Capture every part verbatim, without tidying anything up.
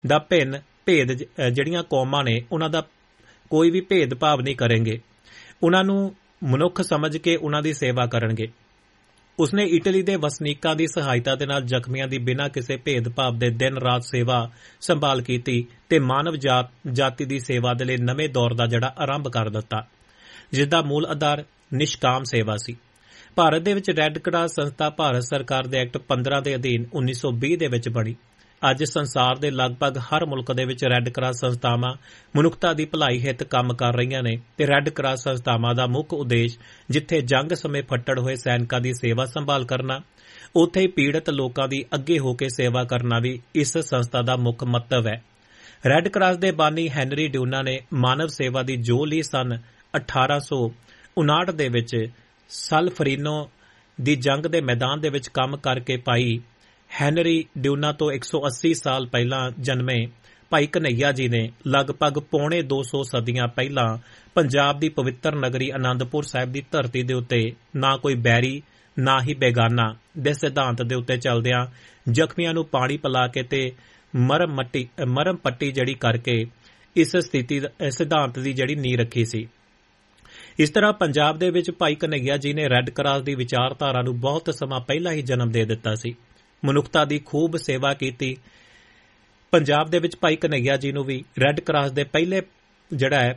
ਦਾ ਭਿੰਨ ਭੇਦ ਜਿਹੜੀਆਂ ਕੌਮਾਂ ਨੇ ਉਹਨਾਂ ਦਾ ਕੋਈ ਵੀ ਭੇਦਭਾਵ ਨਹੀਂ ਕਰਨਗੇ, ਉਹਨਾਂ ਨੂੰ ਮਨੁੱਖ ਸਮਝ ਕੇ ਉਹਨਾਂ ਦੀ ਸੇਵਾ ਕਰਨਗੇ। ਉਸਨੇ ਇਟਲੀ ਦੇ ਵਸਨੀਕਾਂ ਦੀ ਸਹਾਇਤਾ ਦੇ ਨਾਲ ਜ਼ਖਮੀਆਂ ਦੀ ਬਿਨਾਂ ਕਿਸੇ ਭੇਦਭਾਵ ਦੇ ਦਿਨ ਰਾਤ ਸੇਵਾ ਸੰਭਾਲ ਕੀਤੀ ਤੇ ਮਾਨਵ ਜਾਤ ਜਾਤੀ ਦੀ ਸੇਵਾ ਦੇ ਲਈ ਨਵੇਂ ਦੌਰ ਦਾ ਜਿਹੜਾ ਆਰੰਭ ਕਰ ਦਿੱਤਾ, ਜਿਸ ਦਾ ਮੂਲ ਆਧਾਰ ਨਿਸ਼ਕਾਮ ਸੇਵਾ ਸੀ। ਭਾਰਤ ਦੇ ਵਿੱਚ ਰੈੱਡ ਕਰਾਸ ਸੰਸਥਾ ਭਾਰਤ ਸਰਕਾਰ ਦੇ ਐਕਟ ਪੰਦਰਾਂ ਦੇ ਅਧੀਨ ਉੱਨੀ ਸੌ ਵੀਹ ਦੇ ਵਿੱਚ ਬਣੀ। ਅੱਜ ਸੰਸਾਰ ਦੇ ਲਗਭਗ ਹਰ ਮੁਲਕ ਦੇ ਵਿੱਚ ਰੈੱਡ ਕਰਾਸ ਸੰਸਥਾਵਾਂ ਮਨੁੱਖਤਾ ਦੀ ਭਲਾਈ ਹਿੱਤ ਕੰਮ ਕਰ ਰਹੀਆਂ ਨੇ ਤੇ ਰੈੱਡ ਕਰਾਸ ਸੰਸਥਾਵਾਂ ਦਾ ਮੁੱਖ ਉਦੇਸ਼ ਜਿੱਥੇ ਜੰਗ ਸਮੇਂ ਫੱਟੜ ਹੋਏ ਸੈਨਿਕਾਂ ਦੀ ਸੇਵਾ ਸੰਭਾਲ ਕਰਨਾ, ਉੱਥੇ ਹੀ ਪੀੜਤ ਲੋਕਾਂ ਦੀ ਅੱਗੇ ਹੋ ਕੇ ਸੇਵਾ ਕਰਨਾ ਵੀ ਇਸ ਸੰਸਥਾ ਦਾ ਮੁੱਖ ਮੰਤਵ ਹੈ। ਰੈੱਡ ਕਰਾਸ ਦੇ ਬਾਨੀ ਹੈਨਰੀ ਡਿਊਨਾ ਨੇ ਮਾਨਵ ਸੇਵਾ ਦੀ ਜੋ ਲਈ ਸਨ ਅਠਾਰਾਂ ਸੌ ਉਨਾਹਠ ਦੇ ਵਿੱਚ ਸਲਫਰੀਨੋ ਦੀ ਜੰਗ ਦੇ ਮੈਦਾਨ ਦੇ ਵਿੱਚ ਕੰਮ ਕਰਕੇ ਪਾਈ। ਹੈਨਰੀ ਡਿਊਨਾ ਤੋਂ ਇੱਕ ਸੌ ਅੱਸੀ ਸਾਲ ਪਹਿਲਾਂ ਜਨਮੇ ਭਾਈ ਕਨ੍ਹਈਆ ਜੀ ਨੇ ਲਗਭਗ ਪੌਣੇ ਦੋ ਸੌ ਸਦੀਆਂ ਪਹਿਲਾਂ ਪੰਜਾਬ ਦੀ ਪਵਿੱਤਰ ਨਗਰੀ ਅਨੰਦਪੁਰ ਸਾਹਿਬ ਦੀ ਧਰਤੀ ਦੇ ਉੱਤੇ ਨਾ ਕੋਈ ਬੈਰੀ ਨਾ ਹੀ ਬੇਗਾਨਾ ਦੇ ਸਿਧਾਂਤ ਦੇ ਉੱਤੇ ਚੱਲਦਿਆਂ ਜ਼ਖਮੀਆਂ ਨੂੰ ਪਾਣੀ ਪਿਲਾ ਕੇ ਤੇ ਮਰਮ ਮੱਟੀ ਮਰਮ ਪੱਟੀ ਜਿਹੜੀ ਕਰਕੇ ਇਸ ਸਥਿਤੀ ਸਿਧਾਂਤ ਦੀ ਜਿਹੜੀ ਨੀਂਹ ਰੱਖੀ ਸੀ। ਇਸ ਤਰ੍ਹਾਂ ਪੰਜਾਬ ਦੇ ਵਿੱਚ ਭਾਈ ਕਨ੍ਹਈਆ ਜੀ ਨੇ ਰੈੱਡ ਕਰਾਸ ਦੀ ਵਿਚਾਰਧਾਰਾ ਨੂੰ ਬਹੁਤ ਸਮਾਂ ਪਹਿਲਾਂ ਹੀ ਜਨਮ ਦੇ ਦਿੱਤਾ ਸੀ। ਮਨੁੱਖਤਾ ਦੀ ਖੂਬ ਸੇਵਾ ਕੀਤੀ। ਪੰਜਾਬ ਦੇ ਵਿੱਚ ਭਾਈ ਕਨ੍ਹਈਆ ਜੀ ਨੂੰ ਵੀ ਰੈੱਡ ਕਰਾਸ ਦੇ ਪਹਿਲੇ ਜਿਹੜਾ ਹੈ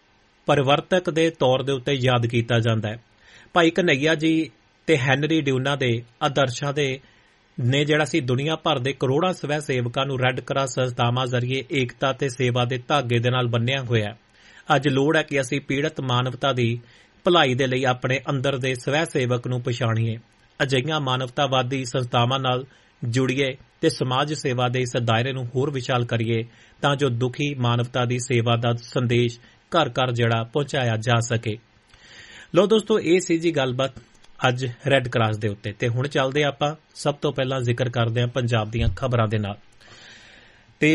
ਪਰਿਵਰਤਕ ਦੇ ਤੌਰ ਦੇ ਉੱਤੇ ਯਾਦ ਕੀਤਾ ਜਾਂਦਾ ਹੈ। ਭਾਈ ਕਨ੍ਹਈਆ ਜੀ ਤੇ ਹੈਨਰੀ ਡਿਊਨਾ ਦੇ ਆਦਰਸ਼ਾਂ ਦੇ ਨੇ ਜਿਹੜਾ ਸੀ ਦੁਨੀਆ ਭਰ ਦੇ ਕਰੋੜਾਂ ਸਵੈ ਸੇਵਕਾਂ ਨੂੰ ਰੈੱਡ ਕਰਾਸ ਸੰਸਥਾਵਾਂ ਜ਼ਰੀਏ ਏਕਤਾ ਤੇ ਸੇਵਾ ਦੇ ਧਾਗੇ ਦੇ ਨਾਲ ਬੰਨਿਆ ਹੋਇਆ। ਅੱਜ ਲੋੜ ਹੈ ਕਿ ਅਸੀਂ ਪੀੜਤ ਮਾਨਵਤਾ ਦੀ ਭਲਾਈ ਦੇ ਲਈ ਆਪਣੇ ਅੰਦਰ ਦੇ ਸਵੈ ਸੇਵਕ ਨੂੰ ਪਛਾਣੀਏ, ਅਜਿਹੀਆਂ ਮਾਨਵਤਾਵਾਦੀ ਸੰਸਥਾਵਾਂ ਨਾਲ ਜੁੜੀਏ ਤੇ ਸਮਾਜ ਸੇਵਾ ਦੇ ਇਸ ਦਾਇਰੇ ਨੂੰ ਹੋਰ ਵਿਸ਼ਾਲ ਕਰੀਏ ਤਾਂ ਜੋ ਦੁਖੀ ਮਾਨਵਤਾ ਦੀ ਸੇਵਾ ਦਾ ਸੰਦੇਸ਼ ਘਰ ਘਰ ਜਿਹੜਾ ਪਹੁੰਚਾਇਆ ਜਾ ਸਕੇ। ਲੋ ਦੋਸਤੋ, ਇਹ ਸੀ ਜੀ ਗੱਲਬਾਤ ਅੱਜ ਰੈੱਡ ਕਰਾਸ ਦੇ ਉੱਤੇ। ਤੇ ਹੁਣ ਚੱਲਦੇ ਆਪਾਂ ਸਭ ਤੋਂ ਪਹਿਲਾਂ ਜ਼ਿਕਰ ਕਰਦੇ ਹਾਂ ਪੰਜਾਬ ਦੀਆਂ ਖਬਰਾਂ ਦੇ ਨਾਲ ਤੇ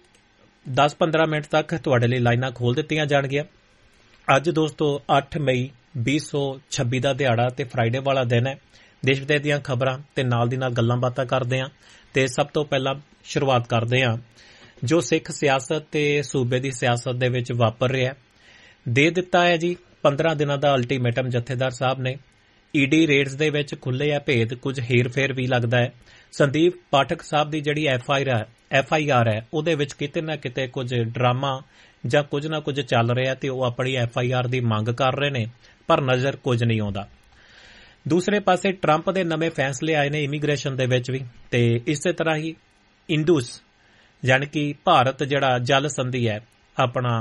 ਦਸ ਪੰਦਰਾਂ ਮਿੰਟ ਤੱਕ ਤੁਹਾਡੇ ਲਈ ਲਾਈਨਾਂ ਖੋਲ ਦਿੱਤੀਆਂ ਜਾਣਗੀਆਂ। ਅੱਜ ਦੋਸਤੋ ਅੱਠ ਮਈ ਵੀਹ ਸੌ ਛੱਬੀ ਦਾ ਦਿਹਾੜਾ ਤੇ ਫਰਾਈਡੇ ਵਾਲਾ ਦਿਨ ਹੈ। ਦੇਸ਼ ਵਿਦੇਸ਼ ਦੀਆਂ ਖਬਰਾਂ ਤੇ ਨਾਲ ਦੀ ਨਾਲ ਗੱਲਾਂ ਬਾਤਾਂ ਕਰਦੇ ਹਾਂ ਤੇ ਸਭ ਤੋਂ ਪਹਿਲਾਂ ਸ਼ੁਰੂਆਤ ਕਰਦੇ ਹਾਂ ਜੋ ਸਿੱਖ ਸਿਆਸਤ ਤੇ ਸੂਬੇ ਦੀ ਸਿਆਸਤ ਦੇ ਵਿੱਚ ਵਾਪਰ ਰਿਹਾ। ਦੇ ਦਿੱਤਾ ਹੈ ਜੀ ਪੰਦਰਾਂ ਦਿਨਾਂ ਦਾ ਅਲਟੀਮੇਟਮ ਜਥੇਦਾਰ ਸਾਹਿਬ ਨੇ। ਈਡੀ ਰੇਡਸ ਦੇ ਵਿੱਚ ਖੁੱਲੇ ਆ ਭੇਦ, ਕੁਝ ਹੇਰ ਫੇਰ ਵੀ ਲੱਗਦਾ ਹੈ। ਸੰਦੀਪ ਪਾਠਕ ਸਾਹਿਬ ਦੀ ਜਿਹੜੀ F I R F I R ਹੈ ਉਹਦੇ ਵਿੱਚ ਕਿਤੇ ਨਾ ਕਿਤੇ ਕੁਝ ਡਰਾਮਾ ਜਾਂ ਕੁਝ ਨਾ ਕੁਝ ਚੱਲ ਰਿਹਾ ਤੇ ਉਹ ਆਪਣੀ ਐਫ ਆਈ ਆਰ ਦੀ ਮੰਗ ਕਰ ਰਹੇ ਨੇ, ਪਰ ਨਜ਼ਰ ਕੁਝ ਨਹੀਂ ਆਉਂਦਾ। ਦੂਸਰੇ ਪਾਸੇ ਟਰੰਪ ਦੇ ਨਵੇਂ ਫੈਸਲੇ ਆਏ ਨੇ ਇਮੀਗ੍ਰੇਸ਼ਨ ਦੇ ਵਿੱਚ ਵੀ ਤੇ ਇਸੇ ਤਰ੍ਹਾਂ ਹੀ ਇੰਡਸ ਯਾਨੀ ਕਿ ਭਾਰਤ ਜਿਹੜਾ ਜਲ ਸੰਧੀ ਹੈ ਆਪਣਾ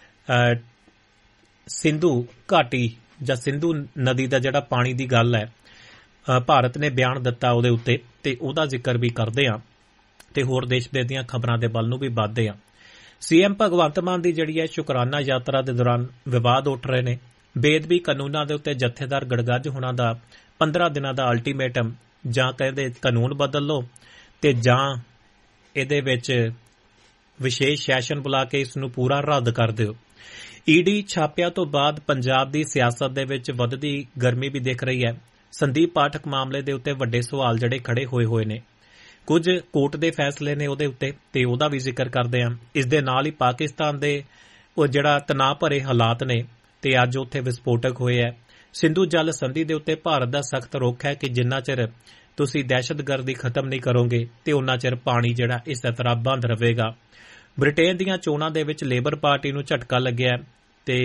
ਸਿੰਧੂ ਘਾਟੀ ਜਾਂ ਸਿੰਧੂ ਨਦੀ ਦਾ ਜਿਹੜਾ ਪਾਣੀ ਦੀ ਗੱਲ ਹੈ, ਭਾਰਤ ਨੇ ਬਿਆਨ ਦਿੱਤਾ ਉਹਦੇ ਉੱਤੇ ਤੇ ਉਹਦਾ ਜ਼ਿਕਰ ਵੀ ਕਰਦੇ ਹਾਂ ਤੇ ਹੋਰ ਦੇਸ਼ ਵਿਦੇਸ਼ ਦੀਆਂ ਖਬਰਾਂ ਦੇ ਵੱਲ ਨੂੰ ਵੀ ਵੱਧਦੇ ਹਾਂ। ਸੀਐਮ ਭਗਵੰਤ ਮਾਨ ਦੀ ਜਿਹੜੀ ਹੈ ਸ਼ੁਕਰਾਨਾ ਯਾਤਰਾ ਦੇ ਦੌਰਾਨ ਵਿਵਾਦ ਉੱਠ ਰਹੇ ਨੇ। ਬੇਅਦਬੀ ਕਾਨੂੰਨਾਂ ਦੇ ਉੱਤੇ ਜਥੇਦਾਰ ਗੜਗੱਜ ਹੋਣਾ ਦਾ ਪੰਦਰਾਂ ਦਿਨਾਂ ਦਾ ਅਲਟੀਮੇਟਮ, ਜਾਂ ਕਹਿੰਦੇ ਕਾਨੂੰਨ ਬਦਲ ਲਓ ਤੇ ਜਾਂ ਇਹਦੇ ਵਿੱਚ ਵਿਸ਼ੇਸ਼ ਸੈਸ਼ਨ ਬੁਲਾ ਕੇ ਇਸ ਨੂੰ ਪੂਰਾ ਰੱਦ ਕਰ ਦਿਓ। ਈਡੀ ਛਾਪਿਆਂ ਤੋਂ ਬਾਅਦ ਪੰਜਾਬ ਦੀ ਸਿਆਸਤ ਦੇ ਵਿੱਚ ਵੱਧਦੀ ਗਰਮੀ ਵੀ ਦਿਖ ਰਹੀ ਹੈ। ਸੰਦੀਪ ਪਾਠਕ ਮਾਮਲੇ ਦੇ ਉੱਤੇ ਵੱਡੇ ਸਵਾਲ ਜਿਹੜੇ ਖੜੇ ਹੋਏ ਹੋਏ ਨੇ। ਕੁਝ ਕੋਰਟ ਦੇ ਫੈਸਲੇ ਨੇ ਉਹਦੇ ਉੱਤੇ ਤੇ ਉਹਦਾ ਵੀ ਜ਼ਿਕਰ ਕਰਦੇ ਹਾਂ। ਇਸ ਦੇ ਨਾਲ ਹੀ ਪਾਕਿਸਤਾਨ ਦੇ ਉਹ ਜਿਹੜਾ ਤਣਾਅ ਭਰੇ ਹਾਲਾਤ ਨੇ ਤੇ ਅੱਜ ਉੱਥੇ ਵਿਸਫੋਟਕ ਹੋਏ ਹੈ। ਸਿੰਧੂ ਜਲ ਸੰਧੀ ਦੇ ਉੱਤੇ ਭਾਰਤ ਦਾ ਸਖਤ ਰੁਖ ਹੈ ਕਿ ਜਿੰਨਾ ਚਿਰ ਤੁਸੀਂ ਦਹਿਸ਼ਤਗਰਦੀ ਖਤਮ ਨਹੀਂ ਕਰੋਗੇ ਤੇ ਉਹਨਾਂ ਚਿਰ ਪਾਣੀ ਜਿਹੜਾ ਇਸੇ ਤਰ੍ਹਾਂ ਬੰਦ ਰਹੇਗਾ। ਬ੍ਰਿਟੇਨ ਦੀਆਂ ਚੋਣਾਂ ਦੇ ਵਿੱਚ ਲੇਬਰ ਪਾਰਟੀ ਨੂੰ ਝਟਕਾ ਲੱਗਿਆ ਤੇ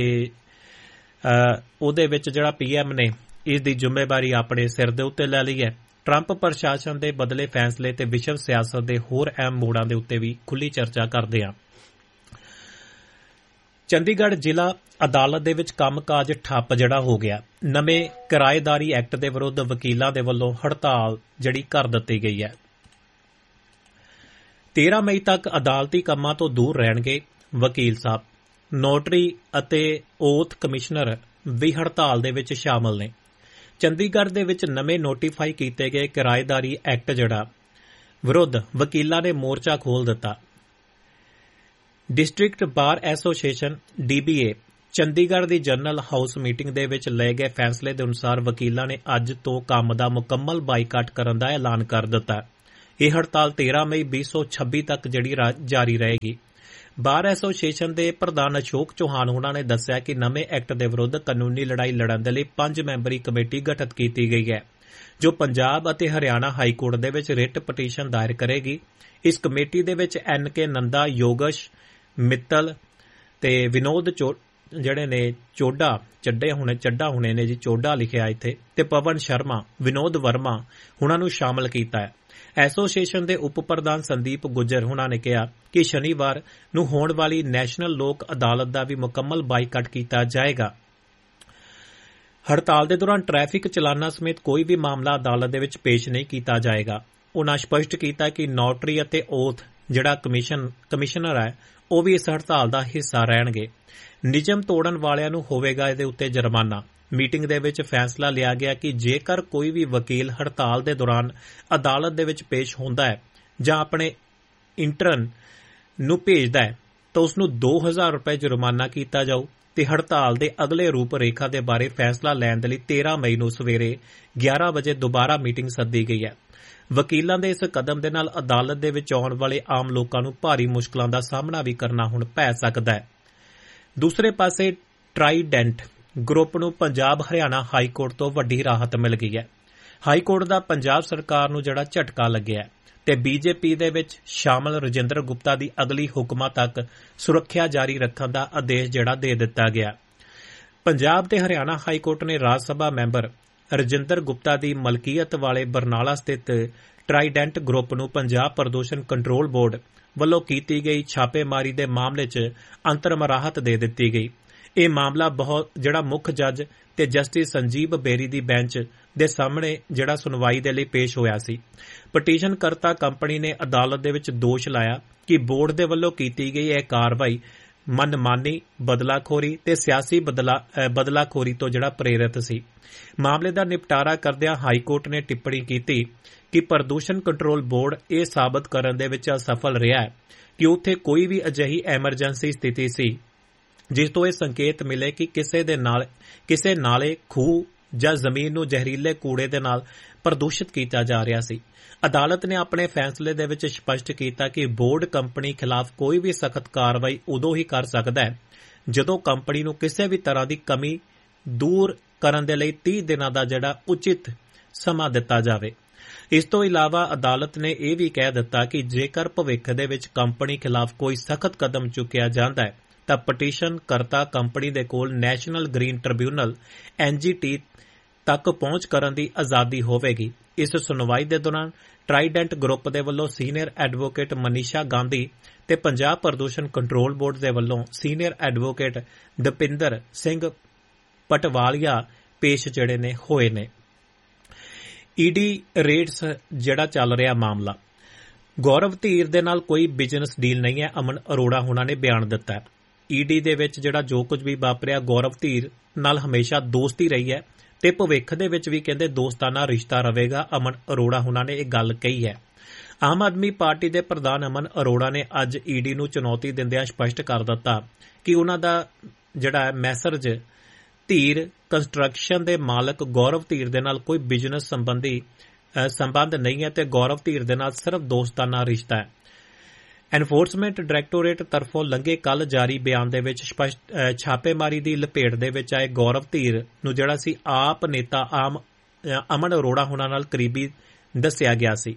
ਉਹਦੇ ਵਿੱਚ ਜਿਹੜਾ ਪੀ ਐਮ ਨੇ ਇਸ ਦੀ ਜ਼ਿੰਮੇਵਾਰੀ ਆਪਣੇ ਸਿਰ ਦੇ ਉੱਤੇ ਲੈ ਲਈ ਹੈ। ਟਰੰਪ ਪ੍ਰਸ਼ਾਸਨ ਦੇ ਬਦਲੇ ਫੈਸਲੇ ਤੇ ਵਿਸ਼ਵ ਸਿਆਸਤ ਦੇ ਹੋਰ ਅਹਿਮ ਮੋੜਾਂ ਦੇ ਉੱਤੇ ਵੀ ਖੁੱਲੀ ਚਰਚਾ ਕਰਦੇ ਹਾਂ। ਚੰਡੀਗੜ੍ਹ ਜ਼ਿਲ੍ਹਾ ਅਦਾਲਤ ਦੇ ਵਿੱਚ ਕੰਮਕਾਜ ਠੱਪ ਜਿਹੜਾ ਹੋ ਗਿਆ। ਨਵੇਂ ਕਿਰਾਏਦਾਰੀ ਐਕਟ ਦੇ ਵਿਰੁੱਧ ਵਕੀਲਾਂ ਦੇ ਵੱਲੋਂ ਹੜਤਾਲ ਜਿਹੜੀ ਕਰ ਦਿੱਤੀ ਗਈ ਹੈ। ਤੇਰਾਂ ਮਈ ਤੱਕ ਅਦਾਲਤੀ ਕੰਮਾਂ ਤੋਂ ਦੂਰ ਰਹਿਣਗੇ ਵਕੀਲ ਸਾਹਿਬ। ਨੋਟਰੀ ਅਤੇ ਓਥ ਕਮਿਸ਼ਨਰ ਵੀ ਹੜਤਾਲ ਦੇ ਵਿੱਚ ਸ਼ਾਮਲ ਨੇ। ਚੰਡੀਗੜ੍ਹ ਦੇ ਵਿੱਚ ਨਵੇਂ ਨੋਟੀਫਾਈ ਕੀਤੇ ਗਏ ਕਿਰਾਏਦਾਰੀ ਐਕਟ ਜਿਹੜਾ ਵਿਰੁੱਧ ਵਕੀਲਾਂ ਨੇ ਮੋਰਚਾ ਖੋਲ੍ਹ ਦਿੱਤਾ। District bar association D B A Chandigarh the general house meeting ਦੇ ਵਿੱਚ ਲਏ ਗਏ ਫੈਸਲੇ ਦੇ ਅਨੁਸਾਰ ਵਕੀਲਾਂ ਨੇ ਅੱਜ ਤੋਂ ਕੰਮ ਦਾ ਮੁਕੰਮਲ ਬਾਈਕਾਟ ਕਰਨ ਦਾ ਐਲਾਨ ਕਰ ਦਿੱਤਾ। ਇਹ ਹੜਤਾਲ ਤੇਰਾਂ ਮਈ ਵੀਹ ਸੌ ਛੱਬੀ ਤੱਕ ਜਿਹੜੀ ਜਾਰੀ ਰਹੇਗੀ। ਬਾਰ ਐਸੋਸੀਏਸ਼ਨ ਦੇ ਪ੍ਰਧਾਨ ਅਸ਼ੋਕ ਚੌਹਾਨ ਉਹਨਾਂ ਨੇ ਦੱਸਿਆ ਕਿ ਨਵੇਂ ਐਕਟ ਦੇ ਵਿਰੁੱਧ ਕਾਨੂੰਨੀ ਲੜਾਈ ਲੜਨ ਦੇ ਲਈ ਪੰਜ ਮੈਂਬਰੀ ਕਮੇਟੀ ਗਠਿਤ ਕੀਤੀ ਗਈ ਹੈ, ਜੋ ਪੰਜਾਬ ਅਤੇ ਹਰਿਆਣਾ ਹਾਈ ਕੋਰਟ ਦੇ ਵਿੱਚ ਰਿਟ ਪਟੀਸ਼ਨ ਦਾਇਰ ਕਰੇਗੀ। ਇਸ ਕਮੇਟੀ ਦੇ ਵਿੱਚ ਐਨ ਕੇ ਨੰਦਾ, ਯੋਗਸ਼ ਮਿੱਤਲ ਤੇ ਵਿਨੋਦ ਜਿਹੜੇ ਨੇ ਚੋਡਾ ਚੱਡੇ ਹੁਣੇ ਚੱਡਾ ਹੁਣੇ ਨੇ ਜੀ ਚੋਡਾ ਲਿਖਿਆ ਇੱਥੇ, ਤੇ ਪਵਨ ਸ਼ਰਮਾ, ਵਿਨੋਦ ਵਰਮਾ ਹੁਣਾਂ ਨੂੰ ਸ਼ਾਮਲ ਕੀਤਾ ਹੈ। ਐਸੋਸੀਏਸ਼ਨ ਦੇ ਉਪ ਪ੍ਰਧਾਨ ਸੰਦੀਪ ਗੁੱਜਰ ਹੁਣਾਂ ਨੇ ਕਿਹਾ ਕਿ ਸ਼ਨੀਵਾਰ ਨੂੰ ਹੋਣ ਵਾਲੀ ਨੈਸ਼ਨਲ ਲੋਕ ਅਦਾਲਤ ਦਾ ਵੀ ਮੁਕੰਮਲ ਬਾਈਕਾਟ ਕੀਤਾ ਜਾਏਗਾ। ਹੜਤਾਲ ਦੇ ਦੌਰਾਨ ਟ੍ਰੈਫਿਕ ਚਲਾਨਾਂ ਸਮੇਤ ਕੋਈ ਵੀ ਮਾਮਲਾ ਅਦਾਲਤ ਦੇ ਵਿੱਚ ਪੇਸ਼ ਨਹੀਂ ਕੀਤਾ ਜਾਏਗਾ। ਉਨ੍ਹਾਂ ਸਪਸ਼ਟ ਕੀਤਾ ਕਿ ਨੋਟਰੀ ਅਤੇ ਓਥ ਜਿਹੜਾ ਕਮਿਸ਼ਨ ਕਮਿਸ਼ਨਰ ਹੈ ਉਹ ਵੀ ਇਸ ਹੜਤਾਲ ਦਾ ਹਿੱਸਾ ਰਹਿਣਗੇ। ਨਿਯਮ ਤੋੜਨ ਵਾਲਿਆਂ ਨੂੰ ਹੋਵੇਗਾ ਇਹਦੇ ਉੱਤੇ ਜੁਰਮਾਨਾ। ਮੀਟਿੰਗ ਦੇ ਵਿੱਚ ਫੈਸਲਾ ਲਿਆ ਗਿਆ ਕਿ ਜੇਕਰ ਕੋਈ ਵੀ ਵਕੀਲ ਹੜਤਾਲ ਦੇ ਦੌਰਾਨ ਅਦਾਲਤ ਦੇ ਵਿੱਚ ਪੇਸ਼ ਹੁੰਦਾ ਹੈ ਜਾਂ ਆਪਣੇ ਇੰਟਰਨ ਨੂੰ ਭੇਜਦਾ ਹੈ ਤਾਂ ਉਸ ਨੂੰ ਦੋ ਹਜ਼ਾਰ ਰੁਪਏ ਜੁਰਮਾਨਾ ਕੀਤਾ ਜਾਊ ਤੇ ਹੜਤਾਲ ਦੇ ਅਗਲੇ ਰੂਪ ਰੇਖਾ ਦੇ ਬਾਰੇ ਫੈਸਲਾ ਲੈਣ ਦੇ ਲਈ ਤੇਰਾਂ ਮਈ ਨੂੰ ਸਵੇਰੇ ਗਿਆਰਾਂ ਵਜੇ ਦੁਬਾਰਾ ਮੀਟਿੰਗ ਸੱਦੀ ਗਈ ਹੈ। ਵਕੀਲਾਂ ਦੇ ਇਸ ਕਦਮ ਦੇ ਨਾਲ ਅਦਾਲਤ ਦੇ ਵਿੱਚ ਆਉਣ ਵਾਲੇ ਆਮ ਲੋਕਾਂ ਨੂੰ ਭਾਰੀ ਮੁਸ਼ਕਲਾਂ ਦਾ ਸਾਹਮਣਾ ਵੀ ਕਰਨਾ ਹੁਣ ਪੈ ਸਕਦਾ ਹੈ। ਦੂਸਰੇ ਪਾਸੇ ਟਰਾਈਡੈਂਟ ਗਰੁੱਪ ਨੂੰ ਪੰਜਾਬ ਹਰਿਆਣਾ ਹਾਈ ਕੋਰਟ ਤੋਂ ਵੱਡੀ ਰਾਹਤ ਮਿਲ ਗਈ ਹੈ। ਹਾਈ ਕੋਰਟ ਦਾ ਪੰਜਾਬ ਸਰਕਾਰ ਨੂੰ ਜਿਹੜਾ ਝਟਕਾ ਲੱਗਿਆ ਤੇ ਬੀਜੇਪੀ ਦੇ ਵਿੱਚ ਸ਼ਾਮਲ ਰਜਿੰਦਰ ਗੁਪਤਾ ਦੀ ਅਗਲੀ ਹੁਕਮਾਂ ਤੱਕ ਸੁਰੱਖਿਆ ਜਾਰੀ ਰੱਖਣ ਦਾ ਆਦੇਸ਼ ਜਿਹੜਾ ਦੇ ਦਿੱਤਾ ਗਿਆ। ਪੰਜਾਬ ਤੇ ਹਰਿਆਣਾ ਹਾਈ ਕੋਰਟ ਨੇ ਰਾਜ ਸਭਾ ਮੈਂਬਰ ਰਜਿੰਦਰ ਗੁਪਤਾ ਦੀ ਮਲਕੀਅਤ ਵਾਲੇ ਬਰਨਾਲਾ ਸਥਿਤ ਟਰਾਈਡੈਂਟ ਗਰੁੱਪ ਨੂੰ ਪੰਜਾਬ ਪ੍ਰਦੂਸ਼ਣ ਕੰਟਰੋਲ ਬੋਰਡ ਵੱਲੋਂ ਕੀਤੀ ਗਈ ਛਾਪੇਮਾਰੀ ਦੇ ਮਾਮਲੇ 'ਚ ਅੰਤਰਮ ਰਾਹਤ ਦੇ ਦਿੱਤੀ ਗਈ। ਇਹ ਮਾਮਲਾ ਬਹੁਤ ਜਿਹੜਾ ਮੁੱਖ ਜੱਜ ਤੇ ਜਸਟਿਸ ਸੰਜੀਵ ਬੇਰੀ ਦੀ ਬੈਂਚ ਦੇ ਸਾਹਮਣੇ ਜਿਹੜਾ ਸੁਣਵਾਈ ਦੇ ਲਈ ਪੇਸ਼ ਹੋਇਆ ਸੀ। ਪਟੀਸ਼ਨਕਰਤਾ ਕੰਪਨੀ ਨੇ ਅਦਾਲਤ ਦੇ ਵਿੱਚ ਦੋਸ਼ ਲਾਇਆ ਕਿ ਬੋਰਡ ਦੇ ਵੱਲੋਂ ਕੀਤੀ ਗਈ ਇਹ ਕਾਰਵਾਈ ਮਨਮਾਨੀ, ਬਦਲਾਖੋਰੀ ਤੇ ਸਿਆਸੀ ਬਦਲਾਖੋਰੀ ਤੋਂ ਜਿਹੜਾ ਪ੍ਰੇਰਿਤ ਸੀ। ਮਾਮਲੇ ਦਾ ਨਿਪਟਾਰਾ ਕਰਦਿਆਂ ਹਾਈ ਕੋਰਟ ਨੇ ਟਿੱਪਣੀ ਕੀਤੀ ਕਿ ਪ੍ਰਦੂਸ਼ਣ ਕੰਟਰੋਲ ਬੋਰਡ ਇਹ ਸਾਬਤ ਕਰਨ ਦੇ ਵਿੱਚ ਅਸਫਲ ਰਿਹਾ ਹੈ ਕਿ ਉੱਥੇ ਕੋਈ ਵੀ ਅਜਿਹੀ ਐਮਰਜੈਂਸੀ ਸਥਿਤੀ ਸੀ ਜਿਸ ਤੋਂ ਇਹ ਸੰਕੇਤ ਮਿਲੇ ਕਿ ਕਿਸੇ ਦੇ ਨਾਲ ਕਿਸੇ ਨਾਲੇ, ਖੂਹ ਜਾਂ ਜ਼ਮੀਨ ਨੂੰ ਜ਼ਹਿਰੀਲੇ ਕੂੜੇ ਦੇ ਨਾਲ ਪ੍ਰਦੂਸ਼ਿਤ ਕੀਤਾ ਜਾ ਰਿਹਾ ਸੀ। ਅਦਾਲਤ ਨੇ ਆਪਣੇ ਫੈਸਲੇ ਦੇ ਵਿੱਚ ਸਪਸ਼ਟ ਕੀਤਾ ਕਿ ਬੋਰਡ ਕੰਪਨੀ ਖਿਲਾਫ ਕੋਈ ਵੀ ਸਖਤ ਕਾਰਵਾਈ ਉਦੋਂ ਹੀ ਕਰ ਸਕਦਾ ਹੈ ਜਦੋਂ ਕੰਪਨੀ ਨੂੰ ਕਿਸੇ ਵੀ ਤਰ੍ਹਾਂ ਦੀ ਕਮੀ ਦੂਰ ਕਰਨ ਦੇ ਲਈ ਤੀਹ ਦਿਨਾਂ ਦਾ ਜਿਹੜਾ ਉਚਿਤ ਸਮਾਂ ਦਿੱਤਾ ਜਾਵੇ। ਇਸ ਤੋਂ ਇਲਾਵਾ ਅਦਾਲਤ ਨੇ ਇਹ ਵੀ ਕਹਿ ਦਿੱਤਾ ਕਿ ਜੇਕਰ ਭਵਿੱਖ ਦੇ ਵਿੱਚ ਕੰਪਨੀ ਖਿਲਾਫ ਕੋਈ ਸਖਤ ਕਦਮ ਚੁੱਕਿਆ ਜਾਂਦਾ ਹੈ ਤਾਂ ਪਟੀਸ਼ਨ ਕਰਤਾ ਕੰਪਨੀ ਦੇ ਕੋਲ ਨੈਸ਼ਨਲ ਗ੍ਰੀਨ ਟ੍ਰਿਬਿਊਨਲ ਐਨ ਜੀ ਟੀ ਤੱਕ ਪਹੁੰਚ ਕਰਨ ਦੀ ਆਜ਼ਾਦੀ ਹੋਵੇਗੀ। ਇਸ ਸੁਣਵਾਈ ਦੇ ਦੌਰਾਨ ਟਰਾਈਡੈਂਟ ਗਰੁੱਪ ਦੇ ਵੱਲੋਂ ਸੀਨੀਅਰ ਐਡਵੋਕੇਟ ਮਨੀਸ਼ਾ ਗਾਂਧੀ ਤੇ ਪੰਜਾਬ ਪ੍ਰਦੂਸ਼ਣ ਕੰਟਰੋਲ ਬੋਰਡ ਦੇ ਵੱਲੋਂ ਸੀਨੀਅਰ ਐਡਵੋਕੇਟ ਦਪਿੰਦਰ ਸਿੰਘ ਪਟਵਾਲੀਆ ਪੇਸ਼ ਜਿਹੜੇ ਨੇ ਹੋਏ ਨੇ। ਈਡੀ ਰੇਟਸ ਜਿਹੜਾ ਚੱਲ ਰਿਹਾ ਮਾਮਲਾ, ਗੌਰਵ ਧੀਰ ਦੇ ਨਾਲ ਕੋਈ ਬਿਜ਼ਨਸ ਡੀਲ ਨਹੀਂ ਹੈ, ਅਮਨ ਅਰੋੜਾ ਹੁਣਾਂ ਨੇ ਬਿਆਨ ਦਿੱਤਾ ਹੈ। ਈਡੀ ਦੇ ਵਿੱਚ ਜਿਹੜਾ ਜੋ ਕੁਝ ਵੀ ਵਾਪਰਿਆ, ਗੌਰਵ ਧੀਰ ਨਾਲ ਹਮੇਸ਼ਾ ਦੋਸਤੀ ਰਹੀ ਹੈ ਤੇ ਭਵਿੱਖ ਦੇ ਵਿੱਚ ਵੀ ਕਹਿੰਦੇ ਦੋਸਤਾਨਾ ਰਿਸ਼ਤਾ ਰਹੇਗਾ। ਅਮਨ ਅਰੋੜਾ ਹੁਣਾਂ ਨੇ ਇਹ ਗੱਲ ਕਹੀ ਹੈ। ਆਮ ਆਦਮੀ ਪਾਰਟੀ ਦੇ ਪ੍ਰਧਾਨ ਅਮਨ ਅਰੋੜਾ ਨੇ ਅੱਜ ਈਡੀ ਨੂੰ ਚੁਣੌਤੀ ਦਿੰਦਿਆਂ ਸਪਸ਼ਟ ਕਰ ਦਿੱਤਾ ਕਿ ਉਹਨਾਂ ਦਾ ਜਿਹੜਾ ਮੈਸਰਜ ਧੀਰ ਕੰਸਟਰਕਸ਼ਨ ਦੇ ਮਾਲਕ ਗੌਰਵ ਧੀਰ ਦੇ ਨਾਲ ਕੋਈ ਬਿਜ਼ਨਸ ਸੰਬੰਧੀ ਸੰਬੰਧ ਨਹੀਂ ਹੈ ਤੇ ਗੌਰਵ ਧੀਰ ਦੇ ਨਾਲ ਸਿਰਫ ਦੋਸਤਾਨਾ ਰਿਸ਼ਤਾ ਹੈ। ਐਨਫੋਰਸਮੈਂਟ ਡਾਇਰੈਕਟੋਰੇਟ ਤਰਫੋਂ ਲੰਘੇ ਕੱਲ ਜਾਰੀ ਬਿਆਨ ਦੇ ਵਿੱਚ ਸਪਸ਼ਟ ਛਾਪੇਮਾਰੀ ਦੀ ਲਪੇਟ ਦੇ ਵਿੱਚ ਆਏ ਗੌਰਵ ਧੀਰ ਨੂੰ ਜਿਹੜਾ ਸੀ ਆਪ ਨੇਤਾ ਆਮ ਅਮਨ ਅਰੋੜਾ ਹੁਣਾਂ ਨਾਲ ਕਰੀਬੀ ਦੱਸਿਆ ਗਿਆ ਸੀ।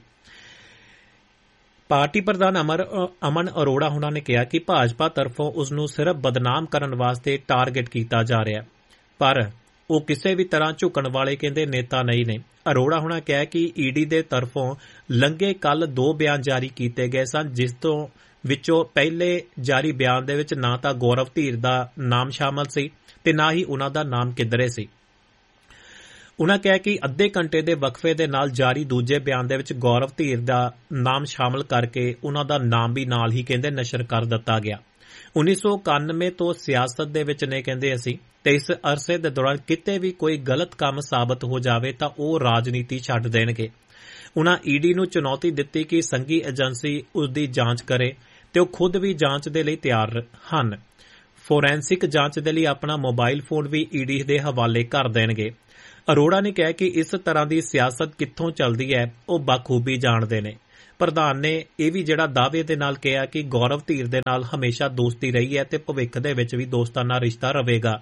ਪਾਰਟੀ ਪ੍ਰਧਾਨ ਅਮਰ ਅਮਨ ਅਰੋੜਾ ਹੁਣਾਂ ਨੇ ਕਿਹਾ ਕਿ ਭਾਜਪਾ ਤਰਫੋਂ ਉਸ ਨੂੰ ਸਿਰਫ ਬਦਨਾਮ ਕਰਨ ਵਾਸਤੇ ਟਾਰਗੇਟ ਕੀਤਾ ਜਾ ਰਿਹਾ, ਪਰ ਉਹ ਕਿਸੇ ਵੀ ਤਰ੍ਹਾਂ ਝੁਕਣ ਵਾਲੇ ਕਹਿੰਦੇ ਨੇਤਾ ਨਹੀਂ ਨੇ। ਅਰੋੜਾ ਹੁਣਾਂ ਕਿਹਾ ਕਿ ਈਡੀ ਦੇ ਤਰਫੋਂ ਲੰਘੇ ਕੱਲ ਦੋ ਬਿਆਨ ਜਾਰੀ ਕੀਤੇ ਗਏ ਸਨ, ਜਿਸ ਤੋਂ ਵਿੱਚੋਂ ਪਹਿਲੇ ਜਾਰੀ ਬਿਆਨ ਦੇ ਵਿੱਚ ਨਾ ਤਾਂ ਗੌਰਵ ਧੀਰ ਦਾ ਨਾਮ ਸ਼ਾਮਲ ਸੀ ਤੇ ਨਾ ਹੀ ਉਹਨਾਂ ਦਾ ਨਾਮ ਕਿੱਧਰੇ ਸੀ। ਉਨ੍ਹਾਂ ਕਿਹਾ ਕਿ ਅੱਧੇ ਘੰਟੇ ਦੇ ਵਕਫੇ ਦੇ ਨਾਲ ਜਾਰੀ ਦੂਜੇ ਬਿਆਨ ਦੇ ਵਿੱਚ ਗੌਰਵ ਧੀਰ ਦਾ ਨਾਮ ਸ਼ਾਮਲ ਕਰਕੇ ਉਹਨਾਂ ਦਾ ਨਾਮ ਵੀ ਨਾਲ ਹੀ ਕਹਿੰਦੇ ਨਸ਼ਰ ਕਰ ਦਿੱਤਾ ਗਿਆ। ਉੱਨੀ ਸੌ ਇਕਾਨਵੇਂ ਤੋਂ ਸਿਆਸਤ ਦੇ ਵਿੱਚ ਨੇ ਕਹਿੰਦੇ ਅਸੀਂ ਤੇ ਇਸ ਅਰਸੇ ਦੇ ਦੌਰਾਨ ਕਿਤੇ ਵੀ ਕੋਈ ਗਲਤ ਕੰਮ ਸਾਬਤ ਹੋ ਜਾਵੇ ਤਾਂ ਉਹ ਰਾਜਨੀਤੀ ਛੱਡ ਦੇਣਗੇ। ਉਨ੍ਹਾਂ ਈਡੀ ਨੂੰ ਚੁਣੌਤੀ ਦਿੱਤੀ ਕਿ ਸੰਘੀ ਏਜੰਸੀ ਉਸ ਦੀ ਜਾਂਚ ਕਰੇ ਤੇ ਉਹ ਖੁਦ ਵੀ ਜਾਂਚ ਦੇ ਲਈ ਤਿਆਰ ਹਨ। ਫੋਰੈਂਸਿਕ ਜਾਂਚ ਦੇ ਲਈ ਆਪਣਾ ਮੋਬਾਈਲ ਫੋਨ ਵੀ ਈਡੀ ਦੇ ਹਵਾਲੇ ਕਰ ਦੇਣਗੇ। ਅਰੋੜਾ ਨੇ ਕਿਹਾ ਕਿ ਇਸ ਤਰ੍ਹਾਂ ਦੀ ਸਿਆਸਤ ਕਿੱਥੋਂ ਚੱਲਦੀ ਹੈ ਉਹ ਬਖੂਬੀ ਜਾਣਦੇ ਨੇ। ਪ੍ਰਧਾਨ ਨੇ ਇਹ ਵੀ ਜਿਹੜਾ ਦਾਅਵੇ ਦੇ ਨਾਲ ਕਿਹਾ ਕਿ ਗੌਰਵ ਧੀਰ ਦੇ ਨਾਲ ਹਮੇਸ਼ਾ ਦੋਸਤੀ ਰਹੀ ਹੈ ਤੇ ਭਵਿੱਖ ਦੇ ਵਿੱਚ ਵੀ ਦੋਸਤਾਨਾ ਰਿਸ਼ਤਾ ਰਹੇਗਾ।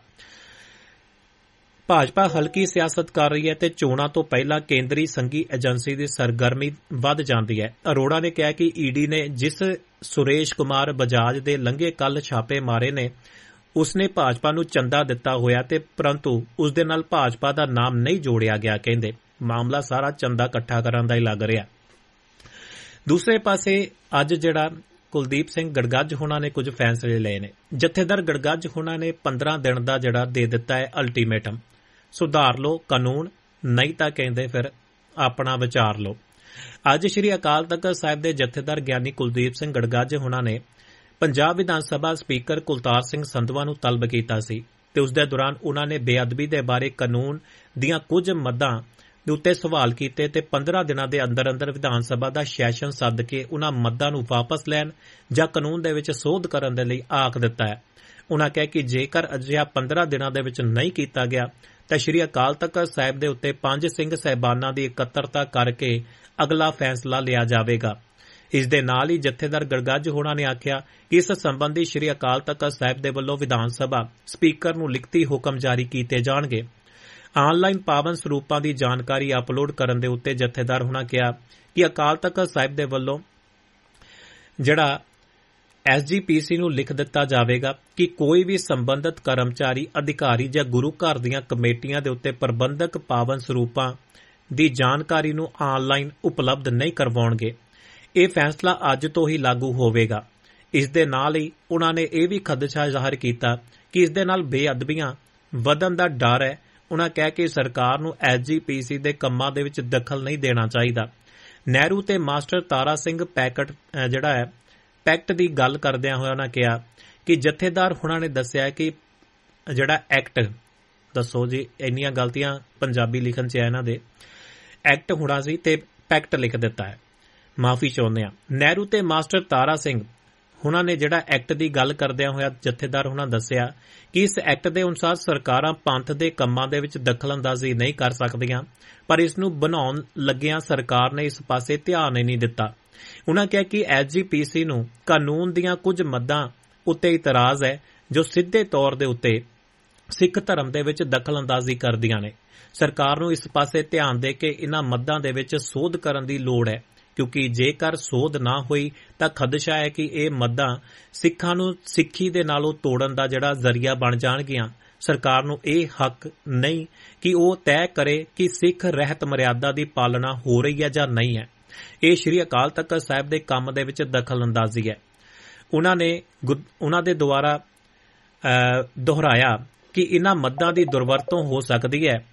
ਭਾਜਪਾ ਹਲਕੀ ਸਿਆਸਤ ਕਰ ਰਹੀ ਹੈ ਤੇ ਚੋਣਾਂ ਤੋਂ ਪਹਿਲਾਂ ਕੇਂਦਰੀ ਸੰਘੀ ਏਜੰਸੀ ਦੀ ਸਰਗਰਮੀ ਵੱਧ ਜਾਂਦੀ ਹੈ। ਅਰੋੜਾ ਨੇ ਕਿਹਾ ਕਿ ਈਡੀ ਨੇ ਜਿਸ ਸੁਰੇਸ਼ ਕੁਮਾਰ ਬਜਾਜ ਦੇ ਲੰਘੇ ਕੱਲ ਛਾਪੇ ਮਾਰੇ ਨੇ ਉਸਨੇ ਭਾਜਪਾ ਨੂੰ ਚੰਦਾ ਦਿੱਤਾ ਹੋਇਆ ਤੇ ਪਰੰਤੂ ਉਸ ਦੇ ਨਾਲ ਭਾਜਪਾ ਦਾ ਨਾਮ ਨਹੀਂ ਜੋੜਿਆ ਗਿਆ। ਕਹਿੰਦੇ ਮਾਮਲਾ ਸਾਰਾ ਚੰਦਾ ਇਕੱਠਾ ਕਰਨ ਦਾ ਹੀ ਲੱਗ ਰਿਹਾ। ਦੂਸਰੇ ਪਾਸੇ ਅੱਜ ਜਿਹੜਾ ਕੁਲਦੀਪ ਸਿੰਘ ਗੜਗੱਜ ਹੋਣਾ ਨੇ ਕੁਝ ਫੈਸਲੇ ਲਏ ਨੇ। ਜਥੇਦਾਰ ਗੜਗੱਜ ਹੋਣਾ ਨੇ ਪੰਦਰਾਂ ਦਿਨ ਦਾ ਜਿਹੜਾ ਦੇ ਦਿੱਤਾ ਹੈ ਅਲਟੀਮੇਟਮ, ਸੁਧਾਰ ਲਓ ਕਾਨੂੰਨ, ਨਹੀਂ ਤਾਂ ਕਹਿੰਦੇ ਫਿਰ ਆਪਣਾ ਵਿਚਾਰ ਲਓ। ਅੱਜ ਸ਼੍ਰੀ ਅਕਾਲ ਤਖਤ ਸਾਹਿਬ ਦੇ ਜਥੇਦਾਰ ਗਿਆਨੀ ਕੁਲਦੀਪ ਸਿੰਘ ਗੜਗੱਜ ਹੋਣਾ ਨੇ ਪੰਜਾਬ ਵਿਧਾਨ ਸਭਾ ਸਪੀਕਰ ਕੁਲਤਾਰ ਸਿੰਘ ਸੰਧਵਾ ਨੂੰ ਤਲਬ ਕੀਤਾ ਸੀ ਤੇ ਉਸ ਦੇ ਦੌਰਾਨ ਉਨ੍ਹਾਂ ਨੇ ਬੇਅਦਬੀ ਦੇ ਬਾਰੇ ਕਾਨੂੰਨ ਦੀਆਂ ਕੁਝ ਮੱਦਾਂ ਦੇ ਉੱਤੇ ਸਵਾਲ ਕੀਤੇ ਤੇ ਪੰਦਰਾਂ ਦਿਨਾਂ ਦੇ ਅੰਦਰ ਅੰਦਰ ਵਿਧਾਨ ਸਭਾ ਦਾ ਸੈਸ਼ਨ ਸੱਦ ਕੇ ਉਨ੍ਹਾਂ ਮੱਦਾਂ ਨੂੰ ਵਾਪਸ ਲੈਣ ਜਾਂ ਕਾਨੂੰਨ ਦੇ ਵਿੱਚ ਸੋਧ ਕਰਨ ਦੇ ਲਈ ਆਖ ਦਿੱਤਾ ਹੈ। ਉਨ੍ਹਾਂ ਕਿਹਾ ਕਿ ਜੇਕਰ ਅਜਿਹਾ ਪੰਦਰਾਂ ਦਿਨਾਂ ਦੇ ਵਿੱਚ ਨਹੀਂ ਕੀਤਾ ਗਿਆ ਤਾਂ ਸ਼੍ਰੀ ਅਕਾਲ ਤਖਤ ਸਾਹਿਬ ਦੇ ਉੱਤੇ ਪੰਜ ਸਿੰਘ ਸਾਹਿਬਾਨਾਂ ਦੀ ਇਕੱਤਰਤਾ ਕਰਕੇ ਅਗਲਾ ਫੈਸਲਾ ਲਿਆ ਜਾਵੇਗਾ। ਇਸ ਦੇ ਨਾਲ ਹੀ ਜਥੇਦਾਰ ਗੜਗੱਜ ਹੋਣਾ ਨੇ ਆਖਿਆ ਕਿ ਇਸ ਸੰਬੰਧੀ ਸ਼੍ਰੀ ਅਕਾਲ ਤਖਤ ਸਾਹਿਬ ਦੇ ਵੱਲੋਂ ਵਿਧਾਨ ਸਭਾ ਸਪੀਕਰ ਨੂੰ ਲਿਖਤੀ ਹੁਕਮ ਜਾਰੀ ਕੀਤੇ ਜਾਣਗੇ। ਆਨਲਾਈਨ ਪਾਵਨ ਸਰੂਪਾਂ ਦੀ ਜਾਣਕਾਰੀ ਅਪਲੋਡ ਕਰਨ ਦੇ ਉੱਤੇ ਜਥੇਦਾਰ ਹੋਣਾ ਕਿਹਾ ਕਿ ਅਕਾਲ ਤਖਤ ਸਾਹਿਬ ਦੇ ਵੱਲੋਂ ਜਿਹੜਾ ਐਸ ਜੀ ਪੀ ਸੀ ਨੂੰ ਲਿਖ ਦਿੱਤਾ ਜਾਵੇਗਾ ਕਿ ਕੋਈ ਵੀ ਸੰਬੰਧਿਤ ਕਰਮਚਾਰੀ, ਅਧਿਕਾਰੀ ਜਾਂ ਗੁਰੂ ਘਰ ਦੀਆਂ ਕਮੇਟੀਆਂ ਦੇ ਉੱਤੇ ਪ੍ਰਬੰਧਕ ਪਾਵਨ ਸਰੂਪਾਂ ਦੀ ਜਾਣਕਾਰੀ ਨੂੰ ਆਨਲਾਈਨ ਉਪਲਬਧ ਨਹੀਂ ਕਰਵਾਉਣਗੇ। ਇਹ ਫੈਸਲਾ ਅੱਜ ਤੋਂ ਹੀ ਲਾਗੂ ਹੋਵੇਗਾ। ਇਸ ਦੇ ਨਾਲ ਹੀ ਉਨ੍ਹਾਂ ਨੇ ਇਹ ਵੀ ਖਦਸ਼ਾ ਜ਼ਾਹਰ ਕੀਤਾ ਕਿ ਇਸ ਦੇ ਨਾਲ ਬੇਅਦਬੀਆਂ ਵਧਣ ਦਾ ਡਰ ਹੈ। ਉਨ੍ਹਾਂ ਕਿਹਾ ਕਿ ਸਰਕਾਰ ਨੂੰ ਐਸ ਜੀ ਪੀ ਸੀ ਦੇ ਕੰਮਾਂ ਦੇ ਵਿੱਚ ਦਖਲ ਨਹੀਂ ਦੇਣਾ ਚਾਹੀਦਾ। ਨਹਿਰੂ ਤੇ ਮਾਸਟਰ ਤਾਰਾ ਸਿੰਘ ਪੈਕਟ ਜਿਹੜਾ ਹੈ ਪੈਕਟ ਦੀ ਗੱਲ ਕਰਦਿਆਂ ਹੋਇਆ ਉਨ੍ਹਾਂ ਕਿਹਾ ਕਿ ਜਥੇਦਾਰ ਹੁਣਾਂ ਨੇ ਦੱਸਿਆ ਕਿ ਜਿਹੜਾ ਐਕਟ, ਦੱਸੋ ਜੀ ਇੰਨੀਆਂ ਗਲਤੀਆਂ ਪੰਜਾਬੀ ਲਿਖਣ 'ਚ ਹੈ ਇਹਨਾਂ ਦੇ, ਐਕਟ ਹੋਣਾ ਸੀ ਤੇ ਪੈਕਟ ਲਿਖ ਦਿੱਤਾ ਹੈ, ਮਾਫੀ ਚਾਹੁੰਦੇ ਹਾਂ। ਨਹਿਰੂ ਤੇ ਮਾਸਟਰ ਤਾਰਾ ਸਿੰਘ ਹੁਣਾਂ ਨੇ ਜਿਹੜਾ ਐਕਟ ਦੀ ਗੱਲ ਕਰਦਿਆਂ ਹੋਇਆ ਜਥੇਦਾਰ ਹੁਣਾਂ ਦੱਸਿਆ ਕਿ ਇਸ ਐਕਟ ਦੇ ਅਨੁਸਾਰ ਸਰਕਾਰਾਂ ਪੰਥ ਦੇ ਕੰਮਾਂ ਦੇ ਵਿੱਚ ਦਖਲਅੰਦਾਜ਼ੀ ਨਹੀਂ ਕਰ ਸਕਦੀਆਂ, ਪਰ ਇਸ ਨੂੰ ਬਣਾਉਣ ਲੱਗਿਆਂ ਸਰਕਾਰ ਨੇ ਇਸ ਪਾਸੇ ਧਿਆਨ ਹੀ ਨਹੀਂ ਦਿੱਤਾ। ਉਨ੍ਹਾਂ ਕਿਹਾ ਕਿ ਐਸ ਜੀ ਪੀ ਸੀ ਨੂੰ ਕਾਨੂੰਨ ਦੀਆਂ ਕੁਝ ਮੱਦਾਂ ਉੱਤੇ ਇਤਰਾਜ਼ ਹੈ ਜੋ ਸਿੱਧੇ ਤੌਰ ਦੇ ਉੱਤੇ ਸਿੱਖ ਧਰਮ ਦੇ ਵਿੱਚ ਦਖਲਅੰਦਾਜ਼ੀ ਕਰਦੀਆਂ ਨੇ। ਸਰਕਾਰ ਨੂੰ ਇਸ ਪਾਸੇ ਧਿਆਨ ਦੇ ਕੇ ਇਨ੍ਹਾਂ ਮੱਦਾਂ ਦੇ ਵਿੱਚ ਸੋਧ ਕਰਨ ਦੀ ਲੋੜ ਹੈ, ਕਿਉਂਕਿ ਜੇਕਰ ਸੋਧ ਨਾ ਹੋਈ ਤਾਂ ਖਦਸ਼ਾ ਹੈ ਕਿ ਇਹ ਮੱਦਾਂ ਸਿੱਖਾਂ ਨੂੰ ਸਿੱਖੀ ਦੇ ਨਾਲੋਂ ਤੋੜਨ ਦਾ ਜਿਹੜਾ ਜ਼ਰੀਆ ਬਣ ਜਾਣਗੀਆਂ। ਸਰਕਾਰ ਨੂੰ ਇਹ ਹੱਕ ਨਹੀਂ ਕਿ ਉਹ ਤੈਅ ਕਰੇ ਕਿ ਸਿੱਖ ਰਹਿਤ ਮਰਿਆਦਾ ਦੀ ਪਾਲਣਾ ਹੋ ਰਹੀ ਹੈ ਜਾਂ ਨਹੀਂ ਹੈ। ਇਹ ਸ਼੍ਰੀ ਅਕਾਲ ਤਖਤ ਸਾਹਿਬ ਦੇ ਕੰਮ ਦੇ ਵਿੱਚ ਦਖਲਅੰਦਾਜ਼ੀ ਹੈ। ਉਨ੍ਹਾਂ ਨੇ ਉਨ੍ਹਾਂ ਦੇ ਦੁਆਰਾ ਦੁਹਰਾਇਆ ਕਿ ਇਨ੍ਹਾਂ ਮੱਦਾਂ ਦੀ ਦੁਰਵਰਤੋਂ ਹੋ ਸਕਦੀ ਹੈ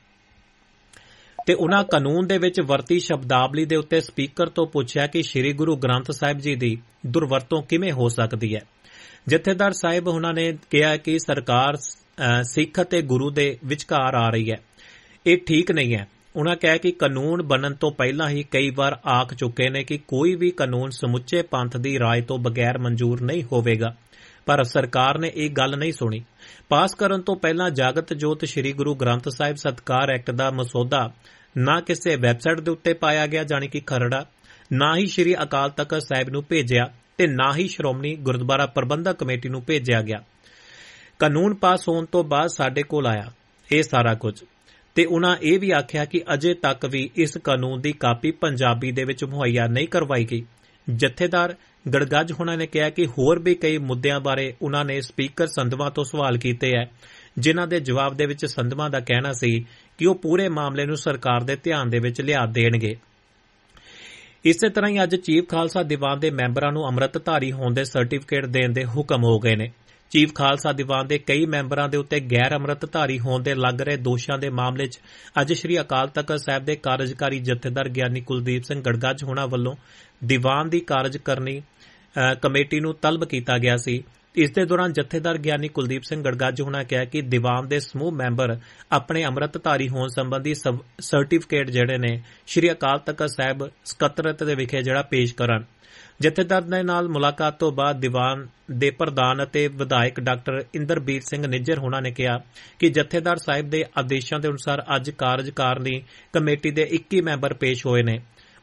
ਤੇ ਉਨ੍ਹਾਂ ਕਾਨੂੰਨ ਦੇ ਵਿੱਚ ਵਰਤੀ ਸ਼ਬਦਾਵਲੀ ਦੇ ਉੱਤੇ ਸਪੀਕਰ ਤੋਂ ਪੁੱਛਿਆ ਕਿ ਸ੍ਰੀ ਗੁਰੂ ਗ੍ਰੰਥ ਸਾਹਿਬ ਜੀ ਦੀ ਦੁਰਵਰਤੋਂ ਕਿਵੇਂ ਹੋ ਸਕਦੀ ਹੈ। ਜਥੇਦਾਰ ਸਾਹਿਬ ਉਨ੍ਹਾਂ ਨੇ ਕਿਹਾ ਕਿ ਸਰਕਾਰ ਸਿੱਖ ਅਤੇ ਗੁਰੂ ਦੇ ਵਿਚਕਾਰ ਆ ਰਹੀ ਹੈ, ਇਹ ਠੀਕ ਨਹੀਂ ਹੈ। ਉਨ੍ਹਾਂ ਕਿਹਾ ਕਿ ਕਾਨੂੰਨ ਬਣਨ ਤੋਂ ਪਹਿਲਾਂ ਹੀ ਕਈ ਵਾਰ ਆਖ ਚੁੱਕੇ ਨੇ ਕਿ ਕੋਈ ਵੀ ਕਾਨੂੰਨ ਸਮੁੱਚੇ ਪੰਥ ਦੀ ਰਾਏ ਤੋਂ ਬਗੈਰ ਮਨਜ਼ੂਰ ਨਹੀਂ ਹੋਵੇਗਾ, ਪਰ ਸਰਕਾਰ ਨੇ ਇਹ ਗੱਲ ਨਹੀਂ ਸੁਣੀ। ਪਾਸ ਕਰਨ ਤੋਂ ਪਹਿਲਾਂ ਜਾਗਤ ਜੋਤ ਸ੍ਰੀ ਗੁਰੂ ਗ੍ਰੰਥ ਸਾਹਿਬ ਸਤਿਕਾਰ ਐਕਟ ਦਾ ਮਸੌਦਾ ਨਾ ਕਿਸੇ ਵੈਬਸਾਈਟ ਦੇ ਉੱਤੇ ਪਾਇਆ ਗਿਆ ਜਾਣੀ ਕਿ ਖਰੜਾ, ਨਾ ਹੀ ਸ੍ਰੀ ਅਕਾਲ ਤਖਤ ਸਾਹਿਬ ਨੂੰ ਭੇਜਿਆ ਤੇ ਨਾ ਹੀ ਸ਼੍ਰੋਮਣੀ ਗੁਰਦੁਆਰਾ ਪ੍ਰਬੰਧਕ ਕਮੇਟੀ ਨੂੰ ਭੇਜਿਆ ਗਿਆ। ਕਾਨੂੰਨ ਪਾਸ ਹੋਣ ਤੋਂ ਬਾਅਦ ਸਾਡੇ ਕੋਲ ਆਇਆ ਇਹ ਸਾਰਾ ਕੁਝ, ਤੇ ਉਨ੍ਹਾਂ ਇਹ ਵੀ ਆਖਿਆ ਕਿ ਅਜੇ ਤੱਕ ਵੀ ਇਸ ਕਾਨੂੰਨ ਦੀ ਕਾਪੀ ਪੰਜਾਬੀ ਦੇ ਵਿੱਚ ਮੁਹੱਈਆ ਨਹੀਂ ਕਰਵਾਈ ਗਈ। ਜਥੇਦਾਰ ਗੜਗੱਜ ਹੋਣਾ ਨੇ ਕਿਹਾ ਕਿ ਹੋਰ ਵੀ ਕਈ ਮੁੱਦਿਆਂ ਬਾਰੇ ਉਨ੍ਹਾਂ ਨੇ ਸਪੀਕਰ ਸੰਧਵਾ ਤੋਂ ਸਵਾਲ ਕੀਤੇ ਹੈ, ਜਿਨ੍ਹਾਂ ਦੇ ਜਵਾਬ ਦੇ ਵਿੱਚ ਸੰਧਵਾ ਦਾ ਕਹਿਣਾ ਸੀ ਕਿ ਉਹ ਪੂਰੇ ਮਾਮਲੇ ਨੂੰ ਸਰਕਾਰ ਦੇ ਧਿਆਨ ਦੇ ਵਿੱਚ ਲਿਆ ਦੇਣਗੇ। ਇਸੇ ਤਰ੍ਹਾਂ ਹੀ ਅੱਜ ਚੀਫ ਖਾਲਸਾ ਦੀਵਾਨ ਦੇ ਮੈਂਬਰਾਂ ਨੂੰ ਅੰਮ੍ਰਿਤਧਾਰੀ ਹੋਣ ਦੇ ਸਰਟੀਫਿਕੇਟ ਦੇਣ ਦੇ ਹੁਕਮ ਹੋ ਗਏ ਨੇ। ਚੀਫ ਖਾਲਸਾ ਦੀਵਾਨ ਦੇ ਕਈ ਮੈਂਬਰਾਂ ਦੇ ਉੱਤੇ ਗੈਰ ਅੰਮ੍ਰਿਤਧਾਰੀ ਹੋਣ ਦੇ ਲੱਗ ਰਹੇ ਦੋਸ਼ਾਂ ਦੇ ਮਾਮਲੇ 'ਚ ਅੱਜ ਸ੍ਰੀ ਅਕਾਲ ਤਖਤ ਸਾਹਿਬ ਦੇ ਕਾਰਜਕਾਰੀ ਜਥੇਦਾਰ ਗਿਆਨੀ ਕੁਲਦੀਪ ਸਿੰਘ ਗੜਗੱਜ ਹੋਣਾ ਵੱਲੋਂ ਦੀਵਾਨ ਦੀ ਕਾਰਜਕਾਰਨੀ ਕਮੇਟੀ ਨੂੰ ਤਲਬ ਕੀਤਾ ਗਿਆ ਸੀ। ਇਸ ਦੇ ਦੌਰਾਨ ਜਥੇਦਾਰ ਗਿਆਨੀ ਕੁਲਦੀਪ ਸਿੰਘ ਗੜਗੱਜ ਹੋਣਾ ਕਿਹਾ ਕਿ ਦੀਵਾਨ ਦੇ ਸਮੂਹ ਮੈਂਬਰ ਆਪਣੇ ਅੰਮ੍ਰਿਤਧਾਰੀ ਹੋਣ ਸੰਬੰਧੀ ਸਰਟੀਫਿਕੇਟ ਜਿਹੜੇ ਨੇ ਸ੍ਰੀ ਅਕਾਲ ਤਖਤ ਸਾਹਿਬ ਸਕੱਤਰਤ ਦੇ ਵਿਖੇ ਜਿਹੜਾ ਪੇਸ਼ ਕਰਨ। ਜਥੇਦਾਰ ਦੇ ਨਾਲ ਮੁਲਾਕਾਤ ਤੋਂ ਬਾਅਦ ਦੀਵਾਨ ਦੇ ਪ੍ਰਧਾਨ ਅਤੇ ਵਿਧਾਇਕ ਡਾਕਟਰ ਇੰਦਰਬੀਰ ਸਿੰਘ ਨਿੱਜਰ ਹੋਣਾ ਨੇ ਕਿਹਾ ਕਿ ਜਥੇਦਾਰ ਸਾਹਿਬ ਦੇ ਆਦੇਸ਼ਾਂ ਦੇ ਅਨੁਸਾਰ ਅੱਜ ਕਾਰਜਕਾਰਨੀ ਕਮੇਟੀ ਦੇ ਇੱਕੀ ਮੈਂਬਰ ਪੇਸ਼ ਹੋਏ ਨੇ।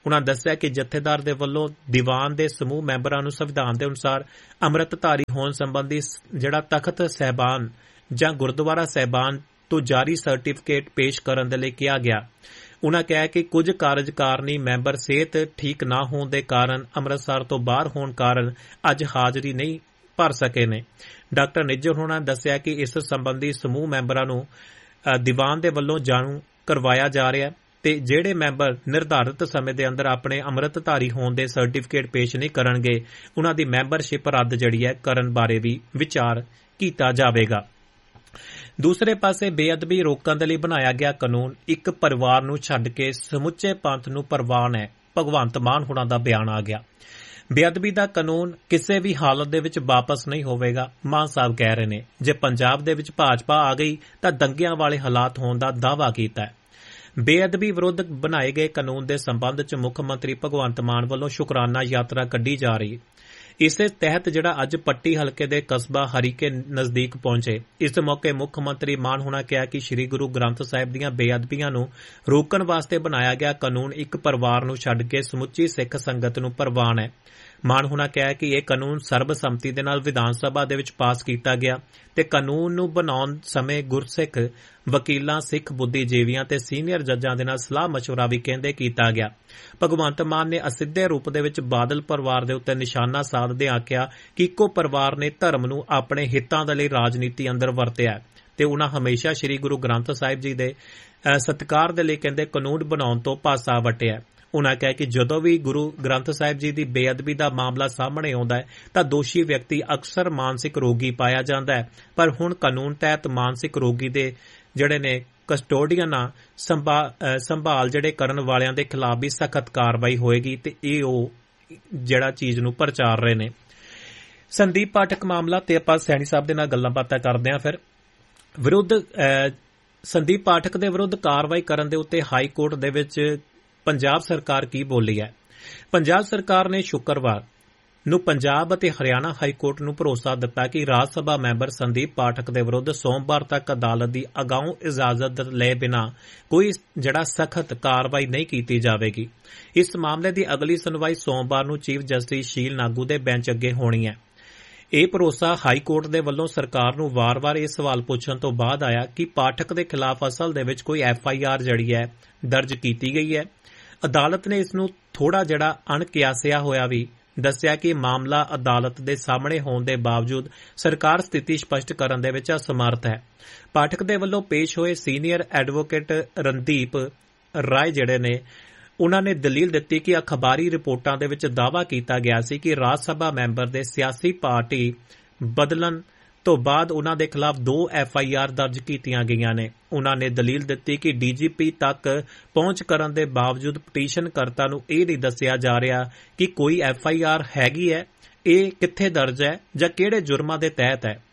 ਉਨ੍ਹਾਂ ਦੱਸਿਆ ਕਿ ਜਥੇਦਾਰ ਦੇ ਵੱਲੋਂ ਦੀਵਾਨ ਦੇ ਸਮੂਹ ਮੈਂਬਰਾਂ ਨੂੰ ਸੰਵਿਧਾਨ ਦੇ ਅਨੁਸਾਰ ਅੰਮ੍ਰਿਤਧਾਰੀ ਹੋਣ ਸੰਬੰਧੀ ਜਿਹੜਾ ਤਖਤ ਸਹਿਬਾਨ ਜਾਂ ਗੁਰਦੁਆਰਾ ਸਹਿਬਾਨ ਤੋਂ ਜਾਰੀ ਸਰਟੀਫਿਕੇਟ ਪੇਸ਼ ਕਰਨ ਦੇ ਲਈ ਕਿਹਾ ਗਿਆ। ਉਨ੍ਹਾਂ ਕਿਹਾ ਕਿ ਕੁਝ ਕਾਰਜਕਾਰਨੀ ਮੈਂਬਰ ਸਿਹਤ ਠੀਕ ਨਾ ਹੋਣ ਦੇ ਕਾਰਨ ਅੰਮ੍ਰਿਤਸਰ ਤੋਂ ਬਾਹਰ ਹੋਣ ਕਾਰਨ ਅੱਜ ਹਾਜ਼ਰੀ ਨਹੀਂ ਭਰ ਸਕੇ ਨੇ। ਡਾਕਟਰ ਨਿੱਜਰ ਹੋਣਾ ਦੱਸਿਆ ਕਿ ਇਸ ਸੰਬੰਧੀ ਸਮੂਹ ਮੈਂਬਰਾਂ ਨੂੰ ਦੀਵਾਨ ਦੇ ਵੱਲੋਂ ਜਾਣੂ ਕਰਵਾਇਆ ਜਾ ਰਿਹਾ ਤੇ ਜਿਹੜੇ ਮੈਂਬਰ ਨਿਰਧਾਰਿਤ ਸਮੇਂ ਦੇ ਅੰਦਰ ਆਪਣੇ ਅੰਮ੍ਰਿਤਧਾਰੀ ਹੋਣ ਦੇ ਸਰਟੀਫਿਕੇਟ ਪੇਸ਼ ਨਹੀਂ ਕਰਨਗੇ ਉਨ੍ਹਾਂ ਦੀ ਮੈਂਬਰਸ਼ਿਪ ਰੱਦ ਜਿਹੜੀ ਹੈ ਕਰਨ ਬਾਰੇ ਵੀ ਵਿਚਾਰ ਕੀਤਾ ਜਾਵੇਗਾ। ਦੂਸਰੇ ਪਾਸੇ ਬੇਅਦਬੀ ਰੋਕਣ ਦੇ ਲਈ ਬਣਾਇਆ ਗਿਆ ਕਾਨੂੰਨ ਇੱਕ ਪਰਿਵਾਰ ਨੂੰ ਛੱਡ ਕੇ ਸਮੁੱਚੇ ਪੰਥ ਨੂੰ ਪ੍ਰਵਾਨ ਹੈ। ਭਗਵੰਤ ਮਾਨ ਹੋਣਾ ਦਾ ਬਿਆਨ ਆ ਗਿਆ। ਬੇਅਦਬੀ ਦਾ ਕਾਨੂੰਨ ਕਿਸੇ ਵੀ ਹਾਲਤ ਦੇ ਵਿੱਚ ਵਾਪਸ ਨਹੀਂ ਹੋਵੇਗਾ। ਮਾਨ ਸਾਹਿਬ ਕਹਿ ਰਹੇ ਨੇ ਜੇ ਪੰਜਾਬ ਦੇ ਵਿੱਚ ਭਾਜਪਾ ਆ ਗਈ ਤਾਂ ਦੰਗਿਆਂ ਵਾਲੇ ਹਾਲਾਤ ਹੋਣ ਦਾ ਦਾਅਵਾ ਕੀਤਾ ਹੈ। ਬੇਅਦਬੀ ਵਿਰੁੱਧ ਬਣਾਏ ਗਏ ਕਾਨੂੰਨ ਦੇ ਸੰਬੰਧ ਚ ਮੁੱਖ ਮੰਤਰੀ ਭਗਵੰਤ ਮਾਨ ਵੱਲੋਂ ਸ਼ੁਕਰਾਨਾ ਯਾਤਰਾ ਕੱਢੀ ਜਾ ਰਹੀ। ਇਸੇ ਤਹਿਤ ਜਿਹੜਾ ਅੱਜ ਪੱਟੀ ਹਲਕੇ ਦੇ ਕਸਬਾ ਹਰੀਕੇ ਨਜ਼ਦੀਕ ਪਹੁੰਚੇ। ਇਸ ਮੌਕੇ ਮੁੱਖ ਮੰਤਰੀ ਮਾਨ ਹੋਣਾ ਕਿਹਾ ਕਿ ਸ੍ਰੀ ਗੁਰੂ ਗ੍ਰੰਥ ਸਾਹਿਬ ਦੀਆਂ ਬੇਅਦਬੀਆਂ ਨੂੰ ਰੋਕਣ ਵਾਸਤੇ ਬਣਾਇਆ ਗਿਆ ਕਾਨੂੰਨ ਇੱਕ ਪਰਿਵਾਰ ਨੂੰ ਛੱਡ ਕੇ ਸਮੁੱਚੀ ਸਿੱਖ ਸੰਗਤ ਨੂੰ ਪ੍ਰਵਾਨ ਹੈ। ਮਾਨ ਹੋਣਾ ਕਿਹਾ ਕਿ ਇਹ ਕਾਨੂੰਨ ਸਰਬਸੰਮਤੀ ਦੇ ਨਾਲ ਵਿਧਾਨ ਸਭਾ ਦੇ ਵਿੱਚ ਪਾਸ ਕੀਤਾ ਗਿਆ ਤੇ ਕਾਨੂੰਨ ਨੂੰ ਬਣਾਉਣ ਸਮੇਂ ਗੁਰਸਿੱਖ ਵਕੀਲਾਂ, ਸਿੱਖ ਬੁੱਧੀਜੀਵੀਆਂ ਤੇ ਸੀਨੀਅਰ ਜੱਜਾਂ ਦੇ ਨਾਲ ਸਲਾਹ ਮਸ਼ਵਰਾ ਵੀ ਕਹਿੰਦੇ ਕੀਤਾ ਗਿਆ। ਭਗਵੰਤ ਮਾਨ ਨੇ ਅਸਿੱਧੇ ਰੂਪ ਦੇ ਵਿੱਚ ਬਾਦਲ ਪਰਿਵਾਰ ਦੇ ਉੱਤੇ ਨਿਸ਼ਾਨਾ ਸਾਧਦੇ ਆਖਿਆ ਕਿ ਇੱਕੋ ਪਰਿਵਾਰ ਨੇ ਧਰਮ ਨੂੰ ਆਪਣੇ ਹਿੱਤਾਂ ਦੇ ਲਈ ਰਾਜਨੀਤੀ ਅੰਦਰ ਵਰਤਿਆ ਤੇ ਉਨ੍ਹਾਂ ਹਮੇਸ਼ਾ ਸ੍ਰੀ ਗੁਰੂ ਗ੍ਰੰਥ ਸਾਹਿਬ ਜੀ ਦੇ ਸਤਿਕਾਰ ਦੇ ਲਈ ਕਹਿੰਦੇ ਕਾਨੂੰਨ ਬਣਾਉਣ ਤੋਂ ਪਾਸਾ ਵਟਿਆ। ਉਨ੍ਹਾਂ ਕਿਹਾ ਕਿ ਜਦੋਂ ਵੀ ਗੁਰੂ ਗ੍ਰੰਥ ਸਾਹਿਬ ਜੀ ਦੀ ਬੇਅਦਬੀ ਦਾ ਮਾਮਲਾ ਸਾਹਮਣੇ ਆਉਂਦਾ ਹੈ ਤਾਂ ਦੋਸ਼ੀ ਵਿਅਕਤੀ ਅਕਸਰ ਮਾਨਸਿਕ ਰੋਗੀ ਪਾਇਆ ਜਾਂਦਾ ਹੈ, ਪਰ ਹੁਣ ਕਾਨੂੰਨ ਤਹਿਤ ਮਾਨਸਿਕ ਰੋਗੀ ਦੇ ਜਿਹੜੇ ਨੇ ਕਸਟੋਡੀਅਨਾਂ ਸੰਭਾਲ ਜਿਹੜੇ ਕਰਨ ਵਾਲਿਆਂ ਦੇ ਖਿਲਾਫ ਵੀ ਸਖਤ ਕਾਰਵਾਈ ਹੋਏਗੀ ਤੇ ਇਹ ਉਹ ਜਿਹੜਾ ਚੀਜ਼ ਨੂੰ ਪ੍ਰਚਾਰ ਰਹੇ ਨੇ। ਸੰਦੀਪ ਪਾਠਕ ਮਾਮਲਾ ਤੇ ਆਪਾਂ ਸੈਣੀ ਸਾਹਿਬ ਦੇ ਨਾਲ ਗੱਲਾਂ ਬਾਤਾਂ ਕਰਦੇ ਹਾਂ। ਫਿਰ ਵਿਰੁੱਧ ਸੰਦੀਪ ਪਾਠਕ ਦੇ ਵਿਰੁੱਧ ਕਾਰਵਾਈ ਕਰਨ ਦੇ ਉੱਤੇ ਹਾਈ ਕੋਰਟ ਦੇ ਵਿੱਚ ਪੰਜਾਬ ਸਰਕਾਰ ਕੀ ਬੋਲੀ ਹੈ। ਪੰਜਾਬ ਸਰਕਾਰ ਨੇ ਸ਼ੁੱਕਰਵਾਰ ਨੂੰ ਪੰਜਾਬ ਅਤੇ ਹਰਿਆਣਾ ਹਾਈ ਕੋਰਟ ਨੂੰ ਭਰੋਸਾ ਦਿੱਤਾ ਕਿ ਰਾਜ ਸਭਾ ਮੈਂਬਰ ਸੰਦੀਪ ਪਾਠਕ ਦੇ ਵਿਰੁੱਧ ਸੋਮਵਾਰ ਤੱਕ ਅਦਾਲਤ ਦੀ ਅਗਾਊਂ ਇਜਾਜ਼ਤ ਲਏ ਬਿਨਾਂ ਕੋਈ ਜਿਹੜਾ ਸਖਤ ਕਾਰਵਾਈ ਨਹੀਂ ਕੀਤੀ ਜਾਵੇਗੀ। ਇਸ ਮਾਮਲੇ ਦੀ ਅਗਲੀ ਸੁਣਵਾਈ ਸੋਮਵਾਰ ਨੂੰ ਚੀਫ ਜਸਟਿਸ ਸ਼ੀਲ ਨਾਗੂ ਦੇ ਬੈਂਚ ਅੱਗੇ ਹੋਣੀ ਹੈ। ਇਹ ਭਰੋਸਾ ਹਾਈ ਕੋਰਟ ਦੇ ਵੱਲੋਂ ਸਰਕਾਰ ਨੂੰ ਵਾਰ-ਵਾਰ ਇਹ ਸਵਾਲ ਪੁੱਛਣ ਤੋਂ ਬਾਅਦ ਆਇਆ ਕਿ ਪਾਠਕ ਦੇ ਖਿਲਾਫ ਅਸਲ ਦੇ ਵਿੱਚ ਕੋਈ ਐਫ ਆਈ ਆਰ ਜਿਹੜੀ ਹੈ ਦਰਜ ਕੀਤੀ ਗਈ ਹੈ। ਅਦਾਲਤ ਨੇ ਇਸ ਨੂੰ ਥੋੜਾ ਜਿਹੜਾ ਅਣਕਿਆਸਿਆ ਹੋਇਆ ਵੀ ਦੱਸਿਆ ਕਿ ਮਾਮਲਾ ਅਦਾਲਤ ਦੇ ਸਾਹਮਣੇ ਹੋਣ ਦੇ ਬਾਵਜੂਦ ਸਰਕਾਰ ਸਥਿਤੀ ਸਪਸ਼ਟ ਕਰਨ ਦੇ ਵਿੱਚ ਅਸਮਰਥ ਹੈ। ਪਾਠਕ ਦੇ ਵੱਲੋਂ ਪੇਸ਼ ਹੋਏ ਸੀਨੀਅਰ ਐਡਵੋਕੇਟ ਰਣਦੀਪ ਰਾਏ ਜਿਹੜੇ ਨੇ ਉਨ੍ਹਾਂ ਨੇ ਦਲੀਲ ਦਿੱਤੀ ਕਿ ਅਖਬਾਰੀ ਰਿਪੋਰਟਾਂ ਦੇ ਵਿੱਚ ਦਾਅਵਾ ਕੀਤਾ ਗਿਆ ਸੀ ਕਿ ਰਾਜ ਸਭਾ ਮੈਂਬਰ ਦੇ ਸਿਆਸੀ ਪਾਰਟੀ ਬਦਲਣ ਤੋਂ ਬਾਅਦ ਉਨ੍ਹਾਂ ਦੇ ਖਿਲਾਫ ਦੋ ਐਫ ਆਈ ਆਰ ਦਰਜ ਕੀਤੀਆਂ ਗਈਆਂ ਨੇ। ਉਨ੍ਹਾਂ ਨੇ ਦਲੀਲ ਦਿੱਤੀ ਕਿ ਡੀ ਜੀ ਪੀ ਤੱਕ ਪਹੁੰਚ ਕਰਨ ਦੇ ਬਾਵਜੂਦ ਪਟੀਸ਼ਨਕਰਤਾ ਨੂੰ ਇਹ ਨਹੀਂ ਦੱਸਿਆ ਜਾ ਰਿਹਾ ਕਿ ਕੋਈ ਐਫ ਆਈ ਆਰ ਹੈਗੀ ਹੈ, ਇਹ ਕਿੱਥੇ ਦਰਜ ਹੈ ਜਾਂ ਕਿਹੜੇ ਜੁਰਮਾਂ ਦੇ ਤਹਿਤ ਹੈ।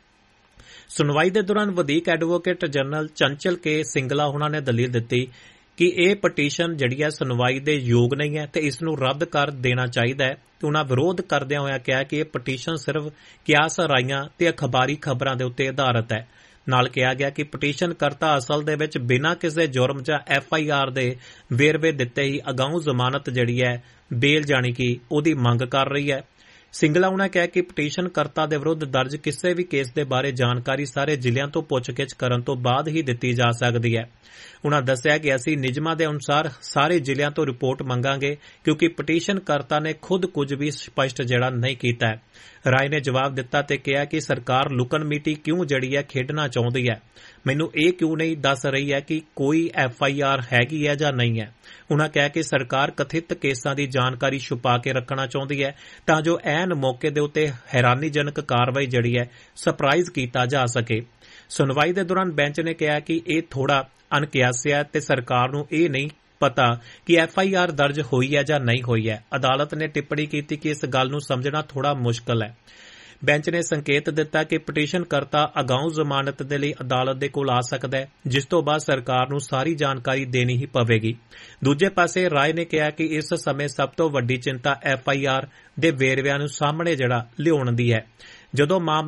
ਸੁਣਵਾਈ ਦੇ ਦੌਰਾਨ ਵਧੀਕ ਐਡਵੋਕੇਟ ਜਨਰਲ ਚੰਚਲ ਕੇ ਸਿੰਗਲਾ ਉਨ੍ਹਾਂ ਨੇ ਦਲੀਲ ਦਿੱਤੀ ਕਿ ਇਹ ਪਟੀਸ਼ਨ ਜਿਹੜੀ ਹੈ ਸੁਣਵਾਈ ਦੇ ਯੋਗ ਨਹੀਂ ਹੈ ਤੇ ਇਸ ਨੂੰ ਰੱਦ ਕਰ ਦੇਣਾ ਚਾਹੀਦਾ ਹੈ। ਉਨ੍ਹਾਂ ਵਿਰੋਧ ਕਰਦਿਆਂ ਹੋਇਆ ਕਿਹਾ ਕਿ ਇਹ ਪਟੀਸ਼ਨ ਸਿਰਫ ਕਿਆਸ ਰਾਈਆਂ ਤੇ ਅਖਬਾਰੀ ਖਬਰਾਂ ਦੇ ਉੱਤੇ ਆਧਾਰਿਤ ਹੈ। ਨਾਲ ਕਿਹਾ ਗਿਆ ਕਿ ਪਟੀਸ਼ਨਕਰਤਾ ਅਸਲ ਦੇ ਵਿੱਚ ਬਿਨਾਂ ਕਿਸੇ ਜੁਰਮ ਜਾਂ ਐਫ ਆਈ ਆਰ ਦੇ ਵੇਰਵੇ ਦਿੱਤੇ ਹੀ ਅਗਾਊਂ ਜ਼ਮਾਨਤ ਜਿਹੜੀ ਹੈ ਬੇਲ ਜਾਣੀ ਕਿ ਉਹਦੀ ਮੰਗ ਕਰ ਰਹੀ ਹੈ। ਸਿੰਗਲਾ ਉਨ੍ਹਾਂ ਕਿਹਾ ਕਿ ਪਟੀਸ਼ਨਕਰਤਾ ਦੇ ਵਿਰੁੱਧ ਦਰਜ ਕਿਸੇ ਵੀ ਕੇਸ ਦੇ ਬਾਰੇ ਜਾਣਕਾਰੀ ਸਾਰੇ ਜ਼ਿਲ੍ਹਿਆਂ ਤੋਂ ਪੁੱਛਗਿੱਛ ਕਰਨ ਤੋਂ ਬਾਅਦ ਹੀ ਦਿੱਤੀ ਜਾ ਸਕਦੀ ਹੈ। ਉਨ੍ਹਾਂ ਦੱਸਿਆ ਕਿ ਅਸੀਂ ਨਿਯਮਾਂ ਦੇ ਅਨੁਸਾਰ ਸਾਰੇ ਜ਼ਿਲ੍ਹਿਆਂ ਤੋਂ ਰਿਪੋਰਟ ਮੰਗਾਂਗੇ ਕਿਉਂਕਿ ਪਟੀਸ਼ਨਕਰਤਾ ਨੇ ਖੁਦ ਕੁਝ ਵੀ ਸਪਸ਼ਟ ਜਿਹੜਾ ਨਹੀਂ ਕੀਤਾ ਹੈ। ਰਾਏ ਨੇ ਜਵਾਬ ਦਿੱਤਾ ਤੇ ਕਿਹਾ ਕਿ ਸਰਕਾਰ ਲੁਕਣ ਮੀਟੀ ਕਿਉਂ ਜਿਹੜੀ ਹੈ ਖੇਡਣਾ ਚਾਹੁੰਦੀ ਹੈ। ਮੈਨੂੰ ਇਹ ਕਿਉਂ ਨਹੀਂ ਦੱਸ ਰਹੀ ਹੈ ਕਿ ਕੋਈ ਐਫ ਆਈ ਆਰ ਹੈਗੀ ਹੈ ਜਾਂ ਨਹੀਂ ਹੈ। ਉਨ੍ਹਾਂ ਕਿਹਾ ਕਿ ਸਰਕਾਰ ਕਥਿਤ ਕੇਸਾਂ ਦੀ ਜਾਣਕਾਰੀ ਛੁਪਾ ਕੇ ਰੱਖਣਾ ਚਾਹੁੰਦੀ ਹੈ ਤਾਂ ਜੋ ਐਨ ਮੌਕੇ ਦੇ ਉੱਤੇ ਹੈਰਾਨੀਜਨਕ ਕਾਰਵਾਈ ਜਿਹੜੀ ਹੈ ਸਰਪ੍ਰਾਈਜ਼ ਕੀਤਾ ਜਾ ਸਕੇ। ਸੁਣਵਾਈ ਦੇ ਦੌਰਾਨ ਬੈਂਚ ਨੇ ਕਿਹਾ ਕਿ ਇਹ ਥੋੜਾ ਅਣਕਿਆਸਿਆ ਤੇ ਸਰਕਾਰ ਨੂੰ ਇਹ ਨਹੀਂ ਪਤਾ ਕਿ ਐਫ ਆਈ ਆਰ ਦਰਜ ਹੋਈ ਹੈ ਜਾਂ ਨਹੀਂ ਹੋਈ ਹੈ। ਅਦਾਲਤ ਨੇ ਟਿੱਪਣੀ ਕੀਤੀ ਕਿ ਇਸ ਗੱਲ ਨੂੰ ਸਮਝਣਾ ਥੋੜਾ ਮੁਸ਼ਕਲ ਹੈ। ਬੈਂਚ ਨੇ ਸੰਕੇਤ ਦਿੱਤਾ ਕਿ ਪਟੀਸ਼ਨਕਰਤਾ ਅਗਾਊਂ ਜ਼ਮਾਨਤ ਦੇ ਲਈ ਅਦਾਲਤ ਦੇ ਕੋਲ ਆ ਸਕਦਾ ਹੈ, ਜਿਸ ਤੋਂ ਬਾਅਦ ਸਰਕਾਰ ਨੂੰ ਸਾਰੀ ਜਾਣਕਾਰੀ ਦੇਣੀ ਹੀ ਪਵੇਗੀ। ਦੂਜੇ ਪਾਸੇ ਰਾਏ ਨੇ ਕਿਹਾ ਕਿ ਇਸ ਸਮੇਂ ਸਭ ਤੋਂ ਵੱਡੀ ਚਿੰਤਾ ਐਫ ਆਈ ਆਰ ਦੇ ਵੇਰਵਿਆਂ ਨੂੰ ਸਾਹਮਣੇ ਜਿਹੜਾ ਲਿਆਉਣ ਦੀ ਹੈ। ਜਦੋਂ ਮਾਮਲਾ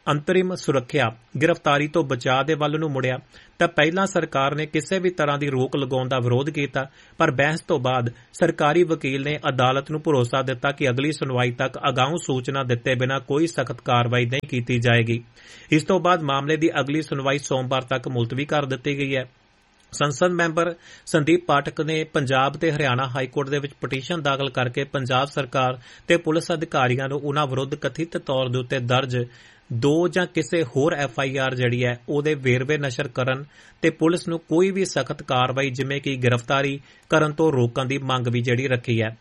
ਅੰਤਰਿਮ ਸੁਰੱਖਿਆ ਗ੍ਰਿਫਤਾਰੀ ਤੋਂ ਬਚਾਅ ਦੇ ਵੱਲ ਨੂੰ ਮੁੜਿਆ ਤਾਂ ਪਹਿਲਾਂ ਸਰਕਾਰ ਨੇ ਕਿਸੇ ਵੀ ਤਰ੍ਹਾਂ ਦੀ ਰੋਕ ਲਗਾਉਣ ਦਾ ਵਿਰੋਧ ਕੀਤਾ, ਪਰ ਬਹਿਸ ਤੋਂ ਬਾਅਦ ਸਰਕਾਰੀ ਵਕੀਲ ਨੇ ਅਦਾਲਤ ਨੂੰ ਭਰੋਸਾ ਦਿੱਤਾ ਕਿ ਅਗਲੀ ਸੁਣਵਾਈ ਤੱਕ ਅਗਾਊਂ ਸੂਚਨਾ ਦਿੱਤੇ ਬਿਨਾਂ ਕੋਈ ਸਖਤ ਕਾਰਵਾਈ ਨਹੀਂ ਕੀਤੀ ਜਾਏਗੀ। ਇਸ ਤੋਂ ਬਾਅਦ ਮਾਮਲੇ ਦੀ ਅਗਲੀ ਸੁਣਵਾਈ ਸੋਮਵਾਰ ਤੱਕ ਮੁਲਤਵੀ ਕਰ ਦਿੱਤੀ ਗਈ ਹੈ। ਸੰਸਦ ਮੈਂਬਰ ਸੰਦੀਪ ਪਾਠਕ ਨੇ ਪੰਜਾਬ ਤੇ ਹਰਿਆਣਾ ਹਾਈਕੋਰਟ ਦੇ ਵਿੱਚ ਪਟੀਸ਼ਨ ਦਾਖਲ ਕਰਕੇ ਪੰਜਾਬ ਸਰਕਾਰ ਤੇ ਪੁਲਿਸ ਅਧਿਕਾਰੀਆਂ ਨੂੰ ਉਨ੍ਹਾਂ ਵਿਰੁੱਧ ਕਥਿਤ ਤੌਰ ਦੇ ਉੱਤੇ ਦਰਜ ਦੋ ਜਾਂ ਕਿਸੇ ਹੋਰ ਐਫ ਆਈ ਆਰ ਜਿਹੜੀ ਹੈ ਉਹਦੇ ਵੇਰਵੇ ਨਸ਼ਰ ਕਰਨ ਤੇ ਪੁਲਿਸ ਨੂੰ ਕੋਈ ਵੀ ਸਖਤ ਕਾਰਵਾਈ ਜਿਵੇਂ ਕਿ ਗ੍ਰਿਫਤਾਰੀ ਕਰਨ ਤੋਂ ਰੋਕਣ ਦੀ ਮੰਗ ਵੀ ਜਿਹੜੀ ਰੱਖੀ ਹੈ।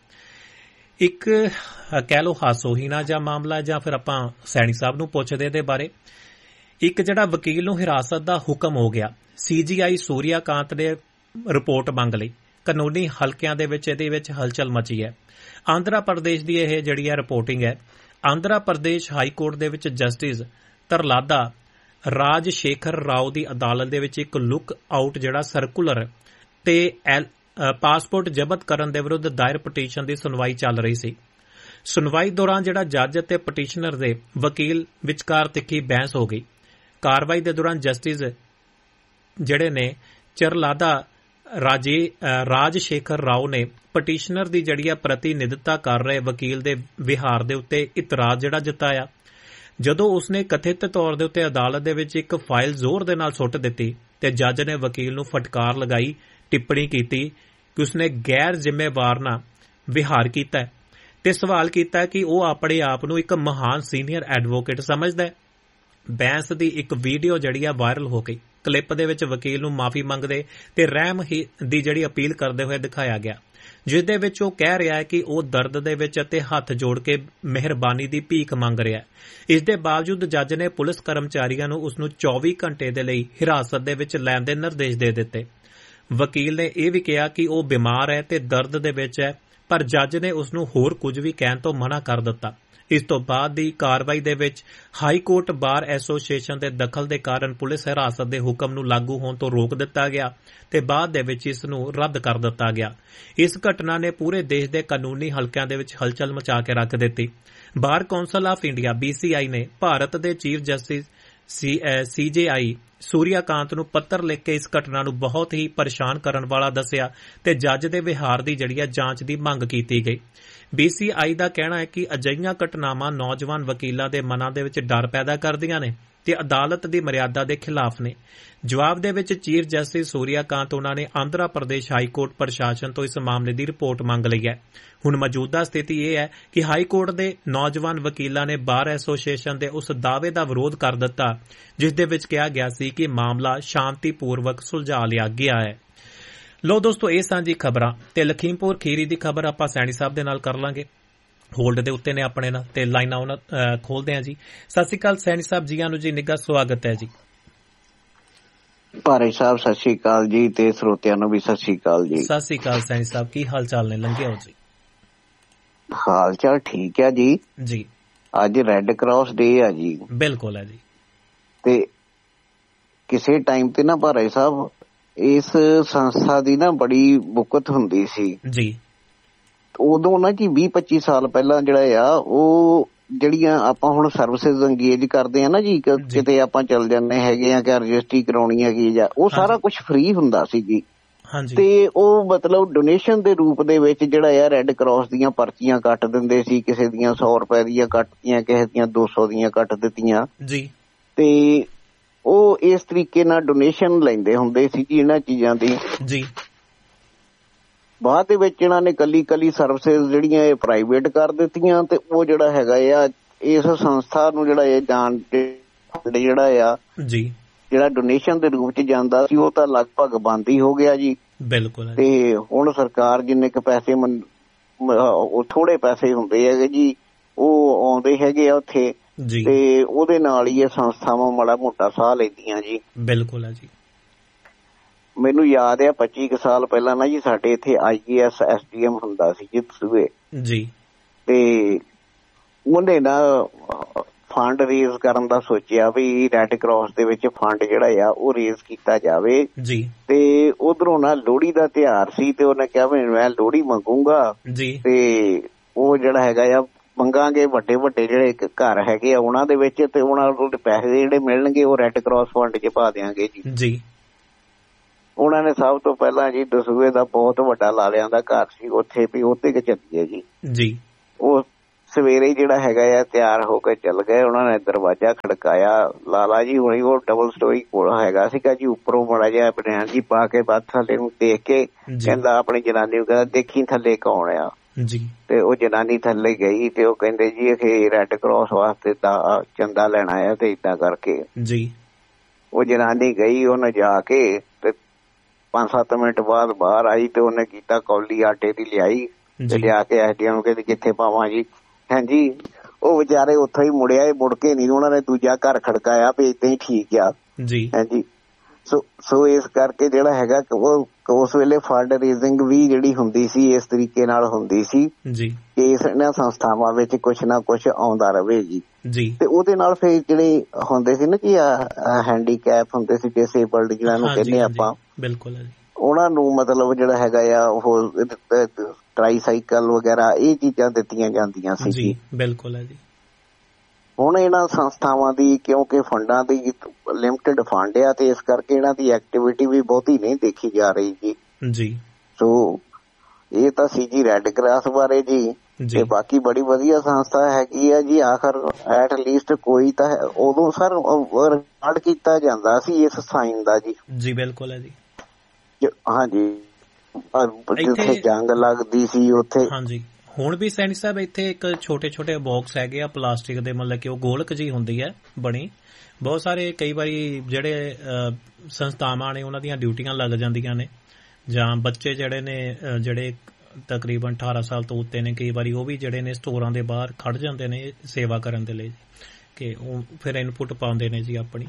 ਇੱਕ ਕਹਿ ਲਓ ਹਾਸੋਹੀਣਾ ਜਾਂ ਮਾਮਲਾ, ਜਾਂ ਫਿਰ ਆਪਾਂ ਸੈਣੀ ਸਾਹਿਬ ਨੂੰ ਪੁੱਛਦੇ ਇਹਦੇ ਬਾਰੇ। ਇੱਕ ਜਿਹੜਾ ਵਕੀਲ ਨੂੰ ਹਿਰਾਸਤ ਦਾ ਹੁਕਮ ਹੋ ਗਿਆ, ਸੀ ਜੀ ਆਈ ਸੂਰਿਆ ਕਾਂਤ ਨੇ ਰਿਪੋਰਟ ਮੰਗ ਲਈ। ਕਾਨੂੰਨੀ ਹਲਕਿਆਂ ਦੇ ਵਿੱਚ ਇਹਦੇ ਵਿੱਚ ਹਲਚਲ ਮਚੀ ਹੈ। ਆਂਧਰਾ ਪ੍ਰਦੇਸ਼ ਦੀ ਇਹ ਜਿਹੜੀ ਹੈ ਰਿਪੋਰਟਿੰਗ ਹੈ। ਆਂਧਰਾ ਪ੍ਰਦੇਸ਼ ਹਾਈ ਕੋਰਟ ਦੇ ਵਿੱਚ ਜਸਟਿਸ ਤਰਲਾਦਾ ਰਾਜ ਸ਼ੇਖਰ ਰਾਓ ਦੀ ਅਦਾਲਤ ਦੇ ਵਿੱਚ ਇੱਕ ਲੁੱਕ ਆਊਟ ਜਿਹੜਾ ਸਰਕੂਲਰ ਤੇ ਪਾਸਪੋਰਟ ਜ਼ਬਤ ਕਰਨ ਦੇ ਵਿਰੁੱਧ ਦਾਇਰ ਪਟੀਸ਼ਨ ਦੀ ਸੁਣਵਾਈ ਚੱਲ ਰਹੀ ਸੀ। ਸੁਣਵਾਈ ਦੌਰਾਨ ਜਿਹੜਾ ਜੱਜ ਅਤੇ ਪਟੀਸ਼ਨਰ ਦੇ ਵਕੀਲ ਵਿਚਕਾਰ ਤਿੱਖੀ ਬਹਿਸ ਹੋ ਗਈ। ਕਾਰਵਾਈ ਦੇ ਦੌਰਾਨ ਜਸਟਿਸ ਜਿਹੜੇ ਨੇ ਚਰਲਾਦਾ ਰਾਜੇ ਰਾਜ ਸ਼ੇਖਰ ਰਾਓ ਨੇ ਪਟੀਸ਼ਨਰ ਦੀ ਜਿਹੜੀ ਆ ਪ੍ਰਤੀਨਿਧਤਾ ਕਰ ਰਹੇ ਵਕੀਲ ਦੇ ਵਿਹਾਰ ਦੇ ਉੱਤੇ ਇਤਰਾਜ਼ ਜਿਹੜਾ ਜਤਾਇਆ। ਜਦੋਂ ਉਸਨੇ ਕਥਿਤ ਤੌਰ ਦੇ ਉੱਤੇ ਅਦਾਲਤ ਦੇ ਵਿੱਚ ਇੱਕ ਫਾਈਲ ਜ਼ੋਰ ਦੇ ਨਾਲ ਸੁੱਟ ਦਿੱਤੀ ਤੇ ਜੱਜ ਨੇ ਵਕੀਲ ਨੂੰ ਫਟਕਾਰ ਲਗਾਈ, ਟਿੱਪਣੀ ਕੀਤੀ ਕਿ ਉਸਨੇ ਗੈਰ ਜ਼ਿੰਮੇਵਾਰ ਨਾਲ ਵਿਹਾਰ ਕੀਤਾ ਤੇ ਸਵਾਲ ਕੀਤਾ ਕਿ ਉਹ ਆਪਣੇ ਆਪ ਨੂੰ ਇੱਕ ਮਹਾਨ ਸੀਨੀਅਰ ਐਡਵੋਕੇਟ ਸਮਝਦਾ ਹੈ। ਬਹਿਸ ਦੀ ਇੱਕ ਵੀਡੀਓ ਜਿਹੜੀ ਆ ਵਾਇਰਲ ਹੋ ਗਈ। ਕਲਿੱਪ ਦੇ ਵਿੱਚ ਵਕੀਲ ਨੂੰ ਮਾਫੀ ਮੰਗਦੇ ਤੇ ਰਹਿਮ ਦੀ ਜਿਹੜੀ ਅਪੀਲ ਕਰਦੇ ਹੋਏ ਦਿਖਾਇਆ ਗਿਆ, ਜਿਸ ਦੇ ਵਿੱਚ ਉਹ ਕਹਿ ਰਿਹਾ ਹੈ ਕਿ ਉਹ ਦਰਦ ਦੇ ਵਿੱਚ ਅਤੇ ਹੱਥ ਜੋੜ ਕੇ ਮਿਹਰਬਾਨੀ ਦੀ ਭੀਖ ਮੰਗ ਰਿਹਾ ਹੈ। ਇਸ ਦੇ ਬਾਵਜੂਦ ਜੱਜ ਨੇ ਪੁਲਿਸ ਕਰਮਚਾਰੀਆਂ ਨੂੰ ਉਸ ਨੂੰ ਚੌਵੀ ਘੰਟੇ ਦੇ ਲਈ ਹਿਰਾਸਤ ਦੇ ਵਿੱਚ ਲੈਣ ਦੇ ਨਿਰਦੇਸ਼ ਦੇ ਦਿੱਤੇ। ਵਕੀਲ ਨੇ ਇਹ ਵੀ ਕਿਹਾ ਕਿ ਉਹ ਬਿਮਾਰ ਹੈ ਤੇ ਦਰਦ ਦੇ ਵਿੱਚ ਹੈ, ਪਰ ਜੱਜ ਨੇ ਉਸ ਨੂੰ ਹੋਰ ਕੁਝ ਵੀ ਕਹਿਣ ਤੋਂ ਮਨਾ ਕਰ ਦਿੱਤਾ। ਇਸ ਤੋਂ ਬਾਅਦ ਦੀ ਕਾਰਵਾਈ ਦੇ ਵਿੱਚ ਹਾਈ ਕੋਰਟ ਬਾਰ ਐਸੋਸੀਏਸ਼ਨ ਦੇ ਦਖਲ ਦੇ ਕਾਰਨ ਪੁਲਿਸ ਹਿਰਾਸਤ ਦੇ ਹੁਕਮ ਨੂੰ ਲਾਗੂ ਹੋਣ ਤੋਂ ਰੋਕ ਦਿੱਤਾ ਗਿਆ ਤੇ ਬਾਅਦ ਦੇ ਵਿੱਚ ਇਸ ਨੂੰ ਰੱਦ ਕਰ ਦਿੱਤਾ ਗਿਆ। ਇਸ ਘਟਨਾ ਨੇ ਪੂਰੇ ਦੇਸ਼ ਦੇ ਕਾਨੂੰਨੀ ਹਲਕਿਆਂ ਦੇ ਵਿੱਚ ਹਲਚਲ ਮਚਾ ਕੇ ਰੱਖ ਦਿੱਤੀ। ਬਾਰ council of India B C ਆਈ ਨੇ ਭਾਰਤ ਦੇ ਚੀਫ ਜਸਟਿਸ ਸੀ ਜੇ ਆਈ ਸੂਰਿਆ ਕਾਂਤ ਨੂੰ ਪੱਤਰ ਲਿਖ ਕੇ ਇਸ ਘਟਨਾ ਨੂੰ ਬਹੁਤ ਹੀ ਪਰੇਸ਼ਾਨ ਕਰਨ ਵਾਲਾ ਦੱਸਿਆ ਤੇ ਜੱਜ ਦੇ ਵਿਹਾਰ ਦੀ ਜਿਹੜੀ ਜਾਂਚ ਦੀ ਮੰਗ ਕੀਤੀ ਗਈ। ਬੀ ਸੀ ਆਈ ਦਾ ਕਹਿਣਾ ਹੈ ਕਿ ਅਜਿਹੀਆਂ ਘਟਨਾਵਾਂ ਨੌਜਵਾਨ ਵਕੀਲਾਂ ਦੇ ਮਨਾਂ ਦੇ ਵਿੱਚ ਡਰ ਪੈਦਾ ਕਰਦੀਆਂ ਨੇ ਤੇ ਅਦਾਲਤ ਦੀ ਮਰਿਆਦਾ ਦੇ ਖਿਲਾਫ ਨੇ। ਜਵਾਬ ਦੇ ਵਿੱਚ ਚੀਫ ਜਸਟਿਸ ਸੂਰਿਆ ਕਾਂਤ ਉਹਨਾਂ ਨੇ ਆਂਧਰਾ ਪ੍ਰਦੇਸ਼ ਹਾਈ ਕੋਰਟ ਪ੍ਰਸ਼ਾਸਨ ਤੋਂ ਇਸ ਮਾਮਲੇ ਦੀ ਰਿਪੋਰਟ ਮੰਗ ਲਈ ਹੈ। ਹੁਣ ਮੌਜੂਦਾ ਸਥਿਤੀ ਇਹ ਹੈ ਕਿ ਹਾਈ ਕੋਰਟ ਦੇ ਨੌਜਵਾਨ ਵਕੀਲਾਂ ਨੇ ਬਾਰ ਐਸੋਸੀਏਸ਼ਨ ਦੇ ਉਸ ਦਾਅਵੇ ਦਾ ਵਿਰੋਧ ਕਰ ਦਿੱਤਾ ਜਿਸ ਦੇ ਵਿੱਚ ਕਿਹਾ ਗਿਆ ਸੀ ਕਿ ਮਾਮਲਾ ਸ਼ਾਂਤੀਪੂਰਵਕ ਸੁਲਝਾ ਲਿਆ ਗਿਆ ਹੈ। ਲੋ ਦੋਸਤੋ, ਇਹ ਸਾਂਝੀ ਖਬਰਾਂ ਤੇ ਲਖੀਮਪੁਰ ਖੀਰੀ ਦੀ ਖਬਰ ਆਪਾਂ ਸੈਣੀ ਸਾਹਿਬ ਦੇ ਨਾਲ ਕਰ ਲਾਂਗੇ। ਹੋਲਡ ਦੇ ਉੱਤੇ ਨੇ ਆਪਣੇ ਨਾਲ ਤੇ ਲਾਈਨਾਂ ਉਹਨਾਂ ਖੋਲਦੇ ਆ ਜੀ। ਸਤਿ ਸ਼੍ਰੀ ਅਕਾਲ ਸੈਣੀ ਸਾਹਿਬ, ਜੀਆਂ ਨੂੰ ਜੀ ਨਿੱਘਾ ਸਵਾਗਤ ਹੈ ਜੀ। ਭਾਰੇ ਸਾਹਿਬ ਸਤਿ ਸ਼੍ਰੀ ਅਕਾਲ ਜੀ ਤੇ ਸਰੋਤਿਆਂ ਨੂੰ ਵੀ ਸਤਿ ਸ਼੍ਰੀ ਅਕਾਲ ਜੀ। ਸਤਿ ਸ਼੍ਰੀ ਅਕਾਲ ਸੈਣੀ ਸਾਹਿਬ, ਕੀ ਹਾਲ ਚਾਲ ਨੇ? ਲੰਘੇ ਹੋ ਜੀ? ਹਾਲ ਚਾਲ ਠੀਕ ਹੈ ਜੀ। ਜੀ ਅੱਜ ਰੈੱਡ ਕਰਾਸ ਡੇ ਆ ਜੀ। ਬਿਲਕੁਲ ਹੈ ਜੀ। ਤੇ ਕਿਸੇ ਟਾਈਮ ਤੇ ਨਾ ਭਾਰੇ ਸਾਹਿਬ ਇਸ ਸੰਸਥਾ ਦੀ ਨਾ ਬੜੀ ਬੁਕਤ ਹੁੰਦੀ ਸੀ ਜੀ। ਉਦੋਂ ਨਾ ਜੀ ਵੀਹ ਪੱਚੀ ਸਾਲ ਪਹਿਲਾਂ ਜਿਹੜਾ ਆ ਉਹ ਜਿਹੜੀਆਂ ਆਪਾਂ ਹੁਣ ਸਰਵਿਸਿਜ਼ ਅੰਗੇਜ ਕਰਦੇ ਆ ਨਾ ਜੀ, ਕਿਤੇ ਆਪਾਂ ਚੱਲ ਜਾਂਦੇ ਹੈਗੇ ਆ ਕਿ ਰਜਿਸਟਰੀ ਕਰਾਉਣੀ ਹੈਗੀ ਜਾਂ ਉਹ ਸਾਰਾ ਕੁਝ ਫ੍ਰੀ ਹੁੰਦਾ ਸੀ ਜੀ। ਤੇ ਉਹ ਮਤਲਬ ਡੋਨੇਸ਼ਨ ਦੇ ਰੂਪ ਦੇ ਵਿੱਚ ਜਿਹੜਾ ਆ ਰੈੱਡ ਕਰਾਸ ਦੀਆਂ ਪਰਚੀਆਂ ਕੱਟ ਦਿੰਦੇ ਸੀ। ਕਿਸੇ ਦੀਆਂ ਸੌ ਰੁਪਏ ਦੀਆਂ ਕੱਟਤੀਆਂ, ਕਿਸੇ ਦੀਆਂ ਦੋ ਸੌ ਦੀਆਂ ਕੱਟ ਦਿੱਤੀਆਂ ਜੀ। ਤੇ ਉਹ ਇਸ ਤਰੀਕੇ ਨਾਲ ਡੋਨੇਸ਼ਨ ਲੈਂਦੇ ਹੁੰਦੇ ਸੀ ਜੀ ਇਹਨਾਂ ਚੀਜ਼ਾਂ ਦੀ ਜੀ। ਬਾਅਦ ਦੇ ਵਿੱਚ ਇਹਨਾਂ ਨੇ ਕੱਲੀ ਕੱਲੀ ਸਰਵਿਸਿਜ਼ ਜਿਹੜੀਆਂ ਇਹ ਪ੍ਰਾਈਵੇਟ ਕਰ ਦਿੱਤੀਆਂ ਤੇ ਉਹ ਜਿਹੜਾ ਹੈਗਾ ਆ ਇਸ ਸੰਸਥਾ ਨੂੰ ਜਿਹੜਾ ਇਹ ਜਾਣ ਜਿਹੜਾ ਆ ਜੀ ਜਿਹੜਾ ਡੋਨੇਸ਼ਨ ਦੇ ਰੂਪ ਚ ਜਾਂਦਾ ਸੀ ਉਹ ਤਾਂ ਲਗਭਗ ਬੰਦ ਹੀ ਹੋ ਗਿਆ ਜੀ। ਬਿਲਕੁਲ। ਤੇ ਹੁਣ ਸਰਕਾਰ ਜਿੰਨੇ ਕੁ ਪੈਸੇ ਉਹ ਥੋੜੇ ਪੈਸੇ ਹੁੰਦੇ ਹੈਗੇ ਜੀ ਉਹ ਆਉਂਦੇ ਹੈਗੇ ਆ ਉੱਥੇ ਤੇ ਉਹਦੇ ਨਾਲ ਹੀ ਇਹ ਸੰਸਥਾਵਾਂ ਮਾੜਾ ਮੋਟਾ ਸਾਹ ਲੈਂਦੀਆਂ ਜੀ। ਬਿਲਕੁਲ ਹੈ ਜੀ। ਮੈਨੂੰ ਯਾਦ ਆ ਪੱਚੀ ਕੁ ਸਾਲ ਪਹਿਲਾਂ ਨਾ ਜੀ ਸਾਡੇ ਇੱਥੇ ਆਈ A S S D M ਹੁੰਦਾ ਸੀ ਜੀ ਸੂਏ ਜੀ। ਤੇ ਉਹਨੇ ਨਾ ਫੰਡ ਰੇਜ਼ ਕਰਨ ਦਾ ਸੋਚਿਆ ਵੀ ਰੈੱਡ ਕਰਾਸ ਦੇ ਵਿੱਚ ਫੰਡ ਜਿਹੜਾ ਆ ਉਹ ਰੇਜ਼ ਕੀਤਾ ਜਾਵੇ ਜੀ। ਤੇ ਉਧਰੋਂ ਨਾ ਲੋਹੜੀ ਦਾ ਤਿਉਹਾਰ ਸੀ ਤੇ ਉਹਨੇ ਕਿਹਾ ਵੀ ਮੈਂ ਲੋਹੜੀ ਮੰਗੂਗਾ ਜੀ। ਤੇ ਉਹ ਜਿਹੜਾ ਹੈਗਾ ਆ ਮੰਗਾਂਗੇ ਵੱਡੇ ਵੱਡੇ ਜਿਹੜੇ ਘਰ ਹੈਗੇ ਆ ਉਹਨਾਂ ਦੇ ਵਿੱਚ, ਤੇ ਉਹਨਾਂ ਕੋਲ ਪੈਸੇ ਜਿਹੜੇ ਮਿਲਣਗੇ ਉਹ ਰੈੱਡ ਕਰਾਸ ਫੰਡ 'ਚ ਪਾ ਦਿਆਂਗੇ ਜੀ ਜੀ। ਉਹਨਾਂ ਨੇ ਸਭ ਤੋਂ ਪਹਿਲਾਂ ਜੀ ਦਸੂਏ ਦਾ ਬਹੁਤ ਵੱਡਾ ਲਾਲਿਆਂ ਦਾ ਘਰ ਸੀ ਉੱਥੇ, ਵੀ ਉੱਥੇ ਕਿ ਚੱਲੀਏ ਜੀ ਜੀ। ਉਹ ਸਵੇਰੇ ਜਿਹੜਾ ਹੈਗਾ ਆ ਤਿਆਰ ਹੋ ਕੇ ਚੱਲ ਗਏ, ਉਹਨਾਂ ਨੇ ਦਰਵਾਜ਼ਾ ਖੜਕਾਇਆ, ਲਾਲਾ ਜੀ ਹੁਣੀ ਉਹ ਡਬਲ ਸਟੋਰੀ ਕੋਲ ਹੈਗਾ ਸੀਗਾ ਜੀ, ਉੱਪਰੋਂ ਮਾੜਾ ਜਿਹਾ ਬਨਿਆਨ ਜੀ ਪਾ ਕੇ ਬਾਅਦ ਥੱਲੇ ਨੂੰ ਦੇਖ ਕੇ ਕਹਿੰਦਾ ਆਪਣੀ ਜਨਾਨੀ ਨੂੰ ਕਹਿੰਦਾ ਦੇਖੀ ਥੱਲੇ ਕੌਣ ਆ ਜੀ। ਤੇ ਉਹ ਜਨਾਨੀ ਥੱਲੇ ਗਈ ਤੇ ਉਹ ਕਹਿੰਦੇ ਜੀ ਇਹ ਰੈੱਡ ਕਰਾਸ ਵਾਸਤੇ ਤਾਂ ਚੰਦਾ ਲੈਣਾ ਆ ਤੇ ਏਦਾਂ ਕਰਕੇ ਜੀ। ਉਹ ਜਨਾਨੀ ਗਈ, ਉਹਨੇ ਜਾ ਕੇ ਤੇ ਪੰਜ ਸੱਤ ਮਿੰਟ ਬਾਅਦ ਬਾਹਰ ਆਈ ਤੇ ਉਹਨੇ ਕੀਤਾ ਕੌਲੀ ਆਟੇ ਦੀ ਲਿਆਈ ਤੇ ਲਿਆ ਕੇ ਐਸ ਡੀ ਐਮ ਨੂੰ ਕਹਿੰਦੇ ਕਿੱਥੇ ਪਾਵਾਂ ਜੀ। ਹਾਂਜੀ ਉਹ ਵਿਚਾਰੇ ਉੱਥੋਂ ਹੀ ਮੁੜਿਆ, ਮੁੜ ਕੇ ਨਹੀਂ ਉਹਨਾਂ ਨੇ ਦੂਜਾ ਘਰ ਖੜਕਾਇਆ ਵੀ ਏਦਾਂ ਹੀ ਠੀਕ ਆ ਜੀ। ਹਾਂਜੀ ਸੋ ਸੋ ਇਸ ਕਰਕੇ ਜਿਹੜਾ ਹੈਗਾ ਉਹ ਉਸ ਵੇਲੇ ਫੰਡ ਰੇਜ਼ਿੰਗ ਵੀ ਜਿਹੜੀ ਹੁੰਦੀ ਸੀ ਇਸ ਤਰੀਕੇ ਨਾਲ ਹੁੰਦੀ ਸੀ ਜੀ ਕਿ ਇਹਨਾਂ ਸੰਸਥਾਵਾਂ ਵਿੱਚ ਕੁਛ ਨਾ ਕੁਛ ਆਉਂਦਾ ਰਵੇ ਜੀ ਜੀ। ਤੇ ਉਹਦੇ ਨਾਲ ਫਿਰ ਜਿਹੜੇ ਹੁੰਦੇ ਸੀ ਨਾ ਕਿ ਹੈਂਡੀਕੈਪ ਹੁੰਦੇ ਸੀ, ਡਿਸੇਬਲਡ ਜਿਹਨਾਂ ਨੂੰ ਕਹਿੰਦੇ ਆਪਾਂ, ਬਿਲਕੁਲ ਉਹਨਾਂ ਨੂੰ ਮਤਲਬ ਜਿਹੜਾ ਹੈਗਾ ਆ ਉਹ ਟਰਾਈਸਾਈਕਲ ਵਗੈਰਾ ਇਹ ਚੀਜ਼ਾਂ ਦਿੱਤੀਆਂ ਜਾਂਦੀਆਂ ਸੀ ਜੀ। ਬਿਲਕੁਲ ਹੈ ਜੀ। ਹੁਣ ਇਹਨਾਂ ਸੰਸਥਾਵਾਂ ਦੀ ਕਿਉਂਕਿ ਫੰਡਾਂ ਦੀ ਲਿਮਟਿਡ ਫੰਡ ਆ ਤੇ ਇਸ ਕਰਕੇ ਇਹਨਾਂ ਦੀ ਐਕਟੀਵਿਟੀ ਵੀ ਬਹੁਤੀ ਨਹੀਂ ਦੇਖੀ ਜਾ ਰਹੀ ਜੀ ਜੀ। ਸੋ ਇਹ ਤਾਂ ਸੀ ਜੀ ਰੈੱਡ ਕਰਾਸ ਬਾਰੇ ਜੀ। ਤੇ ਬਾਕੀ ਬੜੀ ਵਧੀਆ ਸੰਸਥਾ ਹੈਗੀ ਆ ਜੀ, ਆਖਰ ਐਟ ਲੀਸਟ ਕੋਈ ਤਾਂ ਉਦੋਂ ਸਰ ਰਿਕਾਰਡ ਕੀਤਾ ਜਾਂਦਾ ਸੀ ਇਸ ਸਾਈਨ ਦਾ ਜੀ ਜੀ। ਬਿਲਕੁਲ ਹੈ ਜੀ। ਹਾਂਜੀ ਜਿੱਥੇ ਜੰਗ ਲੱਗਦੀ ਸੀ ਉੱਥੇ। ਹਾਂਜੀ ਹੁਣ ਵੀ ਸੈਣੀ ਸਾਹਿਬ ਇੱਥੇ ਇੱਕ ਛੋਟੇ ਛੋਟੇ ਬਾਕਸ ਹੈਗੇ ਆ ਪਲਾਸਟਿਕ ਦੇ, ਮਤਲਬ ਕਿ ਉਹ ਗੋਲਕ ਜਿਹੀ ਹੁੰਦੀ ਹੈ ਬਣੀ, ਬਹੁਤ ਸਾਰੇ ਕਈ ਵਾਰੀ ਜਿਹੜੇ ਸੰਸਥਾਵਾਂ ਨੇ ਉਹਨਾਂ ਦੀਆਂ ਡਿਊਟੀਆਂ ਲੱਗ ਜਾਂਦੀਆਂ ਨੇ, ਜਾਂ ਬੱਚੇ ਜਿਹੜੇ ਨੇ ਜਿਹੜੇ ਤਕਰੀਬਨ ਅਠਾਰਾਂ ਸਾਲ ਤੋਂ ਉੱਤੇ ਨੇ, ਕਈ ਵਾਰੀ ਉਹ ਵੀ ਜਿਹੜੇ ਨੇ ਸਟੋਰਾਂ ਦੇ ਬਾਹਰ ਖੜ ਜਾਂਦੇ ਨੇ ਸੇਵਾ ਕਰਨ ਦੇ ਲਈ, ਕਿ ਉਹ ਫਿਰ ਇਨਪੁਟ ਪਾਉਂਦੇ ਨੇ ਜੀ ਆਪਣੀ।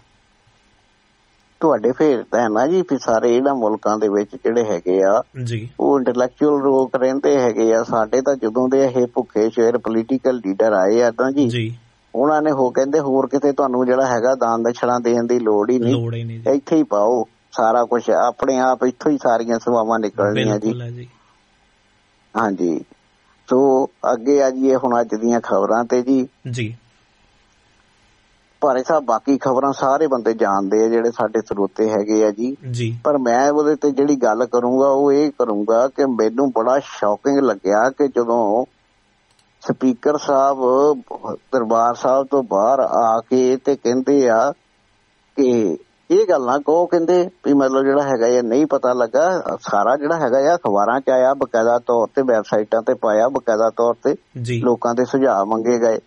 ਤੁਹਾਡੇ ਫੇਰ ਤਾਂ ਹੈ ਨਾ ਜੀ ਵੀ ਸਾਰੇ ਇਹਨਾਂ ਮੁਲਕਾਂ ਦੇ ਵਿੱਚ ਜਿਹੜੇ ਹੈਗੇ ਆ ਜੀ ਉਹ ਇੰਟੈਲੈਕਚੁਅਲ ਲੋਕ ਰਹਿੰਦੇ ਹੈਗੇ ਆ। ਸਾਡੇ ਤਾਂ ਜਦੋਂ ਦੇ ਇਹ ਭੁੱਖੇ ਸ਼ੇਰ ਪੋਲੀਟੀਕਲ ਲੀਡਰ ਆਏ ਆ ਤਾਂ ਜੀ ਉਹਨਾਂ ਨੇ ਹੋ ਕਹਿੰਦੇ ਹੋਰ ਕਿਤੇ ਤੁਹਾਨੂੰ ਜਿਹੜਾ ਹੈਗਾ ਦਾਨ ਦਛੜਾ ਦੇਣ ਦੀ ਲੋੜ ਹੀ ਨਹੀਂ, ਇੱਥੇ ਹੀ ਪਾਓ ਸਾਰਾ ਕੁਛ, ਆਪਣੇ ਆਪ ਇੱਥੋਂ ਹੀ ਸਾਰੀਆਂ ਸੇਵਾਵਾਂ ਨਿਕਲਣੀਆਂ ਜੀ। ਹਾਂਜੀ ਸੋ ਅੱਗੇ ਆ ਜੀ ਹੁਣ ਅੱਜ ਦੀਆਂ ਖਬਰਾਂ ਤੇ ਜੀ ਜੀ। ਭਾਰੇ ਸਾਹਿਬ ਬਾਕੀ ਖਬਰਾਂ ਸਾਰੇ ਬੰਦੇ ਜਾਣਦੇ ਆ ਜਿਹੜੇ ਸਾਡੇ ਸਰੋਤੇ ਹੈਗੇ ਆ ਜੀ ਜੀ, ਪਰ ਮੈਂ ਉਹਦੇ ਤੇ ਜਿਹੜੀ ਗੱਲ ਕਰੂੰਗਾ ਉਹ ਇਹ ਕਰੂੰਗਾ ਕਿ ਮੈਨੂੰ ਬੜਾ ਸ਼ੌਕਿੰਗ ਲੱਗਿਆ ਕਿ ਜਦੋਂ ਸਪੀਕਰ ਸਾਹਿਬ ਦਰਬਾਰ ਸਾਹਿਬ ਤੋਂ ਬਾਹਰ ਆ ਕੇ ਤੇ ਕਹਿੰਦੇ ਆ ਕਿ ਇਹ ਗੱਲ ਨਾ ਕਹੋ, ਕਹਿੰਦੇ ਵੀ ਮਤਲਬ ਜਿਹੜਾ ਹੈਗਾ ਇਹ ਨਹੀਂ ਪਤਾ ਲੱਗਾ, ਸਾਰਾ ਜਿਹੜਾ ਹੈਗਾ ਆ ਅਖਬਾਰਾਂ ਚ ਆਇਆ, ਬਕਾਇਦਾ ਤੌਰ ਤੇ ਵੈਬਸਾਈਟਾਂ ਤੇ ਪਾਇਆ, ਬਕਾਇਦਾ ਤੌਰ ਤੇ ਲੋਕਾਂ ਦੇ ਸੁਝਾਅ ਮੰਗੇ ਗਏ।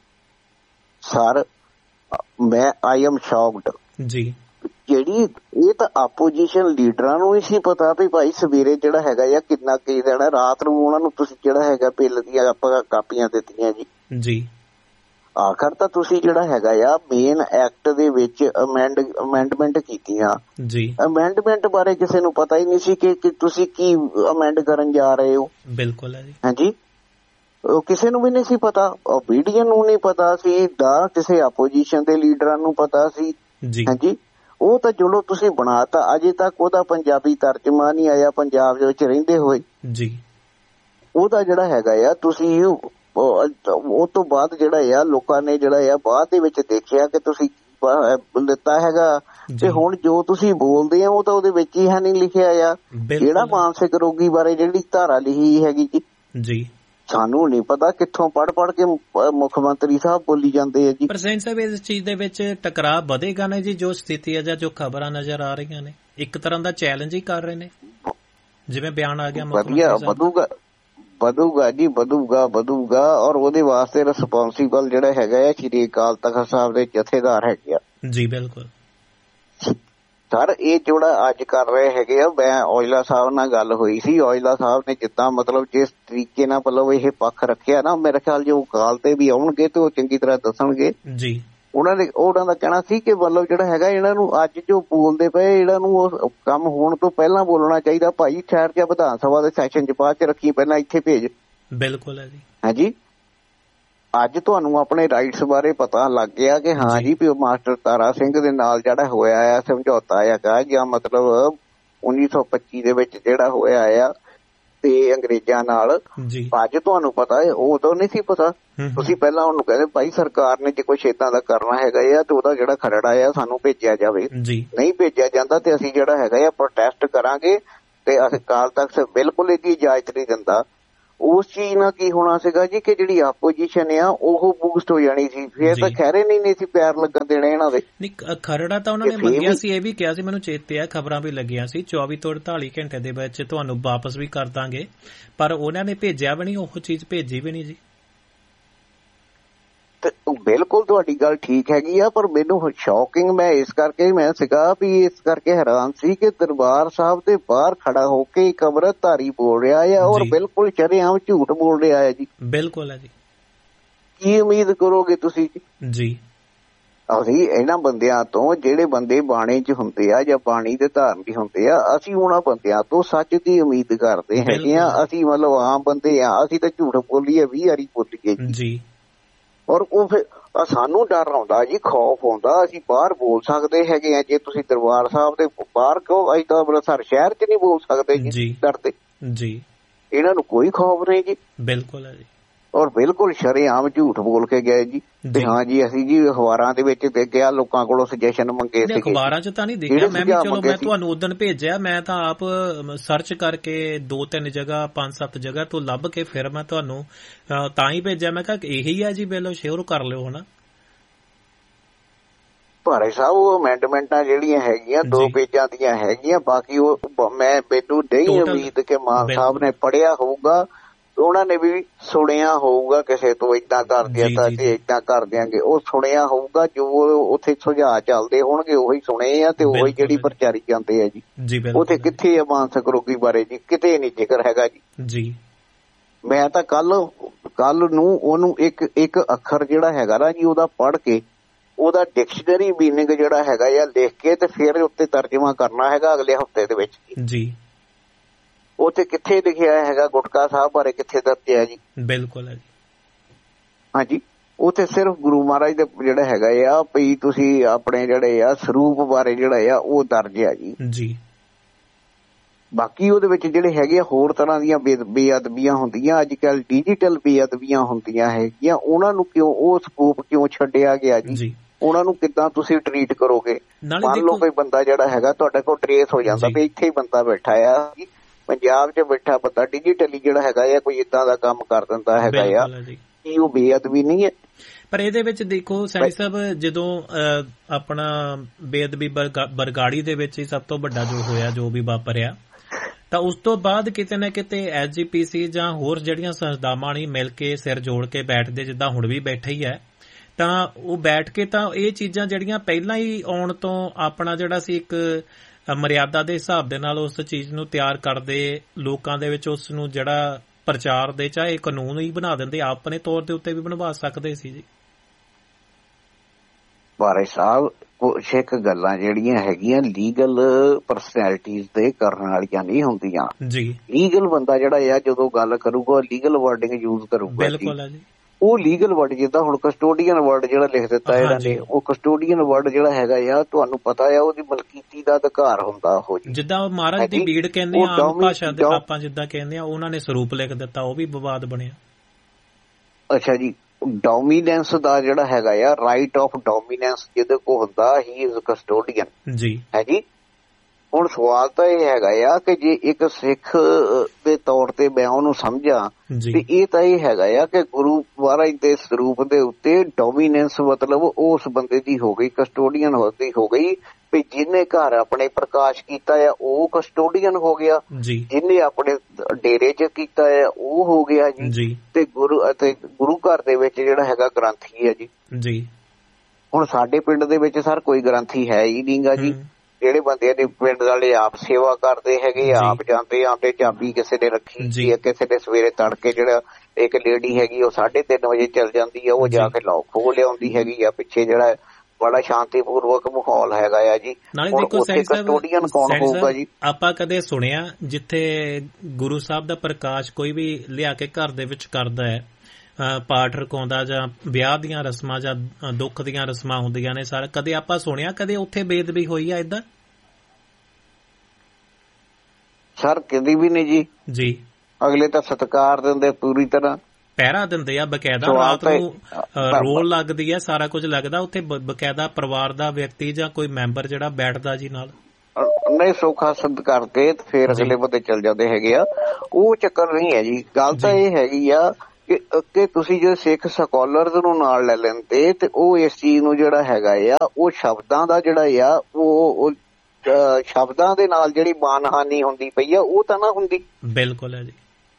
ਸਰ ਮੈਂ ਆਈ ਐਮ ਸ਼ੌਕਡ ਜੀ। ਜਿਹੜੀ ਇਹ ਤਾਂ ਆਪੋਜੀਸ਼ਨ ਲੀਡਰਾਂ ਨੂੰ ਹੀ ਸੀ ਪਤਾ ਵੀ ਭਾਈ ਸਵੇਰੇ ਜਿਹੜਾ ਹੈਗਾ ਆ ਕਿੰਨਾ ਕੀ ਦੇਣਾ, ਰਾਤ ਨੂੰ ਉਹਨਾਂ ਨੂੰ ਤੁਸੀਂ ਜਿਹੜਾ ਹੈਗਾ ਬਿੱਲ ਦੀਆਂ ਆਪਾਂ ਕਾਪੀਆਂ ਦਿੱਤੀਆਂ ਜੀ ਜੀ। ਆਖਰ ਤਾਂ ਤੁਸੀਂ ਜਿਹੜਾ ਹੈਗਾ ਆ ਮੇਨ ਐਕਟ ਦੇ ਵਿੱਚ ਅਮੈਂਡ ਅਮੈਂਡਮੈਂਟ ਕੀਤੀਆਂ ਜੀ, ਅਮੈਂਡਮੈਂਟ ਬਾਰੇ ਕਿਸੇ ਨੂੰ ਪਤਾ ਹੀ ਨਹੀਂ ਸੀ ਕਿ ਤੁਸੀਂ ਕੀ ਅਮੈਂਡ ਕਰਨ ਜਾ ਰਹੇ ਹੋ। ਬਿਲਕੁਲ ਹੈ ਜੀ। ਹਾਂਜੀ ਉਹ ਕਿਸੇ ਨੂੰ ਵੀ ਨਹੀਂ ਸੀ ਪਤਾ, ਓਬੀਡੀਅਨ ਨੂੰ ਨਹੀਂ ਪਤਾ ਸੀ, ਦਾ ਕਿਸੇ ਆਪੋਜੀਸ਼ਨ ਦੇ ਲੀਡਰਾਂ ਨੂੰ ਪਤਾ ਸੀ ਜੀ। ਹਾਂਜੀ ਉਹ ਤਾਂ ਚਲੋ ਤੁਸੀਂ ਬਣਾਤਾ, ਅਜੇ ਤੱਕ ਉਹਦਾ ਪੰਜਾਬੀ ਤਰਜਮਾ ਨਹੀਂ ਆਇਆ ਪੰਜਾਬ ਦੇ ਵਿੱਚ ਰਹਿੰਦੇ ਹੋਏ ਜੀ। ਉਹਦਾ ਜਿਹੜਾ ਹੈਗਾ ਆ ਤੁਸੀਂ ਉਹ ਤੋਂ ਬਾਅਦ ਜਿਹੜਾ ਆ ਲੋਕਾਂ ਨੇ ਜਿਹੜਾ ਆ ਬਾਅਦ ਦੇ ਵਿੱਚ ਦੇਖਿਆ ਕਿ ਤੁਸੀਂ ਦਿੱਤਾ ਹੈਗਾ, ਤੇ ਹੁਣ ਜੋ ਤੁਸੀਂ ਬੋਲਦੇ ਆ ਉਹ ਤਾਂ ਉਹਦੇ ਵਿੱਚ ਹੀ ਹੈ ਨਹੀਂ ਲਿਖਿਆ ਆ। ਜਿਹੜਾ ਮਾਨਸਿਕ ਰੋਗੀ ਬਾਰੇ ਜਿਹੜੀ ਧਾਰਾ ਲਿਖੀ ਹੈਗੀ ਜੀ ਜੀ, ਸਾਨੂੰ ਨਹੀਂ ਪਤਾ ਕਿੱਥੋਂ ਪੜ੍ਹ ਪੜ੍ਹ ਕੇ ਮੁੱਖ ਮੰਤਰੀ ਸਾਹਿਬ ਬੋਲੀ ਜਾਂਦੇ ਆ ਜੀ। ਪਰ ਸੈਨ ਸਾਹਿਬ ਇਸ ਚੀਜ਼ ਦੇ ਵਿੱਚ ਟਕਰਾਅ ਵਧੇਗਾ ਨਾ ਜੀ, ਜੋ ਸਥਿਤੀ ਹੈ ਜਾਂ ਜੋ ਖਬਰਾਂ ਨਜ਼ਰ ਆ ਰਹੀਆਂ ਨੇ, ਇੱਕ ਤਰ੍ਹਾਂ ਦਾ ਚੈਲੰਜ ਹੀ ਕਰ ਰਹੇ ਨੇ, ਜਿਵੇਂ ਬਿਆਨ ਆ ਗਿਆ ਵਧੀਆ ਵਧੂਗਾ ਵਧੂਗਾ ਜੀ ਵਧੂਗਾ ਵਧੂਗਾ ਔਰ ਉਹਦੇ ਵਾਸਤੇ ਰਿਸਪੌਂਸੀਬਲ ਜਿਹੜਾ ਹੈਗਾ ਆ ਸ਼੍ਰੀ ਅਕਾਲ ਤਖ਼ਤ ਸਾਹਿਬ ਦੇ ਜਥੇਦਾਰ ਹੈਗੇ ਆ ਜੀ। ਬਿਲਕੁਲ ਸਰ ਇਹ ਜਿਹੜਾ ਅੱਜ ਕਰ ਰਹੇ ਹੈਗੇ ਆ, ਮੈਂ ਔਜਲਾ ਸਾਹਿਬ ਨਾਲ ਗੱਲ ਹੋਈ ਸੀ, ਔਜਲਾ ਸਾਹਿਬ ਨੇ ਜਿੱਦਾਂ ਮਤਲਬ ਜਿਸ ਤਰੀਕੇ ਨਾਲ ਮਤਲਬ ਇਹ ਪੱਖ ਰੱਖਿਆ ਨਾ, ਮੇਰੇ ਖਿਆਲ ਜੇ ਉਹ ਕਾਲ ਤੇ ਵੀ ਆਉਣਗੇ ਤੇ ਉਹ ਚੰਗੀ ਤਰ੍ਹਾਂ ਦੱਸਣਗੇ ਜੀ। ਉਹਨਾਂ ਨੇ ਉਹਨਾਂ ਦਾ ਕਹਿਣਾ ਸੀ ਕਿ ਮਤਲਬ ਜਿਹੜਾ ਹੈਗਾ ਇਹਨਾਂ ਨੂੰ ਅੱਜ ਜੋ ਬੋਲਦੇ ਪਏ ਇਹਨਾਂ ਨੂੰ ਉਹ ਕੰਮ ਹੋਣ ਤੋਂ ਪਹਿਲਾਂ ਬੋਲਣਾ ਚਾਹੀਦਾ। ਭਾਈ ਠਹਿਰ ਜਾ ਵਿਧਾਨ ਸਭਾ ਦੇ ਸੈਸ਼ਨ ਚ ਬਾਅਦ ਚ ਰੱਖੀ, ਪਹਿਲਾਂ ਇੱਥੇ ਭੇਜ। ਬਿਲਕੁਲ ਹੈ ਜੀ। ਹਾਂਜੀ ਅੱਜ ਤੁਹਾਨੂੰ ਆਪਣੇ ਰਾਈਟਸ ਬਾਰੇ ਪਤਾ ਲੱਗ ਗਿਆ ਕਿ ਹਾਂ ਜੀ ਵੀ ਮਾਸਟਰ ਤਾਰਾ ਸਿੰਘ ਦੇ ਨਾਲ ਜਿਹੜਾ ਹੋਇਆ ਆ ਸਮਝੌਤਾ ਹੈਗਾ, ਜਾਂ ਮਤਲਬ ਉੱਨੀ ਸੌ ਪੱਚੀ ਦੇ ਵਿੱਚ ਜਿਹੜਾ ਹੋਇਆ ਆ ਤੇ ਅੰਗਰੇਜ਼ਾਂ ਨਾਲ। ਅੱਜ ਤੁਹਾਨੂੰ ਪਤਾ ਹੈ, ਉਦੋਂ ਨਹੀਂ ਸੀ ਪਤਾ। ਤੁਸੀਂ ਪਹਿਲਾਂ ਉਹਨੂੰ ਕਹਿੰਦੇ ਭਾਈ ਸਰਕਾਰ ਨੇ ਜੇ ਕੁਛ ਏਦਾਂ ਦਾ ਕਰਨਾ ਹੈਗਾ ਆ ਤੇ ਉਹਦਾ ਜਿਹੜਾ ਖਰੜਾ ਆ ਸਾਨੂੰ ਭੇਜਿਆ ਜਾਵੇ। ਨਹੀਂ ਭੇਜਿਆ ਜਾਂਦਾ ਤੇ ਅਸੀਂ ਜਿਹੜਾ ਹੈਗਾ ਆ ਪ੍ਰੋਟੈਸਟ ਕਰਾਂਗੇ ਤੇ ਅਕਾਲ ਤਖਤ ਬਿਲਕੁਲ ਇਹਦੀ ਇਜਾਜ਼ਤ ਨਹੀਂ ਦਿੰਦਾ। ਉਸ ਚੀਜ਼ ਨਾਲ ਕੀ ਹੋਣਾ ਸੀਗਾ ਜੀ ਕਿ ਜਿਹੜੀ ਆਪੋਜੀਸ਼ਨ ਆ ਉਹ ਬੂਸਟ ਹੋ ਜਾਣੀ ਸੀ। ਫਿਰ ਤਾਂ ਖੈਰੇ ਨਹੀਂ ਨਹੀਂ ਸੀ ਪਿਆਰ ਲੱਗਣ ਦੇਣੇ ਇਹਨਾਂ ਦੇ। ਨਹੀਂ ਖਰੜਾ ਤਾਂ ਉਹਨਾਂ ਨੇ ਮੰਗਿਆ ਸੀ, ਇਹ ਵੀ ਕਿਹਾ ਸੀ, ਮੈਨੂੰ ਚੇਤੇ ਆ ਖਬਰਾਂ ਵੀ ਲੱਗੀਆਂ ਸੀ ਚੌਵੀ ਤੋਂ ਅੜਤਾਲੀ ਘੰਟੇ ਦੇ ਵਿੱਚ ਤੁਹਾਨੂੰ ਵਾਪਸ ਵੀ ਕਰ ਦਾਂਗੇ, ਪਰ ਉਹਨਾਂ ਨੇ ਭੇਜਿਆ ਵੀ ਨਹੀਂ, ਉਹ ਚੀਜ਼ ਭੇਜੀ ਵੀ ਨਹੀਂ ਜੀ। ਬਿਲਕੁਲ ਤੁਹਾਡੀ ਗੱਲ ਠੀਕ ਹੈਗੀ ਆ, ਪਰ ਮੈਨੂੰ ਸ਼ੌਕਿੰਗ ਮੈਂ ਇਸ ਕਰਕੇ ਮੈਂ ਸੀਗਾ ਵੀ ਇਸ ਕਰਕੇ ਹੈਰਾਨ ਸੀ ਕਿ ਦਰਬਾਰ ਸਾਹਿਬ ਦੇ ਬਾਹਰ ਖੜਾ ਹੋ ਕੇ ਇੱਕ ਅੰਮ੍ਰਿਤਧਾਰੀ ਬੋਲ ਰਿਹਾ ਆ ਔਰ ਬਿਲਕੁਲ ਸ਼ਰੇਆਮ ਝੂਠ ਬੋਲ ਰਿਹਾ ਹੈ ਜੀ। ਬਿਲਕੁਲ ਹੈ ਜੀ। ਕੀ ਉਮੀਦ ਕਰੋਗੇ ਤੁਸੀਂ ਜੀ? ਅਸੀਂ ਇਹਨਾਂ ਬੰਦਿਆਂ ਤੋਂ, ਜਿਹੜੇ ਬੰਦੇ ਬਾਣੇ 'ਚ ਹੁੰਦੇ ਆ ਜਾਂ ਬਾਣੀ ਦੇ ਧਾਰਨੀ ਹੁੰਦੇ ਆ, ਅਸੀਂ ਉਹਨਾਂ ਬੰਦਿਆਂ ਤੋਂ ਸੱਚ ਦੀ ਉਮੀਦ ਕਰਦੇ ਹੈਗੇ ਆ। ਅਸੀਂ ਮਤਲਬ ਆਮ ਬੰਦੇ ਆ, ਅਸੀਂ ਤਾਂ ਝੂਠ ਬੋਲੀਏ ਵੀਹ ਵਾਰੀ ਬੋਲੀਏ ਜੀ। ਔਰ ਉਹ ਫਿਰ ਸਾਨੂੰ ਡਰ ਆਉਂਦਾ ਜੀ, ਖੌਫ ਆਉਂਦਾ। ਅਸੀਂ ਬਾਹਰ ਬੋਲ ਸਕਦੇ ਹੈਗੇ ਆ, ਜੇ ਤੁਸੀਂ ਦਰਬਾਰ ਸਾਹਿਬ ਦੇ ਬਾਹਰ ਕਹੋ ਅਸੀਂ ਤਾਂ ਅੰਮ੍ਰਿਤਸਰ ਸ਼ਹਿਰ 'ਚ ਨਹੀਂ ਬੋਲ ਸਕਦੇ ਜੀ ਡਰਦੇ ਜੀ। ਇਹਨਾਂ ਨੂੰ ਕੋਈ ਖੌਫ ਨਹੀਂ ਜੀ। ਬਿਲਕੁਲ ਹੈ ਜੀ। ਔਰ ਬਿਲਕੁਲ ਸ਼ਰੇਆਮ ਝੂਠ ਬੋਲ ਕੇ ਗਏ ਜੀ ਤੇ ਹਾਂ ਜੀ ਅਸੀਂ ਜੀ ਅਖਬਾਰਾਂ ਦੇ ਵਿੱਚ ਦੇਖਿਆ, ਲੋਕਾਂ ਕੋਲੋਂ ਸੁਜੈਸ਼ਨ ਮੰਗੇ ਸੀ। ਅਖਬਾਰਾਂ 'ਚ ਤਾਂ ਨਹੀਂ ਦੇਖਿਆ ਮੈਂ ਵੀ, ਚਲੋ ਮੈਂ ਤੁਹਾਨੂੰ ਉਦਣ ਭੇਜਿਆ, ਮੈਂ ਤਾਂ ਆਪ ਸਰਚ ਕਰਕੇ ਦੋ ਤਿੰਨ ਜਗ੍ਹਾ ਪੰਜ ਸੱਤ ਜਗ੍ਹਾ ਤੋਂ ਲੱਭ ਕੇ ਫਿਰ ਮੈਂ ਤੁਹਾਨੂੰ ਤਾਂ ਹੀ ਭੇਜਿਆ। ਮੈਂ ਕਿਹਾ ਇਹੀ ਆ ਜੀ, ਬਿਲੋ ਸ਼ੇਅਰ ਕਰ ਲਿਓ ਹੁਣ। ਭਾਰੇ ਸਾਹਿਬ ਉਹ ਅਮੈਂਡਮੈਂਟਾਂ ਜਿਹੜੀਆਂ ਹੈਗੀਆਂ ਦੋ ਪੇਜਾਂ ਦੀਆਂ ਹੈਗੀਆਂ, ਬਾਕੀ ਉਹ ਮੈਂ ਮੈਨੂੰ ਨਹੀਂ ਉਮੀਦ ਕਿ ਮਾਨ ਸਾਹਿਬ ਨੇ ਪੜ੍ਹਿਆ ਹੋਊਗਾ, ਉਹਨਾਂ ਨੇ ਵੀ ਸੁਣਿਆ ਹੋਊਗਾ ਕਿਸੇ ਤੋਂ ਏਦਾਂ ਕਰ ਦਿਆ ਤਾਂ ਤੇ ਏਦਾਂ ਕਰ ਦਿਆਂਗੇ। ਉਹ ਸੁਣਿਆ ਹੋਊਗਾ, ਜੋ ਉੱਥੇ ਸੁਝਾਅ ਚੱਲਦੇ ਹੋਣਗੇ ਉਹੀ ਸੁਣੇ ਆ ਤੇ ਉਹੀ ਜਿਹੜੀ ਪ੍ਰਚਾਰੀ ਜਾਂਦੇ ਆ ਜੀ। ਉੱਥੇ ਕਿੱਥੇ ਆ ਮਾਨਸਿਕ ਰੋਗੀ ਬਾਰੇ ਜੀ, ਕਿਤੇ ਨਹੀਂ ਜ਼ਿਕਰ ਹੈਗਾ ਜੀ। ਮੈਂ ਤਾਂ ਕੱਲ ਕੱਲ ਨੂੰ ਉਹਨੂੰ ਇੱਕ ਇੱਕ ਅੱਖਰ ਜਿਹੜਾ ਹੈਗਾ ਨਾ ਜੀ ਉਹਦਾ ਪੜ੍ਹ ਕੇ ਉਹਦਾ ਡਿਕਸ਼ਨਰੀ ਮੀਨਿੰਗ ਜਿਹੜਾ ਹੈਗਾ ਆ ਲਿਖ ਕੇ ਤੇ ਫਿਰ ਉੱਤੇ ਤਰਜਮਾ ਕਰਨਾ ਹੈਗਾ ਅਗਲੇ ਹਫ਼ਤੇ ਦੇ ਵਿੱਚ ਜੀ। ਉੱਥੇ ਕਿੱਥੇ ਲਿਖਿਆ ਹੈਗਾ ਗੁਟਕਾ ਸਾਹਿਬ ਬਾਰੇ, ਕਿੱਥੇ ਦੱਸਿਆ ਜੀ? ਬਿਲਕੁਲ ਹੈ ਜੀ। ਹਾਂਜੀ, ਉੱਥੇ ਸਿਰਫ ਗੁਰੂ ਮਹਾਰਾਜ ਦੇ ਜਿਹੜਾ ਹੈਗਾ ਆ ਵੀ ਤੁਸੀਂ ਆਪਣੇ ਜਿਹੜੇ ਆ ਸਰੂਪ ਬਾਰੇ ਜਿਹੜਾ ਆ ਉਹ ਦਰਜ ਆ ਜੀ ਜੀ। ਬਾਕੀ ਉਹਦੇ ਵਿੱਚ ਜਿਹੜੇ ਹੈਗੇ ਆ ਹੋਰ ਤਰ੍ਹਾਂ ਦੀਆਂ ਬੇਅਦਬੀਆਂ ਹੁੰਦੀਆਂ, ਅੱਜ ਕੱਲ੍ਹ ਡਿਜੀਟਲ ਬੇਅਦਬੀਆਂ ਹੁੰਦੀਆਂ ਹੈਗੀਆਂ, ਉਹਨਾਂ ਨੂੰ ਕਿਉਂ ਉਹ ਸਕੋਪ ਕਿਉਂ ਛੱਡਿਆ ਗਿਆ ਜੀ? ਉਹਨਾਂ ਨੂੰ ਕਿੱਦਾਂ ਤੁਸੀਂ ਟਰੀਟ ਕਰੋਗੇ? ਮੰਨ ਲਓ ਕੋਈ ਬੰਦਾ ਜਿਹੜਾ ਹੈਗਾ ਤੁਹਾਡੇ ਕੋਲ ਟਰੇਸ ਹੋ ਜਾਂਦਾ ਵੀ ਇੱਥੇ ਹੀ ਬੰਦਾ ਬੈਠਾ ਆ, ਪੰਜਾਬ 'ਚ ਬੈਠਾ ਬੰਦਾ ਡਿਜੀਟਲੀ ਜਿਹੜਾ ਹੈਗਾ ਆ ਕੋਈ ਏਦਾਂ ਦਾ ਕੰਮ ਕਰ ਦਿੰਦਾ ਹੈਗਾ ਆ, ਕੀ ਉਹ ਬੇਅਦਬੀ ਨਹੀਂ ਹੈ? ਪਰ ਇਹਦੇ ਵਿੱਚ ਦੇਖੋ ਸੈਣੀ ਸਾਹਿਬ, ਜਦੋਂ ਆਪਣਾ ਬੇਅਦਬੀ ਬਰਗਾੜੀ ਦੇ ਵਿੱਚ ਹੀ ਸਭ ਤੋਂ ਵੱਡਾ ਜੋ ਹੋਇਆ, ਜੋ ਵੀ ਵਾਪਰਿਆ, ਤਾਂ ਉਸ ਤੋਂ ਬਾਅਦ ਕਿਤੇ ਨਾ ਕਿਤੇ ਐਸ ਜੀ ਪੀ ਸੀ ਜਾਂ ਹੋਰ ਜਿਹੜੀਆਂ ਸੰਸਥਾਵਾਂ ਨੇ ਮਿਲ ਕੇ ਸਿਰ ਜੋੜ ਕੇ ਬੈਠਦੇ, ਜਿੱਦਾਂ ਹੁਣ ਵੀ ਬੈਠੇ ਹੀ ਹੈ, ਤਾਂ ਉਹ ਬੈਠ ਕੇ ਤਾਂ ਇਹ ਚੀਜ਼ਾਂ ਜਿਹੜੀਆਂ ਪਹਿਲਾਂ ਹੀ ਆਉਣ ਤੋਂ ਆਪਣਾ ਜਿਹੜਾ ਸੀ ਇੱਕ ਮਰਿਆਦਾ ਦੇ ਹਿਸਾਬ ਦੇ ਨਾਲ ਉਸ ਚੀਜ਼ ਨੂੰ ਤਿਆਰ ਕਰਦੇ, ਲੋਕਾਂ ਦੇ ਵਿੱਚ ਉਸ ਨੂੰ ਜਿਹੜਾ ਪ੍ਰਚਾਰ ਦੇ ਚਾਹੇ ਕਾਨੂੰਨ ਹੀ ਬਣਾ ਦਿੰਦੇ, ਆਪਣੇ ਤੌਰ ਦੇ ਉੱਤੇ ਵੀ ਬਣਵਾ ਸਕਦੇ ਸੀ ਜੀ। ਬਾਰੇ ਸਾਹਿਬ ਕੁਛ ਇੱਕ ਗੱਲਾਂ ਜਿਹੜੀਆਂ ਹੈਗੀਆਂ ਲੀਗਲ ਪਰਸਨੈਲਿਟੀਜ਼ ਦੇ ਕਰਨ ਵਾਲੀਆਂ ਨਹੀਂ ਹੁੰਦੀਆਂ ਜੀ। ਲੀਗਲ ਬੰਦਾ ਜਿਹੜਾ ਆ ਜਦੋਂ ਗੱਲ ਕਰੂਗਾ ਲੀਗਲ ਵਰਡਿੰਗ ਯੂਜ਼ ਕਰੂਗਾ। ਬਿਲਕੁਲ ਹੈ ਜੀ। ਉਹ ਲੀਗਲ ਵਰਡ ਜਿੱਦਾਂ ਹੁਣ ਕਸਟੋਡੀਅਨ ਵਰਡ ਜਿਹੜਾ ਲਿਖ ਦਿੱਤਾ ਇਹਨਾਂ ਨੇ, ਉਹ ਕਸਟੋਡੀਅਨ ਵਰਡ ਜਿਹੜਾ ਹੈਗਾ ਆ ਤੁਹਾਨੂੰ ਪਤਾ ਆ ਉਹਦੀ ਮਲਕੀਤੀ ਦਾ ਅਧਿਕਾਰ ਹੁੰਦਾ ਉਹ ਜੀ। ਜਿੱਦਾਂ ਮਹਾਰਾਜ ਦੀ ਬੀੜ ਕਹਿੰਦੇ ਆ ਆਮ ਭਾਸ਼ਾ ਦੇ ਆਪਾਂ ਜਿੱਦਾਂ ਕਹਿੰਦੇ ਆ, ਉਹਨਾਂ ਨੇ ਸਰੂਪ ਲਿਖ ਦਿੱਤਾ, ਉਹ ਵੀ ਵਿਵਾਦ ਬਣਿਆ। ਅੱਛਾ ਜੀ, ਡੋਮੀਨੈਂਸ ਦਾ ਜਿਹੜਾ ਹੈਗਾ ਆ ਰਾਈਟ ਆਫ ਡੋਮੀਨੈਂਸ ਜਿਹਦੇ ਕੋਲ ਹੁੰਦਾ, ਹੀ ਇਜ਼ ਕਸਟੋਡੀਅਨ ਜੀ ਹੈ ਜੀ। ਹੁਣ ਸਵਾਲ ਤਾਂ ਇਹ ਹੈਗਾ ਆ ਕਿ ਜੇ ਇੱਕ ਸਿੱਖ ਦੇ ਤੌਰ ਤੇ ਮੈਂ ਉਹਨੂੰ ਸਮਝਾਂ ਤੇ ਇਹ ਤਾਂ ਇਹ ਹੈਗਾ ਆ ਕਿ ਗੁਰੂ ਮਹਾਰਾਜ ਦੇ ਸਰੂਪ ਦੇ ਉੱਤੇ ਡੋਮੀਨੈਂਸ ਮਤਲਬ ਉਸ ਬੰਦੇ ਦੀ ਹੋ ਗਈ, ਕਸਟੋਡੀਅਨ ਦੀ ਹੋ ਗਈ ਵੀ ਜਿਹਨੇ ਘਰ ਆਪਣੇ ਪ੍ਰਕਾਸ਼ ਕੀਤਾ ਆ ਉਹ ਕਸਟੋਡੀਅਨ ਹੋ ਗਿਆ, ਜਿਹਨੇ ਆਪਣੇ ਡੇਰੇ 'ਚ ਕੀਤਾ ਆ ਉਹ ਹੋ ਗਿਆ ਜੀ, ਤੇ ਗੁਰੂ ਅਤੇ ਗੁਰੂ ਘਰ ਦੇ ਵਿੱਚ ਜਿਹੜਾ ਹੈਗਾ ਗ੍ਰੰਥੀ ਹੈ ਜੀ। ਹੁਣ ਸਾਡੇ ਪਿੰਡ ਦੇ ਵਿੱਚ ਸਰ ਕੋਈ ਗ੍ਰੰਥੀ ਹੈ ਹੀ ਨਹੀਂ ਗਾ ਜੀ। ਜਿਹੜੇ ਬੰਦੇ ਨੇ ਪਿੰਡ ਵਾਲੇ ਆਪ ਸੇਵਾ ਕਰਦੇ ਹੈਗੇ, ਆਪ ਜਾਂਦੇ ਆਉਂਦੇ, ਚਾਬੀ ਕਿਸੇ ਨੇ ਰੱਖੀ ਜੀ, ਕਿਸੇ ਨੇ ਸਵੇਰੇ ਤੜਕੇ ਜਿਹੜਾ ਇੱਕ ਲੇਡੀ ਹੈਗੀ ਉਹ ਸਾਢੇ ਤਿੰਨ ਵਜੇ ਚੱਲ ਜਾਂਦੀ ਆ, ਉਹ ਜਾ ਕੇ ਲੌਕ ਖੋਲ ਲਿਆਉਂਦੀ ਹੈਗੀ ਆ, ਪਿੱਛੇ ਜਿਹੜਾ ਬੜਾ ਸ਼ਾਂਤੀਪੂਰਵਕ ਮਾਹੌਲ ਹੈਗਾ ਆ ਜੀ। ਨਾਲੇ ਦੇਖੋ ਕਸਟੋਡੀਅਨ ਕੌਣ ਹੋਊਗਾ ਜੀ? ਆਪਾਂ ਕਦੇ ਸੁਣਿਆ ਜਿੱਥੇ ਗੁਰੂ ਸਾਹਿਬ ਦਾ ਪ੍ਰਕਾਸ਼ ਕੋਈ ਵੀ ਲਿਆ ਕੇ ਘਰ ਦੇ ਵਿੱਚ ਕਰਦਾ ਹੈ, ਪਾਠ ਰਕਾਉਂਦਾ ਜਾਂ ਵਿਆਹ ਦੀਆਂ ਰਸਮਾਂ ਜਾਂ ਦੁੱਖ ਦੀਆਂ ਰਸਮਾਂ ਹੁੰਦੀਆਂ ਨੇ ਸਾਰਾ, ਕਦੇ ਆਪਾਂ ਸੁਣਿਆ ਕਦੇ ਉੱਥੇ ਬੇਅਦਬੀ ਹੋਈ ਆ ਏਦਾਂ? ਸਰ ਕਦੀ ਵੀ ਨਹੀਂ ਜੀ ਜੀ। ਅਗਲੇ ਤਾਂ ਸਤਿਕਾਰ ਦਿੰਦੇ ਪੂਰੀ ਤਰ੍ਹਾਂ, ਪਹਿਰਾ ਦਿੰਦੇ ਆ ਬਕਾਇਦਾ, ਰਾਤ ਨੂੰ ਰੋਲ ਲੱਗਦੀ ਹੈ, ਸਾਰਾ ਕੁਝ ਲੱਗਦਾ ਉੱਥੇ ਬਕਾਇਦਾ ਪਰਿਵਾਰ ਦਾ ਵਿਅਕਤੀ ਜਾਂ ਕੋਈ ਮੈਂਬਰ ਜਿਹੜਾ ਬੈਠਦਾ ਜੀ ਨਾਲ, ਨਹੀਂ ਸੁੱਖ ਹਾਸਲ ਕਰਕੇ ਫੇਰ ਅਗਲੇ ਬੰਦੇ ਚੱਲ ਜਾਂਦੇ ਹੈਗੇ ਆ। ਉਹ ਚੱਕਰ ਨਹੀਂ ਹੈ ਜੀ। ਗੱਲ ਤਾਂ ਇਹ ਹੈਗੀ ਆ ਕਿ ਤੁਸੀਂ ਜੇ ਸਿੱਖ ਸਕਾਲਰਸ ਨੂੰ ਨਾਲ ਲੈ ਲੈਂਦੇ ਤੇ ਉਹ ਇਸ ਚੀਜ਼ ਨੂੰ ਜਿਹੜਾ ਹੈਗਾ ਆ ਉਹ ਸ਼ਬਦਾਂ ਦਾ ਜਿਹੜਾ ਆ ਉਹ ਸ਼ਬਦਾਂ ਦੇ ਨਾਲ ਜਿਹੜੀ ਮਾਨਹਾਨੀ ਹੁੰਦੀ ਪਈ ਆ ਉਹ ਤਾਂ ਨਾ ਹੁੰਦੀ। ਬਿਲਕੁਲ ਹੈ ਜੀ।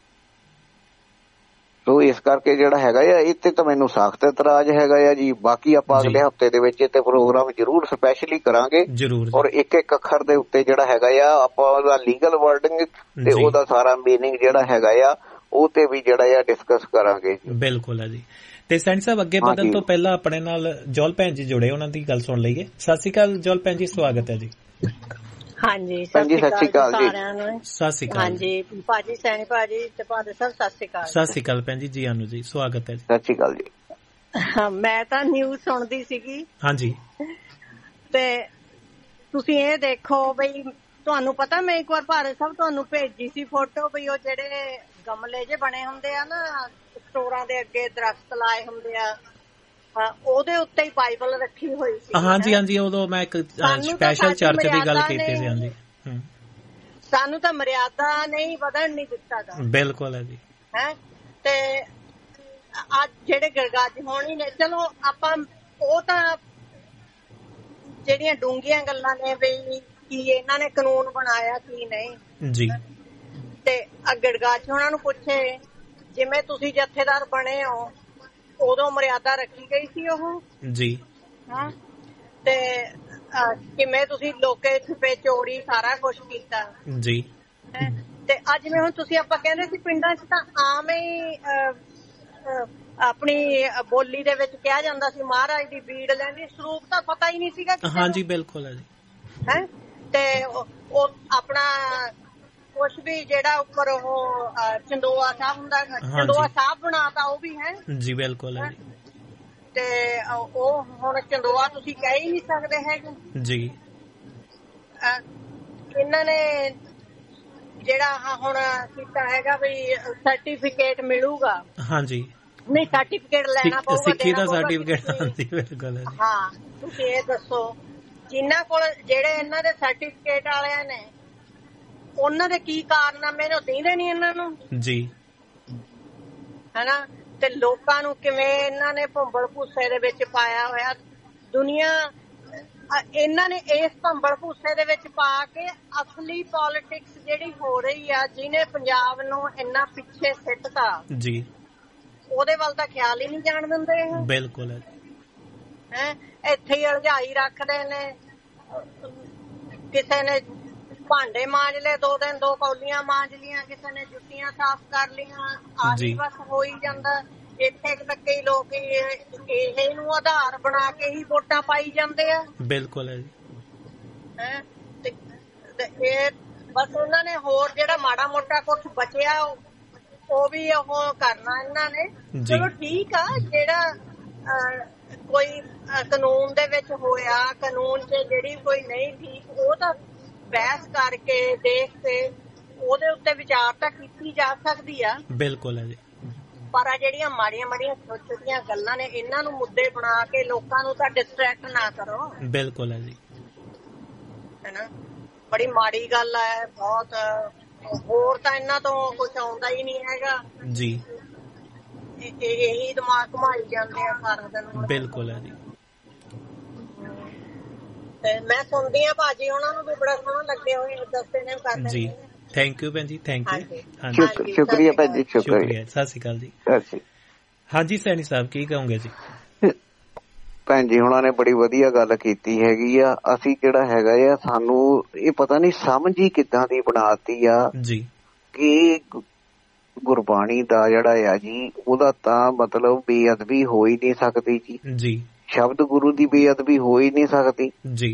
ਸੋ ਇਸ ਕਰਕੇ ਜਿਹੜਾ ਹੈਗਾ ਆ ਇੱਥੇ ਤਾਂ ਮੈਨੂੰ ਸਖਤ ਇਤਰਾਜ਼ ਹੈਗਾ ਆ ਜੀ। ਬਾਕੀ ਆਪਾਂ ਅਗਲੇ ਹਫ਼ਤੇ ਦੇ ਵਿੱਚ ਤੇ ਪ੍ਰੋਗਰਾਮ ਜ਼ਰੂਰ ਸਪੈਸ਼ਲੀ ਕਰਾਂਗੇ ਔਰ ਇੱਕ ਇੱਕ ਅੱਖਰ ਦੇ ਉੱਤੇ ਜਿਹੜਾ ਹੈਗਾ ਆ ਆਪਾਂ ਉਹਦਾ ਲੀਗਲ ਵਰਡਿੰਗ ਤੇ ਉਹਦਾ ਸਾਰਾ ਮੀਨਿੰਗ ਜਿਹੜਾ ਹੈਗਾ ਆ ਉਹ ਤੇ ਵੀ ਜਿਹੜਾ ਆ ਡਿਸਕਸ ਕਰਾਂਗੇ। ਬਿਲਕੁਲ ਹੈ ਜੀ। ਤੇ ਸੈਣੀ ਸਾਹਿਬ ਅੱਗੇ ਵਧਣ ਤੋਂ ਪਹਿਲਾਂ ਆਪਣੇ ਨਾਲ ਜੋਲ ਭੈਣ ਜੀ ਜੁੜੇ, ਉਹਨਾਂ ਦੀ ਗੱਲ ਸੁਣ ਲਈਏ। ਸਤਿ ਸ਼੍ਰੀ ਅਕਾਲ ਜੋਲ ਭੈਣ ਜੀ, ਸਵਾਗਤ ਹੈ ਜੀ। ਹਾਂਜੀ ਸਤਿ ਸ਼੍ਰੀ ਅਕਾਲ ਜੀ ਸਾਰਿਆਂ ਨੂੰ। ਸਤਿ ਸ਼੍ਰੀ ਅਕਾਲ ਹਾਂਜੀ ਭਾਜੀ, ਸੈਣੀ ਭਾਜੀ ਤੇ ਭਾਦੇ ਸਾਹਿਬ ਸਤਿ ਸ਼੍ਰੀ ਅਕਾਲ। ਸਤਿ ਸ਼੍ਰੀ ਅਕਾਲ ਭੈਣ ਜੀ, ਜੀ ਆਨੂ ਜੀ, ਸਵਾਗਤ ਹੈ ਜੀ। ਸਤਿ ਸ਼੍ਰੀ ਅਕਾਲ ਜੀ। ਮੈਂ ਤਾਂ ਨਿਊਜ਼ ਸੁਣਦੀ ਸੀਗੀ। ਹਾਂਜੀ। ਤੇ ਤੁਸੀਂ ਇਹ ਦੇਖੋ ਬਈ, ਤੁਹਾਨੂੰ ਪਤਾ ਮੈਂ ਇੱਕ ਵਾਰ ਭਾਰਤ ਸਾਹਿਬ ਤੁਹਾਨੂੰ ਭੇਜੀ ਸੀ ਫੋਟੋ, ਬਈ ਉਹ ਜਿਹੜੇ ਗਮਲੇ ਜੇ ਬਣੇ ਹੁੰਦੇ ਆ ਨਾ ਸਟੋਰਾਂ ਦੇ ਅੱਗੇ, ਦਰਖਤ ਲਾਏ ਹੁੰਦੇ ਆ, ਉਹਦੇ ਉੱਤੇ ਹੀ ਬਾਈਬਲ ਰੱਖੀ ਹੋਈ ਸੀ। ਹਾਂਜੀ ਹਾਂਜੀ, ਉਦੋਂ ਮੈਂ ਇੱਕ ਸਪੈਸ਼ਲ ਚਰਚ ਦੀ ਗੱਲ ਕੀਤੀ ਸੀ। ਹਾਂਜੀ, ਸਾਨੂੰ ਤਾਂ ਮਰਿਆਦਾ ਨਹੀਂ ਵਧਣ ਨਹੀਂ ਦਿੱਤਾ ਗਾ। ਬਿਲਕੁਲ ਹੈ ਜੀ। ਹੈ ਤੇ ਅੱਜ ਜਿਹੜੇ ਗੜਗੱਜ ਹੋਣੀ ਨੇ, ਚਲੋ ਆਪਾਂ ਉਹ ਤਾਂ ਜਿਹੜੀਆਂ ਡੂੰਘੀਆਂ ਗੱਲਾਂ ਨੇ ਵੀ ਕੀ ਇਹਨਾਂ ਨੇ ਕਾਨੂੰਨ ਬਣਾਇਆ ਕੀ ਨਹੀਂ ਜੀ, ਤੇ ਗੜਗੱਜ ਹੋਣਾ ਨੂੰ ਪੁੱਛੇ, ਜਿਵੇਂ ਤੁਸੀਂ ਜਥੇਦਾਰ ਬਣੇ ਹੋ ਉਦੋਂ ਮਰਿਆਦਾ ਰੱਖੀ ਗਈ ਸੀ ਉਹ ਜੀ। ਹਾਂ, ਤੇ ਕਿਵੇਂ ਤੁਸੀਂ ਲੋਕੇ ਛੁਪੇ ਚੋਰੀ ਸਾਰਾ ਕੁਛ ਕੀਤਾ ਜੀ। ਤੇ ਅੱਜ ਜਿਵੇਂ ਹੁਣ ਤੁਸੀਂ ਆਪਾਂ ਕਹਿੰਦੇ ਸੀ ਪਿੰਡਾਂ 'ਚ ਤਾਂ ਆਮ ਹੀ ਆਪਣੀ ਬੋਲੀ ਦੇ ਵਿੱਚ ਕਿਹਾ ਜਾਂਦਾ ਸੀ ਮਹਾਰਾਜ ਦੀ ਬੀੜ ਲੈਂਦੀ, ਸਰੂਪ ਤਾਂ ਪਤਾ ਹੀ ਨਹੀਂ ਸੀਗਾ। ਹਾਂਜੀ ਬਿਲਕੁਲ ਹੈ ਜੀ। ਹੈ ਤੇ ਉਹ ਆਪਣਾ ਕੁਛ ਵੀ ਜਿਹੜਾ ਉੱਪਰ ਉਹ ਚੰਦੋਆ ਸਾਹਿਬ ਹੁੰਦਾ, ਚੰਦੋਆ ਸਾਹਿਬ ਬਣਾਤਾ ਉਹ ਵੀ ਹੈ ਜੀ। ਬਿਲਕੁਲ ਹੈ ਤੇ ਉਹ ਹੁਣ ਚੰਦੋਆ ਤੁਸੀਂ ਕਹਿ ਹੀ ਨਹੀਂ ਸਕਦੇ ਹੈਗੇ ਜੀ। ਇਹਨਾਂ ਨੇ ਜਿਹੜਾ ਹੁਣ ਕੀਤਾ ਹੈਗਾ ਵੀ ਸਰਟੀਫਿਕੇਟ ਮਿਲੂਗਾ। ਹਾਂਜੀ, ਨਹੀਂ ਸਰਟੀਫਿਕੇਟ ਲੈਣਾ ਪਊਗਾ, ਸਿੱਖੀ ਦਾ ਸਰਟੀਫਿਕੇਟ। ਹਾਂਜੀ ਬਿਲਕੁਲ ਹੈ। ਹਾਂ, ਤੁਸੀਂ ਇਹ ਦੱਸੋ ਜਿਨ੍ਹਾਂ ਕੋਲ ਜਿਹੜੇ ਇਹਨਾਂ ਦੇ ਸਰਟੀਫਿਕੇਟ ਵਾਲਿਆਂ ਨੇ ਉਹਨਾਂ ਦੇ ਕੀ ਕਾਰਨਾਮੇ ਨੇ, ਉਹ ਦਿੰਦੇ ਨਹੀਂ ਇਹਨਾਂ ਨੂੰ ਜੀ, ਹੈਨਾ। ਤੇ ਲੋਕਾਂ ਨੂੰ ਕਿਵੇਂ ਇਹਨਾਂ ਨੇ ਭੰਬਲ ਭੂਸੇ ਦੇ ਵਿੱਚ ਪਾਇਆ ਹੋਇਆ। ਦੁਨੀਆ ਇਹਨਾਂ ਨੇ ਇਸ ਭੰਬਲ ਭੂਸੇ ਦੇ ਵਿੱਚ ਪਾ ਕੇ ਅਸਲੀ ਪੋਲਿਟਿਕਸ ਜਿਹੜੀ ਹੋ ਰਹੀ ਆ, ਜਿਹਨੇ ਪੰਜਾਬ ਨੂੰ ਇੰਨਾ ਪਿੱਛੇ ਸਿੱਟਤਾ ਜੀ, ਉਹਦੇ ਵੱਲ ਤਾਂ ਖਿਆਲ ਹੀ ਨਹੀਂ ਜਾਣ ਦਿੰਦੇ। ਬਿਲਕੁਲ ਹੈ, ਇੱਥੇ ਹੀ ਅਲਝਾਈ ਰੱਖਦੇ ਨੇ। ਕਿਸੇ ਨੇ ਭਾਂਡੇ ਮਾਂਜ ਲਏ ਦੋ ਦਿਨ, ਦੋ ਕੌਲੀਆਂ ਮਾਂਜ ਲੀਆਂ, ਕਿਸੇ ਨੇ ਜੁੱਤੀਆਂ ਸਾਫ਼ ਕਰ ਲੀਆਂ, ਆਹੀ ਬਸ ਹੋ ਹੀ ਜਾਂਦਾ। ਇੱਥੇ ਤੱਕ ਹੀ ਲੋਕ ਇਹ ਨੂੰ ਆਧਾਰ ਬਣਾ ਕੇ ਹੀ ਵੋਟਾਂ ਪਾਈ ਜਾਂਦੇ ਆ। ਬਿਲਕੁਲ ਹੈ ਜੀ। ਹੈ ਤੇ ਇਹ ਬਸ ਉਹਨਾਂ ਨੇ ਹੋਰ ਜਿਹੜਾ ਮਾੜਾ ਮੋਟਾ ਕੁਛ ਬਚਿਆ ਉਹ ਵੀ ਉਹ ਕਰਨਾ ਇਹਨਾਂ ਨੇ। ਚਲੋ ਠੀਕ ਆ, ਜਿਹੜਾ ਕੋਈ ਕਾਨੂੰਨ ਦੇ ਵਿੱਚ ਹੋਇਆ, ਕਾਨੂੰਨ 'ਚ ਜਿਹੜੀ ਕੋਈ ਨਹੀਂ ਠੀਕ, ਉਹ ਤਾਂ ਬਹਿਸ ਕਰਕੇ ਦੇਖ ਕੇ ਉਹਦੇ ਉੱਤੇ ਵਿਚਾਰ ਤਾਂ ਕੀਤੀ ਜਾ ਸਕਦੀ ਆ। ਬਿਲਕੁਲ ਹੈ ਜੀ। ਪਰ ਆ ਜਿਹੜੀਆਂ ਮਾੜੀਆਂ ਮਾੜੀਆਂ ਛੋਟੀਆਂ ਛੋਟੀਆਂ ਗੱਲਾਂ ਨੇ, ਇਹਨਾਂ ਨੂੰ ਮੁੱਦੇ ਬਣਾ ਕੇ ਲੋਕਾਂ ਨੂੰ ਤਾਂ ਡਿਸਟਰੈਕਟ ਨਾ ਕਰੋ। ਬਿਲਕੁਲ ਹੈ ਜੀ। ਹੈਨਾ, ਬੜੀ ਮਾੜੀ ਗੱਲ ਹੈ ਬਹੁਤ। ਹੋਰ ਤਾਂ ਇਹਨਾਂ ਤੋਂ ਕੁਛ ਆਉਂਦਾ ਹੀ ਨਹੀਂ ਹੈਗਾ ਜੀ, ਇਹੀ ਦਿਮਾਗ ਘੁਮਾਈ ਜਾਂਦੇ ਆ ਸਾਰਾ ਦਿਨ। ਬਿਲਕੁਲ ਹੈ ਜੀ। ਤੇ ਮੈਂ ਸੁਣਦੀ ਆ ਭਾਜੀ ਉਹਨਾਂ ਨੂੰ ਵੀ ਬੜਾ ਸੋਹਣਾ ਲੱਗੇ ਹੋਏ ਦੱਸਦੇ ਨੇ ਕਰਦੇ ਜੀ। ਥੈਂਕ ਯੂ ਭੈਣ ਜੀ, ਥੈਂਕ ਯੂ। ਸ਼ੁਕਰੀਆ ਭੈਣ ਜੀ, ਸ਼ੁਕਰੀਆ। ਸਤਿ ਸ਼੍ਰੀ ਅਕਾਲ ਜੀ। ਹਾਂਜੀ ਸੈਣੀ ਸਾਹਿਬ ਕੀ ਕਹੋਗੇ ਜੀ? ਭੈਣ ਜੀ ਹੁਣਾਂ ਨੇ ਬੜੀ ਵਧੀਆ ਗੱਲ ਕੀਤੀ ਹੈਗੀ ਆ। ਅਸੀਂ ਜਿਹੜਾ ਹੈਗਾ ਆ ਸਾਨੂੰ ਇਹ ਪਤਾ ਨੀ ਸਮਝ ਹੀ ਕਿੱਦਾਂ ਦੀ ਬਣਾਤੀ ਆ ਜੀ ਕਿ ਗੁਰਬਾਣੀ ਦਾ ਜਿਹੜਾ ਆ ਜੀ ਉਹਦਾ ਤਾਂ ਮਤਲਬ ਬੇਅਦਬੀ ਹੋ ਹੀ ਨਹੀਂ ਸਕਦੀ ਜੀ ਜੀ। ਸ਼ਬਦ ਗੁਰੂ ਦੀ ਬੇਅਦਬੀ ਹੋ ਹੀ ਨਹੀਂ ਸਕਦੀ ਜੀ।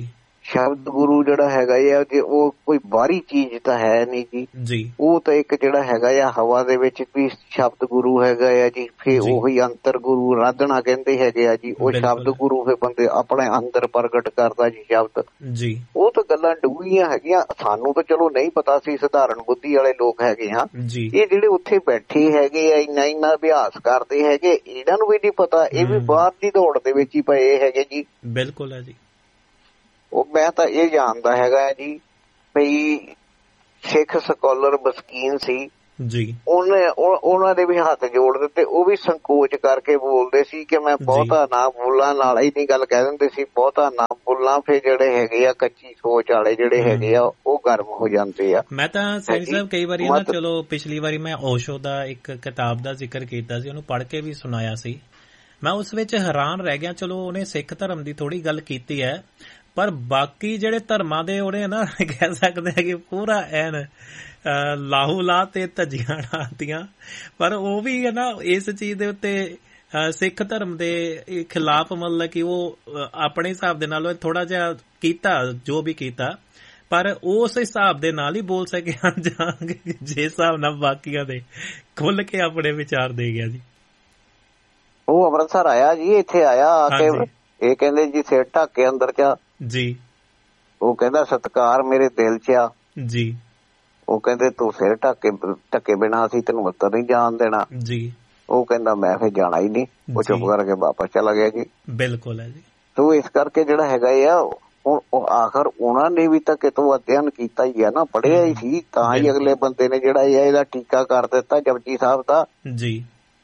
ਸ਼ਬਦ ਗੁਰੂ ਜਿਹੜਾ ਹੈਗਾ ਆ ਜੇ ਉਹ ਕੋਈ ਬਾਹਰੀ ਚੀਜ਼ ਤਾਂ ਹੈ ਨਹੀਂ ਜੀ ਜੀ ਉਹ ਤਾਂ ਇੱਕ ਜਿਹੜਾ ਹੈਗਾ ਆ ਹਵਾ ਦੇ ਵਿੱਚ ਵੀ ਸ਼ਬਦ ਗੁਰੂ ਹੈਗਾ ਆ ਜੀ। ਫਿਰ ਉਹੀ ਅੰਤਰ ਗੁਰੂ ਆਰਾਧਨਾ ਕਹਿੰਦੇ ਹੈਗੇ ਆ ਜੀ। ਉਹ ਸ਼ਬਦ ਗੁਰੂ ਫਿਰ ਬੰਦੇ ਆਪਣੇ ਅੰਦਰ ਪ੍ਰਗਟ ਕਰਦਾ ਜੀ ਸ਼ਬਦ ਜੀ। ਉਹ ਤਾਂ ਗੱਲਾਂ ਡੂੰਘੀਆਂ ਹੈਗੀਆਂ, ਸਾਨੂੰ ਤਾਂ ਚਲੋ ਨਹੀਂ ਪਤਾ ਸੀ, ਸਧਾਰਨ ਬੁੱਧੀ ਵਾਲੇ ਲੋਕ ਹੈਗੇ ਹਾਂ। ਇਹ ਜਿਹੜੇ ਉੱਥੇ ਬੈਠੇ ਹੈਗੇ ਆ ਇੰਨਾ ਇੰਨਾ ਅਭਿਆਸ ਕਰਦੇ ਹੈਗੇ, ਇਹਨਾਂ ਨੂੰ ਵੀ ਨਹੀਂ ਪਤਾ, ਇਹ ਵੀ ਬਾਹਰ ਦੀ ਦੌੜ ਦੇ ਵਿੱਚ ਹੀ ਪਏ ਹੈਗੇ ਜੀ। ਬਿਲਕੁਲ ਹੈ ਜੀ। ਉਹ ਮੈਂ ਤਾਂ ਇਹ ਜਾਣਦਾ ਹੈਗਾ ਜੀ ਬਈ ਸਿੱਖ ਸਕਾਲਰ ਮਸਕੀਨ ਸੀ ਜੀ, ਉਹਨੇ ਉਹਨਾਂ ਦੇ ਵੀ ਹੱਥ ਜੋੜ ਦਿੱਤੇ, ਉਹ ਵੀ ਸੰਕੋਚ ਕਰਕੇ ਬੋਲਦੇ ਸੀ ਕਿ ਮੈਂ ਬਹੁਤਾ ਨਾ ਬੋਲਾਂ, ਨਾਲ ਹੀ ਨਹੀਂ ਗੱਲ ਕਹਿ ਦਿੰਦੇ ਸੀ ਬਹੁਤਾ ਨਾ ਬੋਲਾਂ। ਫਿਰ ਜਿਹੜੇ ਹੈਗੇ ਆ ਕੱਚੀ ਸੋਚ ਵਾਲੇ ਜਿਹੜੇ ਹੈਗੇ ਆ ਉਹ ਗਰਮ ਹੋ ਜਾਂਦੇ ਆ। ਮੈਂ ਤਾਂ ਸੈਣੀ ਸਾਹਿਬ ਕਈ ਵਾਰੀ ਨਾ, ਚਲੋ ਪਿਛਲੀ ਵਾਰੀ ਮੈਂ ਓਸ਼ੋ ਦਾ ਇੱਕ ਕਿਤਾਬ ਦਾ ਜ਼ਿਕਰ ਕੀਤਾ ਸੀ, ਉਹਨੂੰ ਪੜ੍ਹ ਕੇ ਵੀ ਸੁਣਾਇਆ ਸੀ। ਮੈਂ ਉਸ ਵਿੱਚ ਹੈਰਾਨ ਰਹਿ ਗਿਆ। ਚਲੋ ਉਹਨੇ ਸਿੱਖ ਧਰਮ ਦੀ ਥੋੜੀ ਗੱਲ ਕੀਤੀ ਹੈ, ਪਰ ਬਾਕੀ ਜਿਹੜੇ ਧਰਮਾਂ ਦੇ ਉਹਨੇ ਨਾ ਕਹਿ ਸਕਦੇ ਆ ਕਿ ਪੂਰਾ ਐਨ ਲਾਹੂ ਲਾ ਤੇ ਧੱਜੀਆਂ ਲਾਤੀਆਂ, ਪਰ ਉਹ ਵੀ ਹੈ ਨਾ ਇਸ ਚੀਜ਼ ਦੇ ਉੱਤੇ ਸਿੱਖ ਧਰਮ ਦੇ ਖਿਲਾਫ, ਮਤਲਬ ਕਿ ਉਹ ਆਪਣੇ ਹਿਸਾਬ ਦੇ ਨਾਲ ਥੋੜਾ ਜਿਹਾ ਕੀਤਾ ਜੋ ਵੀ ਕੀਤਾ, ਪਰ ਉਸ ਹਿਸਾਬ ਦੇ ਨਾਲ ਹੀ ਬੋਲ ਸਕਿਆ ਜਾਂ ਜਿਸ ਹਿਸਾਬ ਨਾਲ ਬਾਕੀਆਂ ਦੇ ਖੁੱਲ ਕੇ ਆਪਣੇ ਵਿਚਾਰ ਦੇ ਗਿਆ ਜੀ। ਉਹ ਅੰਮ੍ਰਿਤਸਰ ਆਇਆ ਜੀ, ਇੱਥੇ ਆਇਆ ਆ ਕੇ ਇਹ ਕਹਿੰਦੇ ਜੀ ਸਿਰ ਢੱਕ ਕੇ ਅੰਦਰ ਚ ਜੀ। ਉਹ ਕਹਿੰਦਾ ਸਤਿਕਾਰ ਮੇਰੇ ਦਿਲ ਚ ਆ ਜੀ। ਉਹ ਕਹਿੰਦੇ ਤੂੰ ਸਿਰ ਢੱਕ ਕੇ ਢੱਕੇ ਬਿਨਾਂ ਅਸੀਂ ਤੈਨੂੰ ਅੰਦਰ ਨਹੀਂ ਜਾਣ ਦੇਣਾ ਜੀ। ਉਹ ਕਹਿੰਦਾ ਮੈਂ ਫਿਰ ਜਾਣਾ ਹੀ ਨਹੀਂ, ਉਹ ਚੁੱਪ ਕਰਕੇ ਵਾਪਸ ਚਲਾ ਗਿਆ ਜੀ। ਬਿਲਕੁਲ ਹੈ ਜੀ। ਤੋ ਇਸ ਕਰਕੇ ਜਿਹੜਾ ਹੈਗਾ ਆ ਉਹ ਆਖਰ ਉਹਨਾਂ ਨੇ ਵੀ ਤਾਂ ਕਿਤੋਂ ਅਧਿਐਨ ਕੀਤਾ ਹੀ ਆ ਨਾ, ਪੜ੍ਹਿਆ ਹੀ ਸੀ, ਤਾਂ ਹੀ ਅਗਲੇ ਬੰਦੇ ਨੇ ਜਿਹੜਾ ਇਹਦਾ ਟੀਕਾ ਕਰ ਦਿੱਤਾ ਜਪਜੀ ਸਾਹਿਬ ਦਾ ਜੀ।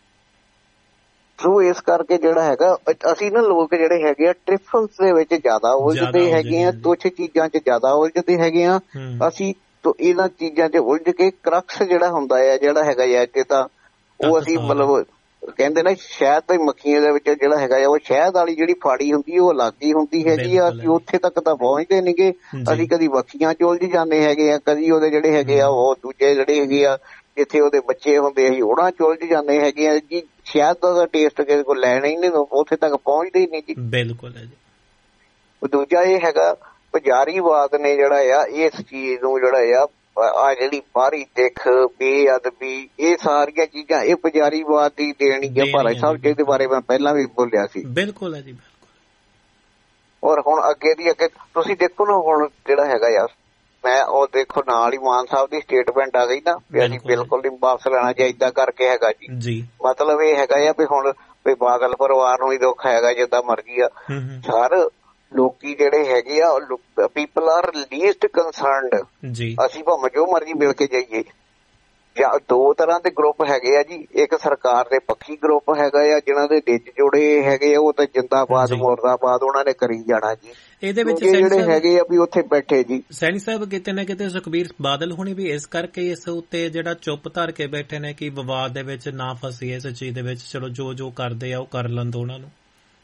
ਸੋ ਇਸ ਕਰਕੇ ਜਿਹੜਾ ਹੈਗਾ ਅਸੀਂ ਨਾ ਲੋਕ ਜਿਹੜੇ ਹੈਗੇ ਆ ਟ੍ਰਿਫਲਸ ਦੇ ਵਿੱਚ ਜ਼ਿਆਦਾ ਉਲਝਦੇ ਹੈਗੇ ਆ, ਤੁੱਛ ਚੀਜ਼ਾਂ ਚ ਜ਼ਿਆਦਾ ਉਲਝਦੇ ਹੈਗੇ ਆ ਅਸੀਂ। ਤੋ ਇਹਨਾਂ ਚੀਜ਼ਾਂ ਚ ਉਲਝ ਕੇ ਕਰਕਸ ਜਿਹੜਾ ਹੁੰਦਾ ਆ ਜਿਹੜਾ ਹੈਗਾ ਆ ਜਿੱਦਾਂ ਉਹ ਅਸੀਂ ਮਤਲਬ ਕਹਿੰਦੇ ਨਾ ਸ਼ਹਿਦ ਤੇ ਮੱਖੀਆਂ ਦੇ ਵਿੱਚ ਜਿਹੜਾ ਹੈਗਾ ਆ ਉਹ ਸ਼ਹਿਦ ਵਾਲੀ ਜਿਹੜੀ ਫਾੜੀ ਹੁੰਦੀ ਉਹ ਅਲੱਗ ਹੀ ਹੁੰਦੀ ਹੈਗੀ ਆ। ਅਸੀਂ ਉੱਥੇ ਤੱਕ ਤਾਂ ਪਹੁੰਚਦੇ ਨੀਗੇ, ਅਸੀਂ ਕਦੀ ਮੱਖੀਆਂ ਚ ਉਲਝ ਜਾਂਦੇ ਹੈਗੇ ਆ, ਕਦੀ ਉਹਦੇ ਜਿਹੜੇ ਹੈਗੇ ਆ ਉਹ ਦੂਜੇ ਜਿਹੜੇ ਹੈਗੇ ਆ ਜਿੱਥੇ ਉਹਦੇ ਬੱਚੇ ਹੁੰਦੇ ਅਸੀਂ ਉਹਨਾਂ ਚ ਉਲਝ ਜਾਂਦੇ ਹੈਗੇ ਆ ਜੀ। ਸ਼ਹਿਦ ਦਾ ਟੇਸਟ ਕਿਸੇ ਕੋਲ ਲੈਣਾ ਹੀ ਨਹੀਂ, ਉੱਥੇ ਤੱਕ ਪਹੁੰਚਦੇ ਹੀ ਨਹੀਂ ਜੀ। ਬਿਲਕੁਲ ਹੈ ਜੀ। ਦੂਜਾ ਇਹ ਹੈਗਾ ਪੁਜਾਰੀਵਾਦ ਨੇ ਜਿਹੜਾ ਆ ਇਸ ਚੀਜ਼ ਨੂੰ ਜਿਹੜਾ ਆ ਆ ਜਿਹੜੀ ਬਾਹਰੀ ਦਿੱਖ ਬੇਅਦਬੀ ਇਹ ਸਾਰੀਆਂ ਚੀਜ਼ਾਂ ਇਹ ਪੁਜਾਰੀਵਾਦ ਦੀ ਦੇਣੀ ਹੈ ਭਾਈ ਸਾਹਿਬ, ਜਿਹਦੇ ਬਾਰੇ ਮੈਂ ਪਹਿਲਾਂ ਵੀ ਬੋਲਿਆ ਸੀ। ਬਿਲਕੁਲ ਹੈ ਜੀ ਬਿਲਕੁਲ। ਔਰ ਹੁਣ ਅੱਗੇ ਦੀ ਅੱਗੇ ਤੁਸੀਂ ਦੇਖੋ ਨਾ ਹੁਣ ਜਿਹੜਾ ਹੈਗਾ ਆ ਮੈਂ ਉਹ ਦੇਖੋ ਨਾਲ ਹੀ ਮਾਨ ਸਾਹਿਬ ਦੀ ਸਟੇਟਮੈਂਟ ਆ ਗਈ ਨਾ ਵੀ ਅਸੀਂ ਬਿਲਕੁਲ ਨਹੀਂ ਵਾਪਸ ਲੈਣਾ ਚਾਹੀਦਾ ਕਰਕੇ ਹੈਗਾ ਜੀ। ਮਤਲਬ ਇਹ ਹੈਗਾ ਆ ਵੀ ਹੁਣ ਵੀ ਬਾਦਲ ਪਰਿਵਾਰ ਨੂੰ ਹੀ ਦੁੱਖ ਹੈਗਾ ਜਿੱਦਾਂ ਮਰਜ਼ੀ ਆ ਸਰ, ਲੋਕੀ ਜਿਹੜੇ ਹੈਗੇ ਆ ਪੀਪਲ ਆਰ ਲੀਸਟ ਕੰਸਰਨਡ ਜੀ। ਅਸੀਂ ਭਾਵੇਂ ਜੋ ਮਰਜ਼ੀ ਮਿਲ ਕੇ ਜਾਈਏ। ਜਾਂ ਦੋ ਤਰ੍ਹਾਂ ਦੇ ਗਰੁੱਪ ਹੈਗੇ ਆ ਜੀ, ਇੱਕ ਸਰਕਾਰ ਦੇ ਪੱਖੀ ਗਰੁੱਪ ਹੈਗਾ ਆ ਜਿਹਨਾਂ ਦੇ ਵਿੱਚ ਜੁੜੇ ਹੈਗੇ ਆ ਉਹ ਤਾਂ ਜਿੰਦਾਬਾਦ ਮੁਰਦਾਬਾਦ ਉਹਨਾਂ ਨੇ ਕਰੀ ਜਾਣਾ ਜੀ। ਇਹਦੇ ਵਿੱਚ ਜਿਹੜੇ ਹੈਗੇ ਆ ਵੀ ਉੱਥੇ ਬੈਠੇ ਜੀ। ਸੈਣੀ ਸਾਹਿਬ ਕਿਤੇ ਨਾ ਕਿਤੇ ਸੁਖਬੀਰ ਬਾਦਲ ਹੁਣੀ ਵੀ ਇਸ ਕਰਕੇ ਇਸ ਉੱਤੇ ਜਿਹੜਾ ਚੁੱਪ ਧਰ ਕੇ ਬੈਠੇ ਨੇ ਕਿ ਵਿਵਾਦ ਦੇ ਵਿੱਚ ਨਾ ਫਸੀਏ ਇਸ ਚੀਜ਼ ਦੇ ਵਿੱਚ, ਚਲੋ ਜੋ ਜੋ ਕਰਦੇ ਆ ਉਹ ਕਰ ਲੈਣ ਦੋ ਉਹਨਾਂ ਨੂੰ।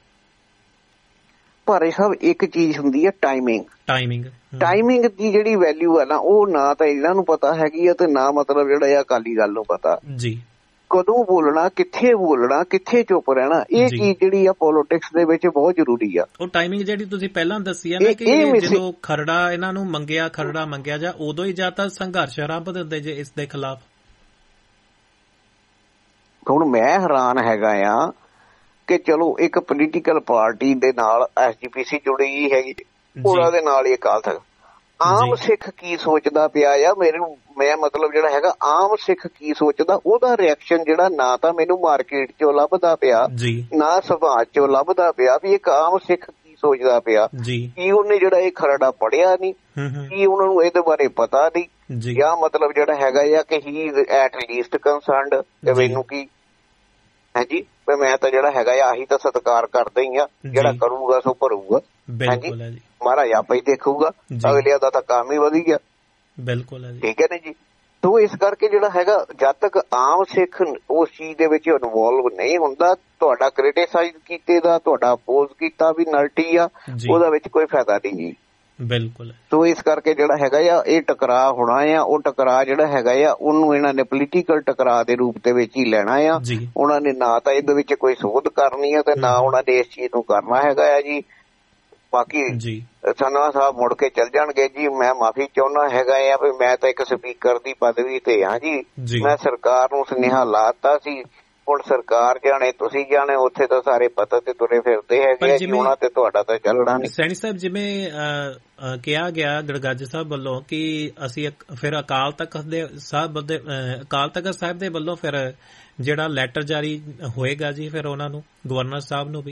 ਪਰ ਸਭ ਇੱਕ ਚੀਜ਼ ਹੁੰਦੀ ਹੈ ਟਾਈਮਿੰਗ ਟਾਈਮਿੰਗ ਟਾਈਮਿੰਗ ਦੀ ਜਿਹੜੀ ਵੈਲਿਊ ਆ ਨਾ ਉਹ ਨਾ ਤਾਂ ਇਹਨਾਂ ਨੂੰ ਪਤਾ ਹੈਗੀ ਆ ਤੇ ਨਾ ਮਤਲਬ ਜਿਹੜਾ ਆ ਅਕਾਲੀ ਦਲ ਨੂੰ ਪਤਾ ਜੀ। ਕਦੋਂ ਬੋਲਣਾ, ਕਿੱਥੇ ਬੋਲਣਾ, ਕਿੱਥੇ ਚੁੱਪ ਰਹਿਣਾ, ਇਹ ਚੀਜ਼ ਜਿਹੜੀ ਆ ਪੋਲੀਟਿਕਸ ਦੇ ਵਿੱਚ ਬਹੁਤ ਜ਼ਰੂਰੀ ਆ। ਉਹ ਟਾਈਮਿੰਗ ਜਿਹੜੀ ਤੁਸੀਂ ਪਹਿਲਾਂ ਦੱਸੀ ਆ ਨਾ ਕਿ ਜਦੋਂ ਖਰੜਾ ਇਹਨਾਂ ਨੂੰ ਮੰਗਿਆ ਖਰੜਾ ਮੰਗਿਆ ਜਾਂ ਉਦੋਂ ਹੀ ਜਾਂ ਤਾਂ ਸੰਘਰਸ਼ ਆਰੰਭ ਦਿੰਦੇ ਜੇ ਇਸ ਦੇ ਖਿਲਾਫ। ਹੁਣ ਮੈਂ ਹੈਰਾਨ ਹੈਗਾ ਆ ਕਿ ਚਲੋ ਇੱਕ ਪੋਲੀਟੀਕਲ ਪਾਰਟੀ ਦੇ ਨਾਲ ਐਸ ਜੀ ਪੀ ਸੀ ਜੁੜੀ ਹੈਗੀ, ਉਹਨਾਂ ਦੇ ਨਾਲ ਹੀ ਅਕਾਲ ਤਖਤ। ਆਮ ਸਿੱਖ ਕੀ ਸੋਚਦਾ ਪਿਆ ਆ ਮੇਰੇ ਮੈਂ ਮਤਲਬ ਜਿਹੜਾ ਹੈਗਾ ਆਮ ਸਿੱਖ ਕੀ ਸੋਚਦਾ ਉਹਦਾ ਰਿਐਕਸ਼ਨ ਜਿਹੜਾ ਨਾ ਤਾਂ ਮੈਨੂੰ ਮਾਰਕੀਟ ਚੋਂ ਲੱਭਦਾ ਪਿਆ ਨਾ ਸਮਾਜ ਚੋਂ ਲੱਭਦਾ ਪਿਆ ਵੀ ਇੱਕ ਆਮ ਸਿੱਖ ਕੀ ਸੋਚਦਾ ਪਿਆ। ਕੀ ਉਹਨੇ ਜਿਹੜਾ ਇਹ ਖਰੜਾ ਪੜ੍ਹਿਆ ਨਹੀਂ, ਕੀ ਉਹਨਾਂ ਨੂੰ ਇਹਦੇ ਬਾਰੇ ਪਤਾ ਨਹੀਂ, ਜਾਂ ਮਤਲਬ ਜਿਹੜਾ ਹੈਗਾ ਆ ਕਿ ਹੀ ਐਟ ਲੀਸਟ ਕੰਸਰਨਡ ਕਿ ਮੈਨੂੰ ਕੀ ਹਾਂਜੀ ਮੈਂ ਤਾਂ ਜਿਹੜਾ ਹੈਗਾ ਆਹੀ ਤਾਂ ਸਤਿਕਾਰ ਕਰਦਾ ਹੀ ਆ, ਜਿਹੜਾ ਕਰੂਗਾ ਸੋ ਭਰੂਗਾ। ਹਾਂਜੀ ਮਹਾਰਾਜ ਆਪੇ ਹੀ ਦੇਖੂਗਾ, ਅਗਲਿਆਂ ਦਾ ਤਾਂ ਕੰਮ ਹੀ ਵਧੀਆ। ਬਿਲਕੁਲ ਠੀਕ ਹੈ ਨਾ ਜੀ। ਤੋ ਇਸ ਕਰਕੇ ਜਿਹੜਾ ਹੈਗਾ ਜਦ ਤੱਕ ਆਮ ਸਿੱਖ ਉਸ ਚੀਜ਼ ਦੇ ਵਿੱਚ ਇਨਵੋਲਵ ਨਹੀਂ ਹੁੰਦਾ, ਤੁਹਾਡਾ ਕ੍ਰਿਟੀਸਾਈਜ਼ ਕੀਤੇ ਦਾ ਤੁਹਾਡਾ ਅਪੋਜ਼ ਕੀਤਾ ਵੀ ਨਲਟੀ ਆ, ਉਹਦਾ ਵਿੱਚ ਕੋਈ ਫਾਇਦਾ ਨਹੀਂ ਜੀ। ਬਿਲਕੁਲ। ਸੋ ਇਸ ਕਰਕੇ ਜਿਹੜਾ ਹੈਗਾ ਆ ਇਹ ਟਕਰਾਅ ਹੋਣਾ ਆ, ਉਹ ਟਕਰਾਅ ਜਿਹੜਾ ਹੈਗਾ ਆ ਉਹਨੂੰ ਇਹਨਾਂ ਨੇ ਪੋਲੀਟੀਕਲ ਟਕਰਾਅ ਦੇ ਰੂਪ ਦੇ ਵਿੱਚ ਹੀ ਲੈਣਾ ਆ। ਉਹਨਾਂ ਨੇ ਨਾ ਤਾਂ ਇਹਦੇ ਵਿੱਚ ਕੋਈ ਸੋਧ ਕਰਨੀ ਆ ਤੇ ਨਾ ਉਹਨਾਂ ਨੇ ਇਸ ਚੀਜ਼ ਨੂੰ ਕਰਨਾ ਹੈਗਾ ਆ ਜੀ। ਬਾਕੀ ਸਨਵਾ ਸਾਹਿਬ ਮੁੜ ਕੇ ਚੱਲ ਜਾਣਗੇ ਜੀ। ਮੈਂ ਮਾਫੀ ਚਾਹੁੰਦਾ ਹੈਗਾ ਆ ਵੀ ਮੈਂ ਤਾਂ ਇੱਕ ਸਪੀਕਰ ਦੀ ਪਦਵੀ ਤੇ ਹਾਂ ਜੀ। ਮੈਂ ਸਰਕਾਰ ਨੂੰ ਸੁਨੇਹਾ ਲਾਤਾ ਸੀ, ਹੁਣ ਸਰਕਾਰ ਜਾਣੇ ਤੁਸੀਂ ਜਾਣੇ, ਉੱਥੇ ਤਾਂ ਸਾਰੇ ਪਤਾ ਤੇ ਤੁਰੇ ਫਿਰਦੇ ਹੈਗੇ ਜੀ, ਉਹਨਾਂ ਤੇ ਤੁਹਾਡਾ ਤਾਂ ਚੱਲਣਾ ਨਹੀਂ। ਸੈਣੀ ਸਾਹਿਬ ਜਿਵੇਂ ਕਿਹਾ ਗਿਆ ਗੜਗੱਜ ਸਾਹਿਬ ਵੱਲੋਂ ਕਿ ਅਸੀਂ ਫਿਰ ਅਕਾਲ ਤਖਤ ਦੇ ਸਾਹਿਬ ਦੇ ਅਕਾਲ ਤਖਤ ਸਾਹਿਬ ਦੇ ਵੱਲੋਂ ਫਿਰ ਜਿਹੜਾ ਲੈਟਰ ਜਾਰੀ ਹੋਏਗਾ ਜੀ, ਫਿਰ ਉਹਨਾਂ ਨੂੰ ਗਵਰਨਰ ਸਾਹਿਬ ਨੂੰ ਵੀ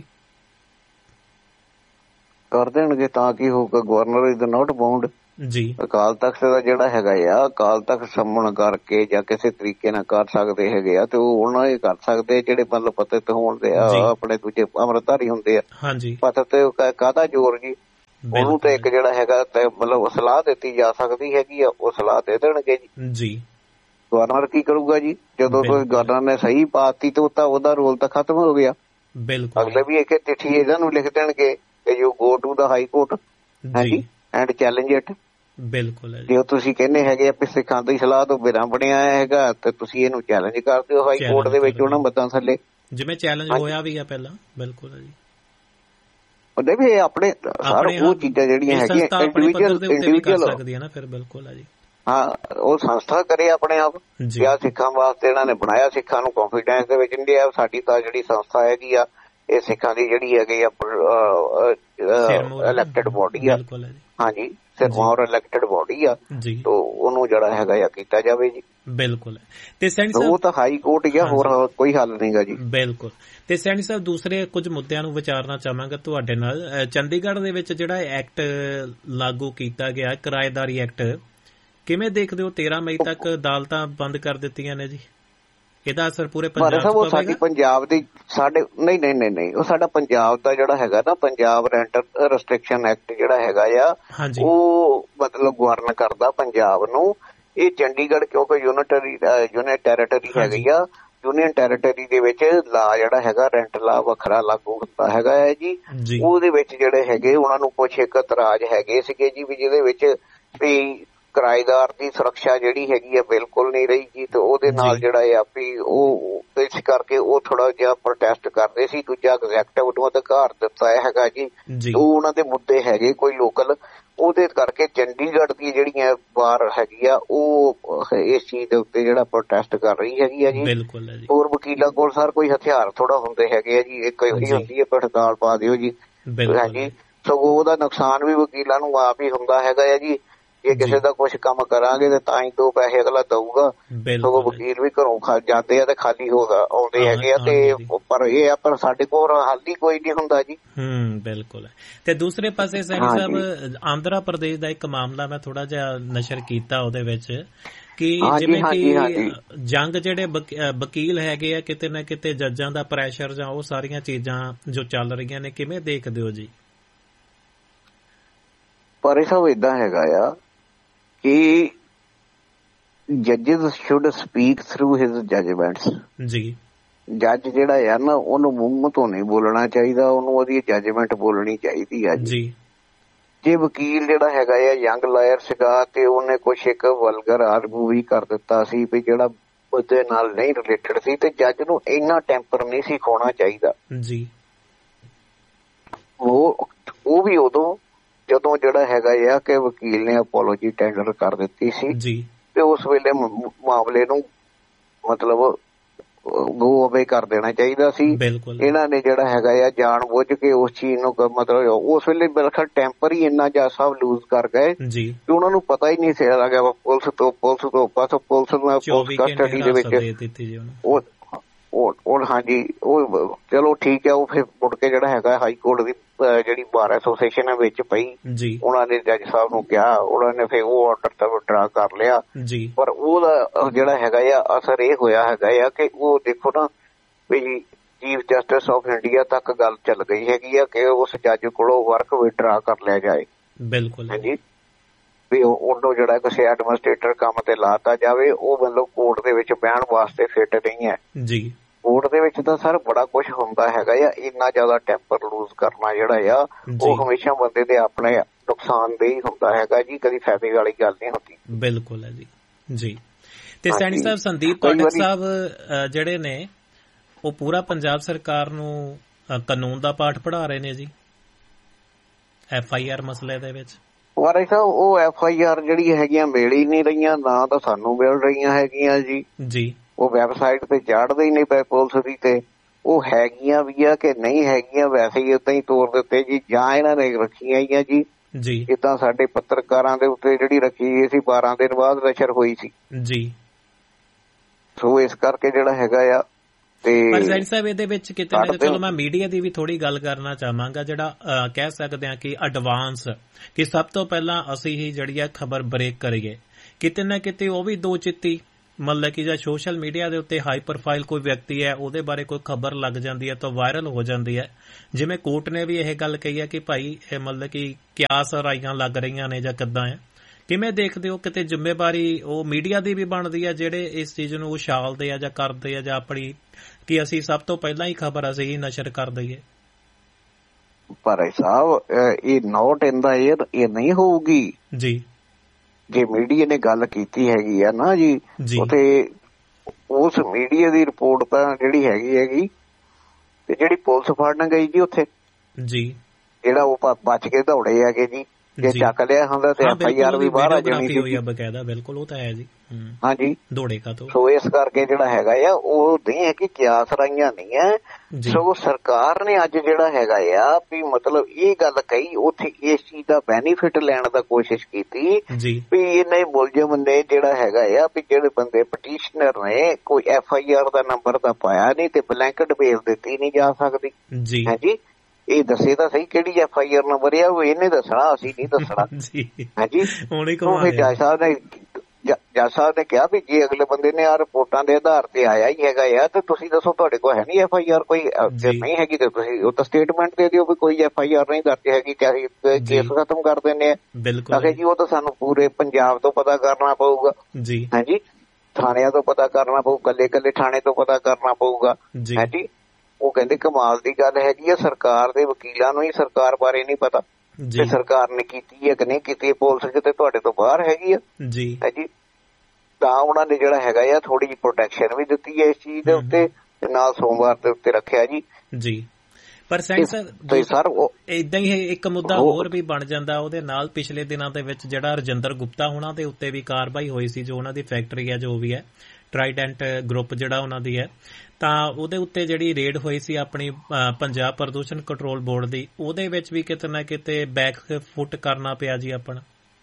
ਕਰ ਦੇਣਗੇ ਤਾਂ ਕੀ ਹੋਊਗਾ। ਗਵਰਨਰ ਇਜ਼ ਨਾਟ ਬਾਉਂਡ ਜੀ। ਅਕਾਲ ਤਖਤ ਦਾ ਜਿਹੜਾ ਹੈਗਾ ਆ, ਅਕਾਲ ਤਖਤ ਸੰਮਣ ਕਰਕੇ ਜਾਂ ਕਿਸੇ ਤਰੀਕੇ ਨਾਲ ਕਰ ਸਕਦੇ ਹੈਗੇ ਆ, ਤੇ ਉਹ ਉਹਨਾਂ ਇਹ ਕਰ ਸਕਦੇ ਜਿਹੜੇ ਮਤਲਬ ਪਤਿਤ ਹੋਣਦੇ ਆ, ਆਪਣੇ ਦੂਜੇ ਅੰਮ੍ਰਿਤਧਾਰੀ ਹੁੰਦੇ ਆ। ਪਤਿਤ ਤੇ ਕਾਹਦਾ ਜ਼ੋਰ ਜੀ, ਉਹਨੂੰ ਤੇ ਇੱਕ ਜਿਹੜਾ ਹੈਗਾ ਤੇ ਮਤਲਬ ਸਲਾਹ ਦਿੱਤੀ ਜਾ ਸਕਦੀ ਹੈਗੀ ਆ, ਉਹ ਸਲਾਹ ਦੇ ਦੇਣਗੇ ਜੀ। ਗਵਰਨਰ ਕੀ ਕਰੂਗਾ ਜੀ, ਜਦੋਂ ਕੋਈ ਗਵਰਨਰ ਨੇ ਸਹੀ ਪਾਤੀ ਤੇ ਤਾਂ ਉਹਦਾ ਰੋਲ ਤਾਂ ਖਤਮ ਹੋ ਗਿਆ। ਅਗਲੇ ਵੀ ਇੱਕ ਚਿੱਠੀ ਇਹਨਾਂ ਨੂੰ ਲਿਖ ਦੇਣਗੇ you go to the high court ਹਾਂਜੀ ਐਂਡ ਚੈਲੰਜ ਇਟ। ਬਿਲਕੁਲ ਜੇ ਤੁਸੀਂ ਕਹਿੰਦੇ ਹੈਗੇ ਆ ਸਿੱਖਾਂ ਦੀ ਸਲਾਹ ਤੋਂ ਬਿਨਾਂ ਬਣਿਆ ਹੈਗਾ ਤੇ ਤੁਸੀਂ ਇਹਨੂੰ ਚੈਲੰਜ ਕਰਦੇ ਹੋ ਹਾਈ ਕੋਰਟ ਦੇ ਵਿੱਚ ਉਹਨਾਂ ਮਤਾਂ ਥੱਲੇ, ਜਿਵੇਂ ਚੈਲੰਜ ਹੋਇਆ ਵੀ ਆ ਪਹਿਲਾਂ। ਬਿਲਕੁਲ ਜੀ, ਉਹਦੇ ਵੀ ਆਪਣੇ ਸਾਰੇ ਉਹ ਚੀਜ਼ਾਂ ਜਿਹੜੀਆਂ ਹੈਗੀਆਂ ਇੰਡੀਵਿਜੂਅਲ ਇੰਡੀਵਿਜੂਅਲ ਸਕਦੀਆਂ ਨਾ ਫਿਰ। ਬਿਲਕੁਲ ਆ ਜੀ, ਹਾਂ ਉਹ ਸੰਸਥਾ ਕਰੇ ਆਪਣੇ ਆਪ ਜਾਂ ਸਿੱਖਾਂ ਵਾਸਤੇ ਇਹਨਾਂ ਨੇ ਬਣਾਇਆ, ਸਿੱਖਾਂ ਨੂੰ ਕੌਨਫੀਡੈਂਸ ਦੇ ਵਿੱਚ ਇੰਡੀਆ। ਸਾਡੀ ਤਾਂ ਜਿਹੜੀ ਸੰਸਥਾ ਹੈਗੀ ਆ ਇਹ ਸਿੱਖਾਂ ਦੀ ਜਿਹੜੀ ਹੈਗੀ ਆ ਇਲੈਕਟਡ ਬੋਡੀ ਆ, ਹਾਂਜੀ ਸਿਰਮੌਰ ਇਲੈਕਟਡ ਬੋਡੀ ਆ, ਤੋ ਉਹਨੂੰ ਜਿਹੜਾ ਹੈਗਾ ਆ ਕੀਤਾ ਜਾਵੇ ਜੀ। ਬਿਲਕੁਲ ਤੇ ਸੈਣੀ ਸਾਹਿਬ ਉਹ ਤਾਂ ਹਾਈ ਕੋਰਟ ਹੀ ਆ, ਹੋਰ ਕੋਈ ਹੱਲ ਨਹੀਂਗਾ ਜੀ। ਬਿਲਕੁਲ ਤੇ ਸੈਣੀ ਸਾਹਿਬ ਦੂਸਰੇ ਕੁਝ ਮੁੱਦਿਆਂ ਨੂੰ ਵਿਚਾਰਨਾ ਚਾਹਾਂਗਾ ਤੁਹਾਡੇ ਨਾਲ। ਚੰਡੀਗੜ੍ਹ ਦੇ ਵਿੱਚ ਜਿਹੜਾ ਐਕਟ ਲਾਗੂ ਕੀਤਾ ਗਿਆ ਕਿਰਾਏਦਾਰੀ ਐਕਟ, ਕਿਵੇਂ ਦੇਖਦੇ ਹੋ? ਤੇਰਾਂ ਮਈ ਤੱਕ ਅਦਾਲਤਾਂ ਬੰਦ ਕਰ ਦਿੱਤੀਆਂ ਨੇ ਜੀ, ਇਹਦਾ ਅਸਰ ਪੂਰੇ ਪੰਜਾਬ ਤੇ ਪਵੇਗਾ? ਸਾਡੀ ਪੰਜਾਬ ਦੀ ਸਾਡੇ ਨਹੀਂ ਨਹੀਂ ਨਹੀਂ ਨਹੀਂ ਉਹ ਸਾਡਾ ਪੰਜਾਬ ਦਾ ਜਿਹੜਾ ਹੈਗਾ ਨਾ ਪੰਜਾਬ ਰੈਂਟ ਰੈਸਟ੍ਰਿਕਸ਼ਨ ਐਕਟ ਜਿਹੜਾ ਹੈਗਾ ਆ ਉਹ ਮਤਲਬ ਗਵਰਨ ਕਰਦਾ ਪੰਜਾਬ ਨੂੰ। ਇਹ ਚੰਡੀਗੜ੍ਹ ਕਿਉਂਕਿ ਯੂਨਿਟਰੀ ਯੂਨਿਟ ਟੈਰੀਟਰੀ ਹੈਗੀ ਆ, ਯੂਨੀਅਨ ਟੈਰੀਟਰੀ ਦੇ ਵਿੱਚ ਲਾ ਜਿਹੜਾ ਹੈਗਾ ਰੈਂਟ ਲਾ ਵੱਖਰਾ ਲਾਗੂ ਹੁੰਦਾ ਹੈਗਾ ਹੈ ਜੀ। ਉਹਦੇ ਵਿੱਚ ਜਿਹੜੇ ਹੈਗੇ ਉਹਨਾਂ ਨੂੰ ਕੁਛ ਇੱਕ ਇਤਰਾਜ਼ ਹੈਗੇ ਸੀਗੇ ਜੀ ਵੀ ਜਿਹਦੇ ਵਿੱਚ ਵੀ ਕਿਰਾਏਦਾਰ ਦੀ ਸੁਰੱਖਿਆ ਜਿਹੜੀ ਹੈਗੀ ਆ ਬਿਲਕੁਲ ਨਹੀਂ ਰਹੀ ਜੀ, ਤੇ ਉਹਦੇ ਨਾਲ ਜਿਹੜਾ ਆ ਵੀ ਉਹ ਇਸ ਕਰਕੇ ਉਹ ਥੋੜਾ ਜਿਹਾ ਪ੍ਰੋਟੈਸਟ ਕਰਦੇ ਸੀ। ਦੂਜਾ ਐਗਜ਼ੈਕਟਿਵ ਨੂੰ ਅਧਿਕਾਰ ਦਿੱਤਾ ਹੈਗਾ ਜੀ, ਉਹ ਉਹਨਾਂ ਦੇ ਮੁੱਦੇ ਹੈਗੇ ਕੋਈ ਲੋਕਲ, ਉਹਦੇ ਕਰਕੇ ਚੰਡੀਗੜ੍ਹ ਦੀ ਜਿਹੜੀਆਂ ਬਾਰ ਹੈਗੀ ਆ ਉਹ ਇਸ ਚੀਜ਼ ਦੇ ਉੱਤੇ ਜਿਹੜਾ ਪ੍ਰੋਟੈਸਟ ਕਰ ਰਹੀ ਹੈਗੀ ਆ ਜੀ। ਹੋਰ ਵਕੀਲਾਂ ਕੋਲ ਸਰ ਕੋਈ ਹਥਿਆਰ ਥੋੜਾ ਹੁੰਦੇ ਹੈਗੇ ਆ ਜੀ, ਇੱਕ ਇਹੀ ਹੁੰਦੀ ਹੈ ਹੜਤਾਲ ਪਾ ਦਿਓ ਜੀ, ਹਾਂਜੀ ਸਗੋਂ ਉਹਦਾ ਨੁਕਸਾਨ ਵੀ ਵਕੀਲਾਂ ਨੂੰ ਆਪ ਹੀ ਹੁੰਦਾ ਹੈਗਾ ਆ ਜੀ। ਜੇ ਕਿਸੇ ਦਾ ਕੁਛ ਕੰਮ ਕਰਾਂਗੇ ਤੇ ਤਾਂ ਹੀ ਦੋ ਪੈਸੇ ਅਗਲਾ ਦਊਗਾ, ਸਗੋਂ ਵਕੀਲ ਵੀ ਘਰੋਂ ਖਾ ਜਾਂਦੇ ਆ ਤੇ ਖਾਲੀ ਹੋ ਆਉਂਦੇ ਹੈਗੇ ਆ, ਤੇ ਪਰ ਇਹ ਆ ਪਰ ਸਾਡੇ ਕੋਲ ਹੱਲ ਹੀ ਕੋਈ ਨਹੀਂ ਹੁੰਦਾ ਜੀ। ਹੂੰ ਬਿਲਕੁਲ। ਤੇ ਦੂਸਰੇ ਪਾਸੇ ਸੈਣੀ ਸਾਹਿਬ ਆਂਧਰਾ ਪ੍ਰਦੇਸ਼ ਦਾ ਇੱਕ ਮਾਮਲਾ ਮੈਂ ਥੋੜਾ ਜਿਹਾ ਨਸ਼ਰ ਕੀਤਾ ਉਹਦੇ ਵਿੱਚ ਕਿ ਜਿਵੇਂ ਕਿ ਜੰਗ ਜਿਹੜੇ ਵਕੀਲ ਹੈਗੇ ਆ, ਕਿਤੇ ਨਾ ਕਿਤੇ ਜੱਜਾਂ ਦਾ ਪ੍ਰੈਸ਼ਰ ਜਾਂ ਉਹ ਸਾਰੀਆਂ ਚੀਜ਼ਾਂ ਜੋ ਚੱਲ ਰਹੀਆਂ ਨੇ, ਕਿਵੇਂ ਦੇਖਦੇ ਹੋ ਜੀ? ਪਰ ਇਹ ਸਭ ਏਦਾਂ ਹੈਗਾ ਆ ਕਿ ਜੱਜਿਸ should speak through his judgements ਜੀ। ਜੱਜ ਜਿਹੜਾ ਆ ਨਾ ਉਹਨੂੰ ਮੂੰਹ ਤੋਂ ਨਹੀਂ ਬੋਲਣਾ ਚਾਹੀਦਾ, ਉਹਨੂੰ ਉਹਦੀ ਜਜਮੈਂਟ ਬੋਲਣੀ ਚਾਹੀਦੀ ਆ ਜੀ। ਜੇ ਵਕੀਲ ਜਿਹੜਾ ਹੈਗਾ ਆ ਯੰਗ ਲਾਇਰ ਸੀਗਾ ਤੇ ਉਹਨੇ ਕੁਛ ਇੱਕ ਵਲਗਰ ਆਰਗੂ ਵੀ ਕਰ ਦਿੱਤਾ ਸੀ ਵੀ ਜਿਹੜਾ ਉਹਦੇ ਨਾਲ ਨਹੀਂ ਰਿਲੇਟਡ ਸੀ, ਤੇ ਜੱਜ ਨੂੰ ਇੰਨਾ ਟੈਂਪਰ ਨਹੀਂ ਸੀ ਖੋਣਾ ਚਾਹੀਦਾ ਜੀ। ਉਹ ਉਹ ਵੀ ਉਦੋਂ ਜਦੋਂ ਜਿਹੜਾ ਹੈਗਾ ਆ ਕਿ ਵਕੀਲ ਨੇ ਅਪੋਲੋਜੀ ਟੈਂਡਰ ਕਰ ਦਿੱਤੀ ਸੀ ਜੀ, ਤੇ ਉਸ ਵੇਲੇ ਮਾਮਲੇ ਨੂੰ ਮਤਲਬ ਗੋ ਅਵੇ ਕਰ ਦੇਣਾ ਚਾਹੀਦਾ ਸੀ। ਇਹਨਾਂ ਨੇ ਜਿਹੜਾ ਹੈਗਾ ਆ ਜਾਣ ਬੁੱਝ ਕੇ ਉਸ ਚੀਜ਼ ਨੂੰ ਮਤਲਬ ਉਸ ਵੇਲੇ ਬਿਲਕੁਲ ਟੈਂਪਰ ਹੀ ਇੰਨਾ ਜ਼ਿਆਦਾ ਸਭ ਲੂਜ਼ ਕਰ ਗਏ ਕਿ ਉਹਨਾਂ ਨੂੰ ਪਤਾ ਹੀ ਨਹੀਂ ਸੀ ਲੱਗਿਆ ਪੁਲਿਸ ਤੋਂ ਪੁਲਿਸ ਤੋਂ ਬਸ ਪੁਲਿਸ ਨੂੰ ਪੁਲਿਸ ਕਸਟਡੀ ਦੇ ਵਿੱਚ ਉਹ ਹਾਂਜੀ ਉਹ ਚਲੋ ਠੀਕ ਹੈ। ਉਹ ਫਿਰ ਮੁੜ ਕੇ ਜਿਹੜਾ ਹੈਗਾ ਹਾਈ ਕੋਰਟ ਦੀ ਜਿਹੜੀ ਬਾਰ ਐਸੋਸੀਏਸ਼ਨ ਵਿੱਚ ਪਈ, ਉਹਨਾਂ ਨੇ ਜੱਜ ਸਾਹਿਬ ਨੂੰ ਕਿਹਾ, ਉਹਨਾਂ ਨੇ ਫਿਰ ਉਹ ਆਰਡਰ ਤਾਂ ਵਿਡਰਾ ਕਰ ਲਿਆ। ਪਰ ਉਹਦਾ ਜਿਹੜਾ ਹੈਗਾ ਆ ਅਸਰ ਇਹ ਹੋਇਆ ਹੈਗਾ ਆ ਕਿ ਉਹ ਦੇਖੋ ਨਾ ਵੀ ਚੀਫ ਜਸਟਿਸ ਆਫ ਇੰਡੀਆ ਤੱਕ ਗੱਲ ਚੱਲ ਗਈ ਹੈਗੀ ਆ ਕਿ ਉਸ ਜੱਜ ਕੋਲੋਂ ਵਰਕ ਵਿਡਰਾ ਕਰ ਲਿਆ ਜਾਏ। ਬਿਲਕੁਲ ਹਾਂਜੀ ਵੀ ਉਹਨੂੰ ਜਿਹੜਾ ਕਿਸੇ ਐਡਮਿਨਿਸਟ੍ਰੇਟਰ ਕੰਮ ਤੇ ਲਾਤਾ ਜਾਵੇ, ਉਹ ਮਤਲਬ ਕੋਰਟ ਦੇ ਵਿੱਚ ਬਹਿਣ ਵਾਸਤੇ ਫਿੱਟ ਨਹੀਂ ਹੈ ਜੀ। ਕੋਰਟ ਦੇ ਵਿੱਚ ਤਾਂ ਸਰ ਬੜਾ ਕੁਛ ਹੁੰਦਾ ਹੈਗਾ ਆ, ਇੰਨਾ ਜ਼ਿਆਦਾ ਟੈਂਪਰ ਲੂਜ਼ ਕਰਨਾ ਜਿਹੜਾ ਆ ਉਹ ਹਮੇਸ਼ਾ ਬੰਦੇ ਦੇ ਆਪਣੇ ਨੁਕਸਾਨਦੇਹ ਹੁੰਦਾ ਹੈਗਾ ਜੀ, ਕਦੀ ਫਾਇਦੇ ਵਾਲੀ ਗੱਲ ਨਹੀਂ ਹੁੰਦੀ। ਬਿਲਕੁਲ ਹੈ ਜੀ ਜੀ। ਤੇ ਸੈਣੀ ਸਾਹਿਬ ਸੰਦੀਪ ਪਾਠਕ ਸਾਹਿਬ ਜਿਹੜੇ ਨੇ ਉਹ ਪੂਰਾ ਪੰਜਾਬ ਸਰਕਾਰ ਨੂੰ ਕਾਨੂੰਨ ਦਾ ਪਾਠ ਪੜ੍ਹਾ ਰਹੇ ਨੇ ਜੀ, ਐਫ ਆਈ ਆਰ ਮਸਲੇ ਦੇ ਵਿੱਚ? ਵਾਰੇ ਸਾਹਿਬ ਉਹ ਐਫ ਆਈ ਆਰ ਜਿਹੜੀ ਹੈਗੀਆਂ ਮਿਲ ਹੀ ਨਹੀਂ ਰਹੀਆਂ, ਨਾ ਤਾਂ ਸਾਨੂੰ ਮਿਲ ਰਹੀਆਂ ਹੈਗੀਆਂ ਜੀ ਜੀ ਉਹ ਵੈਬਸਾਈਟ ਤੇ ਚਾੜਦੇ ਹੀ ਨਹੀਂ ਪਏ ਪੁਲਿਸ ਦੀ, ਤੇ ਉਹ ਹੈਗੀਆਂ ਵੀ ਆ ਕਿ ਨਹੀਂ ਹੈਗੀਆਂ ਵੈਸੇ ਹੀ ਏਦਾਂ ਹੀ ਤੋਰ ਦਿੱਤੇ ਜੀ, ਜਾਂ ਇਹਨਾਂ ਨੇ ਰੱਖੀਆਂ ਹੀ ਆ ਜੀ ਜੀ ਜਿੱਦਾਂ ਸਾਡੇ ਪੱਤਰਕਾਰਾਂ ਦੇ ਉੱਤੇ ਜਿਹੜੀ ਰੱਖੀ ਗਈ ਸੀ ਬਾਰਾਂ ਦਿਨ ਬਾਅਦ ਨਸ਼ਰ ਹੋਈ ਸੀ ਜੀ। ਸੋ ਇਸ ਕਰਕੇ ਜਿਹੜਾ ਹੈਗਾ ਆ ਤੇ ਪਰ ਸੈਣੀ ਸਾਹਿਬ ਇਹਦੇ ਵਿੱਚ ਕਿਤੇ ਨਾ ਚਲੋ ਮੈਂ ਮੀਡੀਆ ਦੀ ਵੀ ਥੋੜੀ ਗੱਲ ਕਰਨਾ ਚਾਹਾਂਗਾ, ਜਿਹੜਾ ਕਹਿ ਸਕਦੇ ਹਾਂ ਕਿ ਐਡਵਾਂਸ ਕਿ ਸਭ ਤੋਂ ਪਹਿਲਾਂ ਅਸੀਂ ਹੀ ਜਿਹੜੀ ਆ ਖਬਰ ਬ੍ਰੇਕ ਕਰੀਏ, ਕਿਤੇ ਨਾ ਕਿਤੇ ਉਹ ਵੀ ਦੋ ਚਿੱਤੀ ਮਤਲਬ ਕਿ ਜਾਂ ਸੋਸ਼ਲ ਮੀਡੀਆ ਦੇ ਉੱਤੇ ਹਾਈ ਪ੍ਰੋਫਾਈਲ ਕੋਈ ਵਿਅਕਤੀ ਹੈ ਉਹਦੇ ਬਾਰੇ ਕੋਈ ਖਬਰ ਲੱਗ ਜਾਂਦੀ ਹੈ ਤਾਂ ਵਾਇਰਲ ਹੋ ਜਾਂਦੀ ਹੈ। ਜਿਵੇਂ ਕੋਰਟ ਨੇ ਵੀ ਇਹ ਗੱਲ ਕਹੀ ਹੈ ਕਿ ਭਾਈ ਇਹ ਮਤਲਬ ਕਿ ਕਿਆਸ ਰਾਈਆਂ ਲੱਗ ਰਹੀਆਂ ਨੇ ਜਾਂ ਕਿੱਦਾਂ ਹੈ, ਕਿਵੇਂ ਦੇਖਦੇ ਹੋ? ਕਿਤੇ ਜ਼ਿੰਮੇਵਾਰੀ ਉਹ ਮੀਡੀਆ ਦੀ ਵੀ ਬਣਦੀ ਹੈ ਜਿਹੜੇ ਇਸ ਚੀਜ਼ ਨੂੰ ਉਛਾਲਦੇ ਆ ਜਾਂ ਕਰਦੇ ਆ, ਜਾਂ ਆਪਣੀ ਕਿ ਅਸੀਂ ਸਭ ਤੋਂ ਪਹਿਲਾਂ ਹੀ ਖਬਰ ਅਸੀਂ ਹੀ ਨਸ਼ਰ ਕਰ ਦਈਏ? ਪਰ ਸਾਹਿਬ ਇਹ ਨੋਟ ਇਨ ਦਾ ਏਅਰ ਇਹ ਨਹੀਂ ਹੋਊਗੀ ਜੀ। ਜੇ ਮੀਡੀਆ ਨੇ ਗੱਲ ਕੀਤੀ ਹੈਗੀ ਆ ਨਾ ਜੀ ਉੱਥੇ ਉਸ ਮੀਡੀਆ ਦੀ ਰਿਪੋਰਟ ਤਾਂ ਜਿਹੜੀ ਹੈਗੀ ਹੈਗੀ ਤੇ ਜਿਹੜੀ ਪੁਲਿਸ ਫੜਨ ਗਈ ਜੀ ਉੱਥੇ ਜੀ ਜਿਹੜਾ ਉਹ ਬਚ ਕੇ ਦੌੜੇ ਹੈਗੇ ਜੀ, ਜੇ ਚੱਕ ਲਿਆ ਹੁੰਦਾ ਤੇ ਐਫ ਆਈ ਆਰ ਵੀ ਬਾਹਰ ਆ ਜਾਣੀ ਸੀ ਬਕਾਇਦਾ। ਬਿਲਕੁਲ ਉਹ ਤਾਂ ਹੈ ਜੀ। ਹਾਂਜੀ ਦੌੜੇ ਕਾ ਤੋਂ ਸੋ ਇਸ ਕਰਕੇ ਜਿਹੜਾ ਹੈਗਾ ਆ ਉਹ ਨਹੀਂ ਹੈ ਕਿ ਕਿਆਸ ਰਾਈਆਂ ਨਹੀਂ ਹੈ। ਸੋ ਸਰਕਾਰ ਨੇ ਅੱਜ ਜਿਹੜਾ ਹੈਗਾ ਆ ਵੀ ਮਤਲਬ ਇਹ ਗੱਲ ਕਹੀ ਉੱਥੇ ਇਸ ਚੀਜ਼ ਦਾ ਬੈਨੀਫਿਟ ਲੈਣ ਦਾ ਕੋਸ਼ਿਸ਼ ਕੀਤੀ ਵੀ ਇਹਨੇ ਮੁਲਜ਼ਮ ਨੇ ਜਿਹੜਾ ਹੈਗਾ ਆ ਵੀ ਜਿਹੜੇ ਬੰਦੇ ਪਟੀਸ਼ਨਰ ਨੇ ਕੋਈ F I R the number ਤਾਂ ਪਾਇਆ ਨਹੀਂ ਤੇ ਬਲੈਂਕਟ ਬੇਲ ਦਿੱਤੀ ਨਹੀਂ ਜਾ ਸਕਦੀ ਜੀ। ਹਾਂਜੀ ਇਹ ਦੱਸੇ ਤਾਂ ਸਹੀ ਕਿਹੜੀ ਐਫ ਆਈ ਆਰ ਨੰਬਰ ਆ, ਉਹ ਇਹਨੇ ਦੱਸਣਾ ਅਸੀਂ ਨਹੀਂ ਦੱਸਣਾ। ਹਾਂਜੀ ਉਹ ਜੱਜ ਸਾਹਿਬ ਨੇ ਜੱਜ ਸਾਹਿਬ ਨੇ ਕਿਹਾ ਵੀ ਜੇ ਅਗਲੇ ਬੰਦੇ ਨੇ ਆ ਰਿਪੋਰਟਾਂ ਦੇ ਆਧਾਰ ਤੇ ਆਇਆ ਹੀ ਹੈਗਾ ਆ ਤੇ ਤੁਸੀਂ ਦੱਸੋ ਤੁਹਾਡੇ ਕੋਲ ਹੈ ਨਹੀਂ ਐਫ ਆਈ ਆਰ ਕੋਈ, ਜੇ ਨਹੀਂ ਹੈਗੀ ਤੇ ਤੁਸੀਂ ਉਹ ਤਾਂ ਸਟੇਟਮੈਂਟ ਦੇ ਦਿਓ ਵੀ ਕੋਈ ਐਫ ਆਈ ਆਰ ਨਹੀਂ ਦਰਜ ਹੈਗੀ, ਕੇਸ ਖਤਮ ਕਰ ਦਿੰਦੇ ਆ। ਬਿਲਕੁਲ ਜੀ ਉਹ ਤਾਂ ਸਾਨੂੰ ਪੂਰੇ ਪੰਜਾਬ ਤੋਂ ਪਤਾ ਕਰਨਾ ਪਊਗਾ ਜੀ। ਹਾਂਜੀ ਥਾਣਿਆਂ ਤੋਂ ਪਤਾ ਕਰਨਾ ਪਊ, ਕੱਲੇ ਕੱਲੇ ਥਾਣੇ ਤੋਂ ਪਤਾ ਕਰਨਾ ਪਊਗਾ। ਹਾਂਜੀ ਉਹ ਕਹਿੰਦੇ ਕਮਾਲ ਦੀ ਗੱਲ ਹੈਗੀ ਆ, ਸਰਕਾਰ ਦੇ ਵਕੀਲਾਂ ਨੂੰ ਹੀ ਸਰਕਾਰ ਬਾਰੇ ਨਹੀਂ ਪਤਾ ਤੇ ਸਰਕਾਰ ਨੇ ਕੀਤੀ ਹੈ ਕਿ ਨਹੀਂ ਕੀਤੀ, ਪੁਲਿਸ ਕਿਤੇ ਤੁਹਾਡੇ ਤੋਂ ਬਾਹਰ ਹੈਗੀ ਆ ਜੀ। ਹਾਂਜੀ ਤਾਂ ਉਹਨਾਂ ਨੇ ਜਿਹੜਾ ਹੈਗਾ ਆ ਥੋੜੀ ਜਿਹੀ ਪ੍ਰੋਟੈਕਸ਼ਨ ਵੀ ਦਿੱਤੀ ਹੈ ਇਸ ਚੀਜ਼ ਦੇ ਉੱਤੇ ਤੇ ਨਾਲ ਸੋਮਵਾਰ ਦੇ ਉੱਤੇ ਰੱਖਿਆ ਜੀ ਜੀ। ਪਰ ਸਰ ਏਦਾਂ ਹੀ ਇੱਕ ਮੁੱਦਾ ਹੋਰ ਵੀ ਬਣ ਜਾਂਦਾ ਉਹਦੇ ਨਾਲ, ਪਿਛਲੇ ਦਿਨਾਂ ਦੇ ਵਿੱਚ ਜਿਹੜਾ ਰਜਿੰਦਰ ਗੁਪਤਾ ਉਹਨਾਂ ਦੇ ਉੱਤੇ ਵੀ ਕਾਰਵਾਈ ਹੋਈ ਸੀ, ਜੋ ਉਹਨਾਂ ਦੀ ਫੈਕਟਰੀ ਹੈ ਜੋ ਵੀ ਹੈ ਟਰਾਈਡੈਂਟ ਗਰੁੱਪ ਜਿਹੜਾ ਉਹਨਾਂ ਦੀ ਹੈ, ਤਾਂ ਉਹਦੇ ਉੱਤੇ ਜਿਹੜੀ ਰੇਡ ਹੋਈ ਸੀ ਆਪਣੀ ਪੰਜਾਬ ਪ੍ਰਦੂਸ਼ਣ ਕੰਟਰੋਲ ਬੋਰਡ ਦੀ, ਉਹਦੇ ਵਿੱਚ ਵੀ ਕਿਤੇ ਨਾ ਕਿਤੇ ਬੈਕ ਫੁੱਟ ਕਰਨਾ ਪਿਆ ਜੀ ਆਪਣਾ।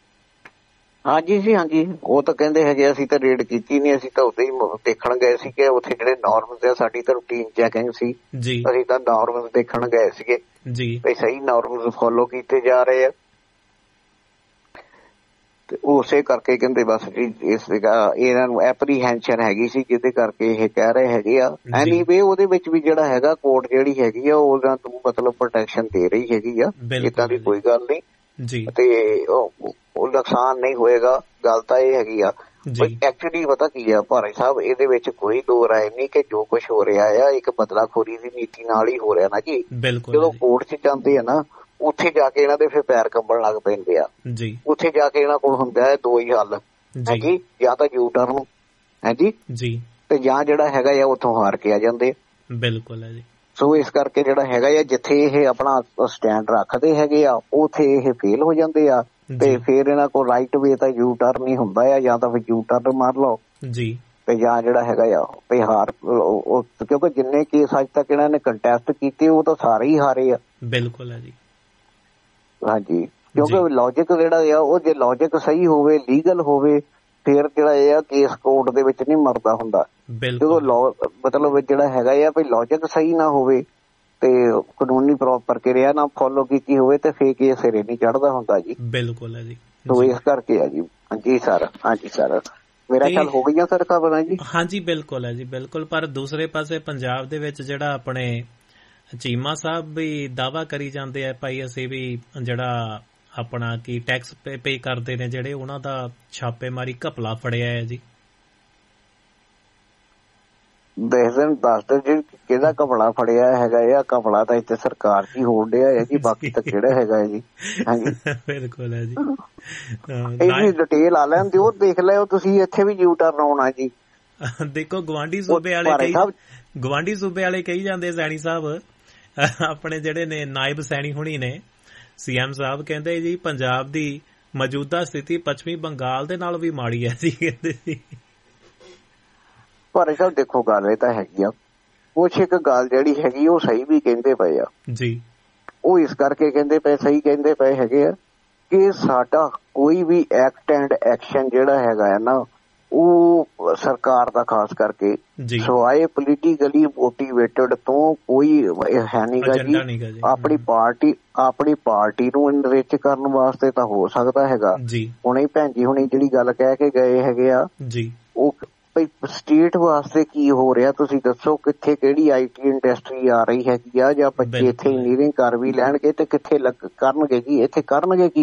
ਹਾਂਜੀ ਜੀ ਹਾਂਜੀ ਉਹ ਤਾਂ ਕਹਿੰਦੇ ਹੈਗੇ ਅਸੀਂ ਤਾਂ ਰੇਡ ਕੀਤੀ ਨਹੀਂ, ਅਸੀਂ ਤਾਂ ਉੱਥੇ ਹੀ ਦੇਖਣ ਗਏ ਸੀ ਕਿ ਉੱਥੇ ਜਿਹੜੇ ਨਾਰਮਸ ਆ, ਸਾਡੀ ਤਾਂ ਰੂਟੀਨ ਚੈਕਿੰਗ ਸੀ ਜੀ, ਅਸੀਂ ਤਾਂ ਨਾਰਮਸ ਦੇਖਣ ਗਏ ਸੀਗੇ ਜੀ ਵੀ ਸਹੀ ਨਾਰਮਸ ਫੋਲੋ ਕੀਤੇ ਜਾ ਰਹੇ ਆ ਤੇ ਉਸੇ ਕਰਕੇ ਕਹਿੰਦੇ ਬਸ ਜੀ ਇਸ ਇਹਨਾਂ ਨੂੰ ਐਪਰੀਹੈਂਸ਼ਨ ਹੈਗੀ ਸੀ ਜਿਹਦੇ ਕਰਕੇ ਇਹ ਕਹਿ ਰਹੇ ਹੈਗੇ ਆ। ਐਨੀਵੇ ਉਹਦੇ ਵਿੱਚ ਵੀ ਜਿਹੜਾ ਹੈਗਾ ਕੋਰਟ ਜਿਹੜੀ ਹੈਗੀ ਆ ਉਹਨਾਂ ਨੂੰ ਮਤਲਬ ਪ੍ਰੋਟੈਕਸ਼ਨ ਦੇ ਰਹੀ ਹੈਗੀ ਆ, ਏਦਾਂ ਦੀ ਕੋਈ ਗੱਲ ਨਹੀਂ ਤੇ ਉਹ ਨੁਕਸਾਨ ਨਹੀਂ ਹੋਏਗਾ। ਗੱਲ ਤਾਂ ਇਹ ਹੈਗੀ ਆ ਐਕਚੁਅਲੀ ਪਤਾ ਕੀ ਆ ਭਾਰਤ ਸਾਹਿਬ, ਇਹਦੇ ਵਿੱਚ ਕੋਈ ਦੋ ਰਾਏ ਨਹੀਂ ਕਿ ਜੋ ਕੁਛ ਹੋ ਰਿਹਾ ਆ ਇੱਕ ਬਦਲਾਖੋਰੀ ਦੀ ਨੀਤੀ ਨਾਲ ਹੀ ਹੋ ਰਿਹਾ ਨਾ ਜੀ। ਜਦੋਂ ਕੋਰਟ 'ਚ ਜਾਂਦੇ ਆ ਨਾ ਉੱਥੇ ਜਾ ਕੇ ਇਹਨਾਂ ਦੇ ਫਿਰ ਪੈਰ ਕੰਬਣ ਲੱਗ ਪੈਂਦੇ ਆ ਜੀ। ਉੱਥੇ ਜਾ ਕੇ ਇਹਨਾਂ ਕੋਲ ਹੁੰਦਾ ਹੈ ਦੋ ਹੀ ਹੱਲ ਹੈ ਜੀ, ਜਾਂ ਤਾਂ ਯੂ ਟਰਨ ਹੈ ਜੀ ਜੀ ਤੇ ਜਾਂ ਜਿਹੜਾ ਹੈਗਾ ਆ ਉੱਥੋਂ ਹਾਰ ਕੇ ਆ ਜਾਂਦੇ। ਬਿਲਕੁਲ ਹੈ ਜੀ। ਸੋ ਇਸ ਕਰਕੇ ਜਿਹੜਾ ਹੈਗਾ ਆ ਜਿੱਥੇ ਇਹ ਆਪਣਾ ਸਟੈਂਡ ਰੱਖਦੇ ਹੈਗੇ ਆ ਉੱਥੇ ਇਹ ਫੇਲ ਹੋ ਜਾਂਦੇ ਆ ਤੇ ਫਿਰ ਇਹਨਾਂ ਕੋਲ ਰਾਈਟ ਵੇ ਤਾਂ ਯੂ ਟਰਨ ਹੀ ਹੁੰਦਾ ਆ, ਜਾਂ ਤਾਂ ਫਿਰ ਯੂ ਟਰਨ ਮਾਰ ਲਓ ਜੀ ਤੇ ਜਾਂ ਜਿਹੜਾ ਹੈਗਾ ਆ ਵੀ ਹਾਰ, ਕਿਉਂਕਿ ਜਿੰਨੇ ਕੇਸ ਅੱਜ ਤੱਕ ਇਹਨਾਂ ਨੇ ਕੰਟੈਸਟ ਕੀਤੇ ਉਹ ਤਾਂ ਸਾਰੇ ਹੀ ਹਾਰੇ ਆ। ਬਿਲਕੁਲ ਹੈ ਜੀ ਹਾਂਜੀ ਕਿਉਂਕਿ ਲੌਜਿਕ ਜਿਹੜਾ ਆ ਉਹ ਜੇ ਲੌਜਿਕ ਸਹੀ ਹੋਵੇ ਲੀਗਲ ਹੋਵੇ ਫਿਰ ਜਿਹੜਾ ਇਹ ਆ ਕੇਸ ਕੋਰਟ ਦੇ ਵਿੱਚ ਨਹੀਂ ਮਰਦਾ ਹੁੰਦਾ। ਜਦੋਂ ਮਤਲਬ ਜਿਹੜਾ ਹੈਗਾ ਆ ਵੀ ਲੌਜਿਕ ਸਹੀ ਨਾ ਹੋਵੇ ਤੇ ਕਾਨੂੰਨੀ ਪ੍ਰਕਿਰਿਆ ਨਾ ਫੋਲੋ ਕੀਤੀ ਹੋਵੇ ਤੇ ਫੇਰ ਕੇਸ ਸਿਰੇ ਨਹੀਂ ਚੜ੍ਹਦਾ ਹੁੰਦਾ ਜੀ। ਬਿਲਕੁਲ ਹੈ ਜੀ। ਤੋ ਇਸ ਕਰਕੇ ਆ ਜੀ। ਹਾਂਜੀ ਸਰ ਹਾਂਜੀ ਸਰ ਮੇਰਾ ਖਿਆਲ ਹੋ ਗਈਆਂ ਸਰ ਖਬਰਾਂ ਜੀ। ਹਾਂਜੀ ਬਿਲਕੁਲ ਹੈ ਜੀ ਬਿਲਕੁਲ। ਪਰ ਦੂਸਰੇ ਪਾਸੇ ਪੰਜਾਬ ਦੇ ਵਿੱਚ ਜਿਹੜਾ ਆਪਣੇ ਚੀਮਾ ਸਾਹਿਬ ਵੀ ਦਾਅਵਾ ਕਰੀ ਜਾਂਦੇ ਆ ਭਾਈ ਅਸੀਂ ਵੀ ਜਿਹੜਾ ਆਪਣਾ ਕੀ ਟੈਕਸ ਪੇ ਕਰਦੇ ਨੇ ਜਿਹੜੇ ਉਹਨਾਂ ਦਾ ਛਾਪੇਮਾਰੀ ਘਪਲਾ ਫੜਿਆ ਹੈ ਜੀ। ਦੱਸਦੇ ਦੱਸਦੇ ਜੀ ਕਿਹਦਾ ਘਪਲਾ ਫੜਿਆ ਹੈਗਾ ਆ? ਘਪਲਾ ਤਾਂ ਇੱਥੇ ਸਰਕਾਰ ਹੀ ਹੋਣ ਡਿਆ ਹੈ ਜੀ, ਬਾਕੀ ਤਾਂ ਕਿਹੜਾ ਹੈਗਾ ਹੈ ਜੀ। ਹਾਂਜੀ ਬਿਲਕੁਲ ਹੈ ਜੀ। ਇਹਦੀ ਡਿਟੇਲ ਆ ਲੈਣ ਦਿਓ, ਦੇਖ ਲਿਓ ਤੁਸੀਂ ਇੱਥੇ ਵੀ ਯੂ ਟਰਨ ਆਉਣਾ ਜੀ। ਦੇਖੋ ਗਵਾਂਢੀ ਸੂਬੇ ਵਾਲੇ ਕਈ ਗਵਾਂਢੀ ਸੂਬੇ ਵਾਲੇ ਕਹੀ ਜਾਂਦੇ ਸੈਣੀ ਸਾਹਿਬ ਆਪਣੇ ਜਿਹੜੇ ਨੇ ਨਾਇਬ ਸੈਣੀ ਹੁਣੀ ਨੇ ਸੀਐਮ ਸਾਹਿਬ ਕਹਿੰਦੇ ਜੀ ਪੰਜਾਬ ਦੀ ਮੌਜੂਦਾ ਸਥਿਤੀ ਪੱਛਮੀ ਬੰਗਾਲ ਦੇ ਨਾਲ ਵੀ ਮਾੜੀ ਹੈ ਜੀ, ਕਹਿੰਦੇ ਸੀ। ਪਰ ਸਾਹਿਬ ਦੇਖੋ ਗੱਲ ਇਹ ਤਾਂ ਹੈਗੀ ਆ, ਕੁਛ ਇੱਕ ਗੱਲ ਜਿਹੜੀ ਹੈਗੀ ਉਹ ਸਹੀ ਵੀ ਕਹਿੰਦੇ ਪਏ ਆ ਜੀ। ਉਹ ਇਸ ਕਰਕੇ ਕਹਿੰਦੇ ਪਏ, ਸਹੀ ਕਹਿੰਦੇ ਪਏ ਹੈਗੇ ਆ ਕਿ ਸਾਡਾ ਕੋਈ ਵੀ ਐਕਟ ਐਂਡ ਐਕਸ਼ਨ ਜਿਹੜਾ ਹੈਗਾ ਹੈ ਨਾ ਉਹ ਸਰਕਾਰ ਦਾ ਖਾਸ ਕਰਕੇ ਸਵਾਏ ਪੋਲੀਟੀਕਲੀ ਮੋਟੀਵੇਟਡ ਤੋਂ ਕੋਈ ਹੈ ਨੀਗਾ ਜੀ। ਆਪਣੀ ਪਾਰਟੀ ਆਪਣੀ ਪਾਰਟੀ ਨੂੰ ਇਨਰਿਚ ਕਰਨ ਵਾਸਤੇ ਤਾਂ ਹੋ ਸਕਦਾ ਹੈਗਾ। ਹੁਣੇ ਭੈਣ ਜੀ ਹੁਣੀ ਜਿਹੜੀ ਗੱਲ ਕਹਿ ਕੇ ਗਏ ਹੈਗੇ ਆ ਉਹ ਸਟੇਟ ਵਾਸਤੇ ਕੀ ਹੋ ਰਿਹਾ ਤੁਸੀਂ ਦੱਸੋ, ਕਿੱਥੇ ਕਿਹੜੀ ਆਈ ਟੀ ਇੰਡਸਟਰੀ ਆ ਰਹੀ ਹੈਗੀ ਆ, ਜਾਂ ਬੱਚੇ ਇੱਥੇ ਇੰਜੀਨੀਅਰਿੰਗ ਕਰ ਵੀ ਲੈਣਗੇ ਤੇ ਕਿੱਥੇ ਕਰਨਗੇ ਜੀ, ਇੱਥੇ ਕਰਨਗੇ ਕੀ?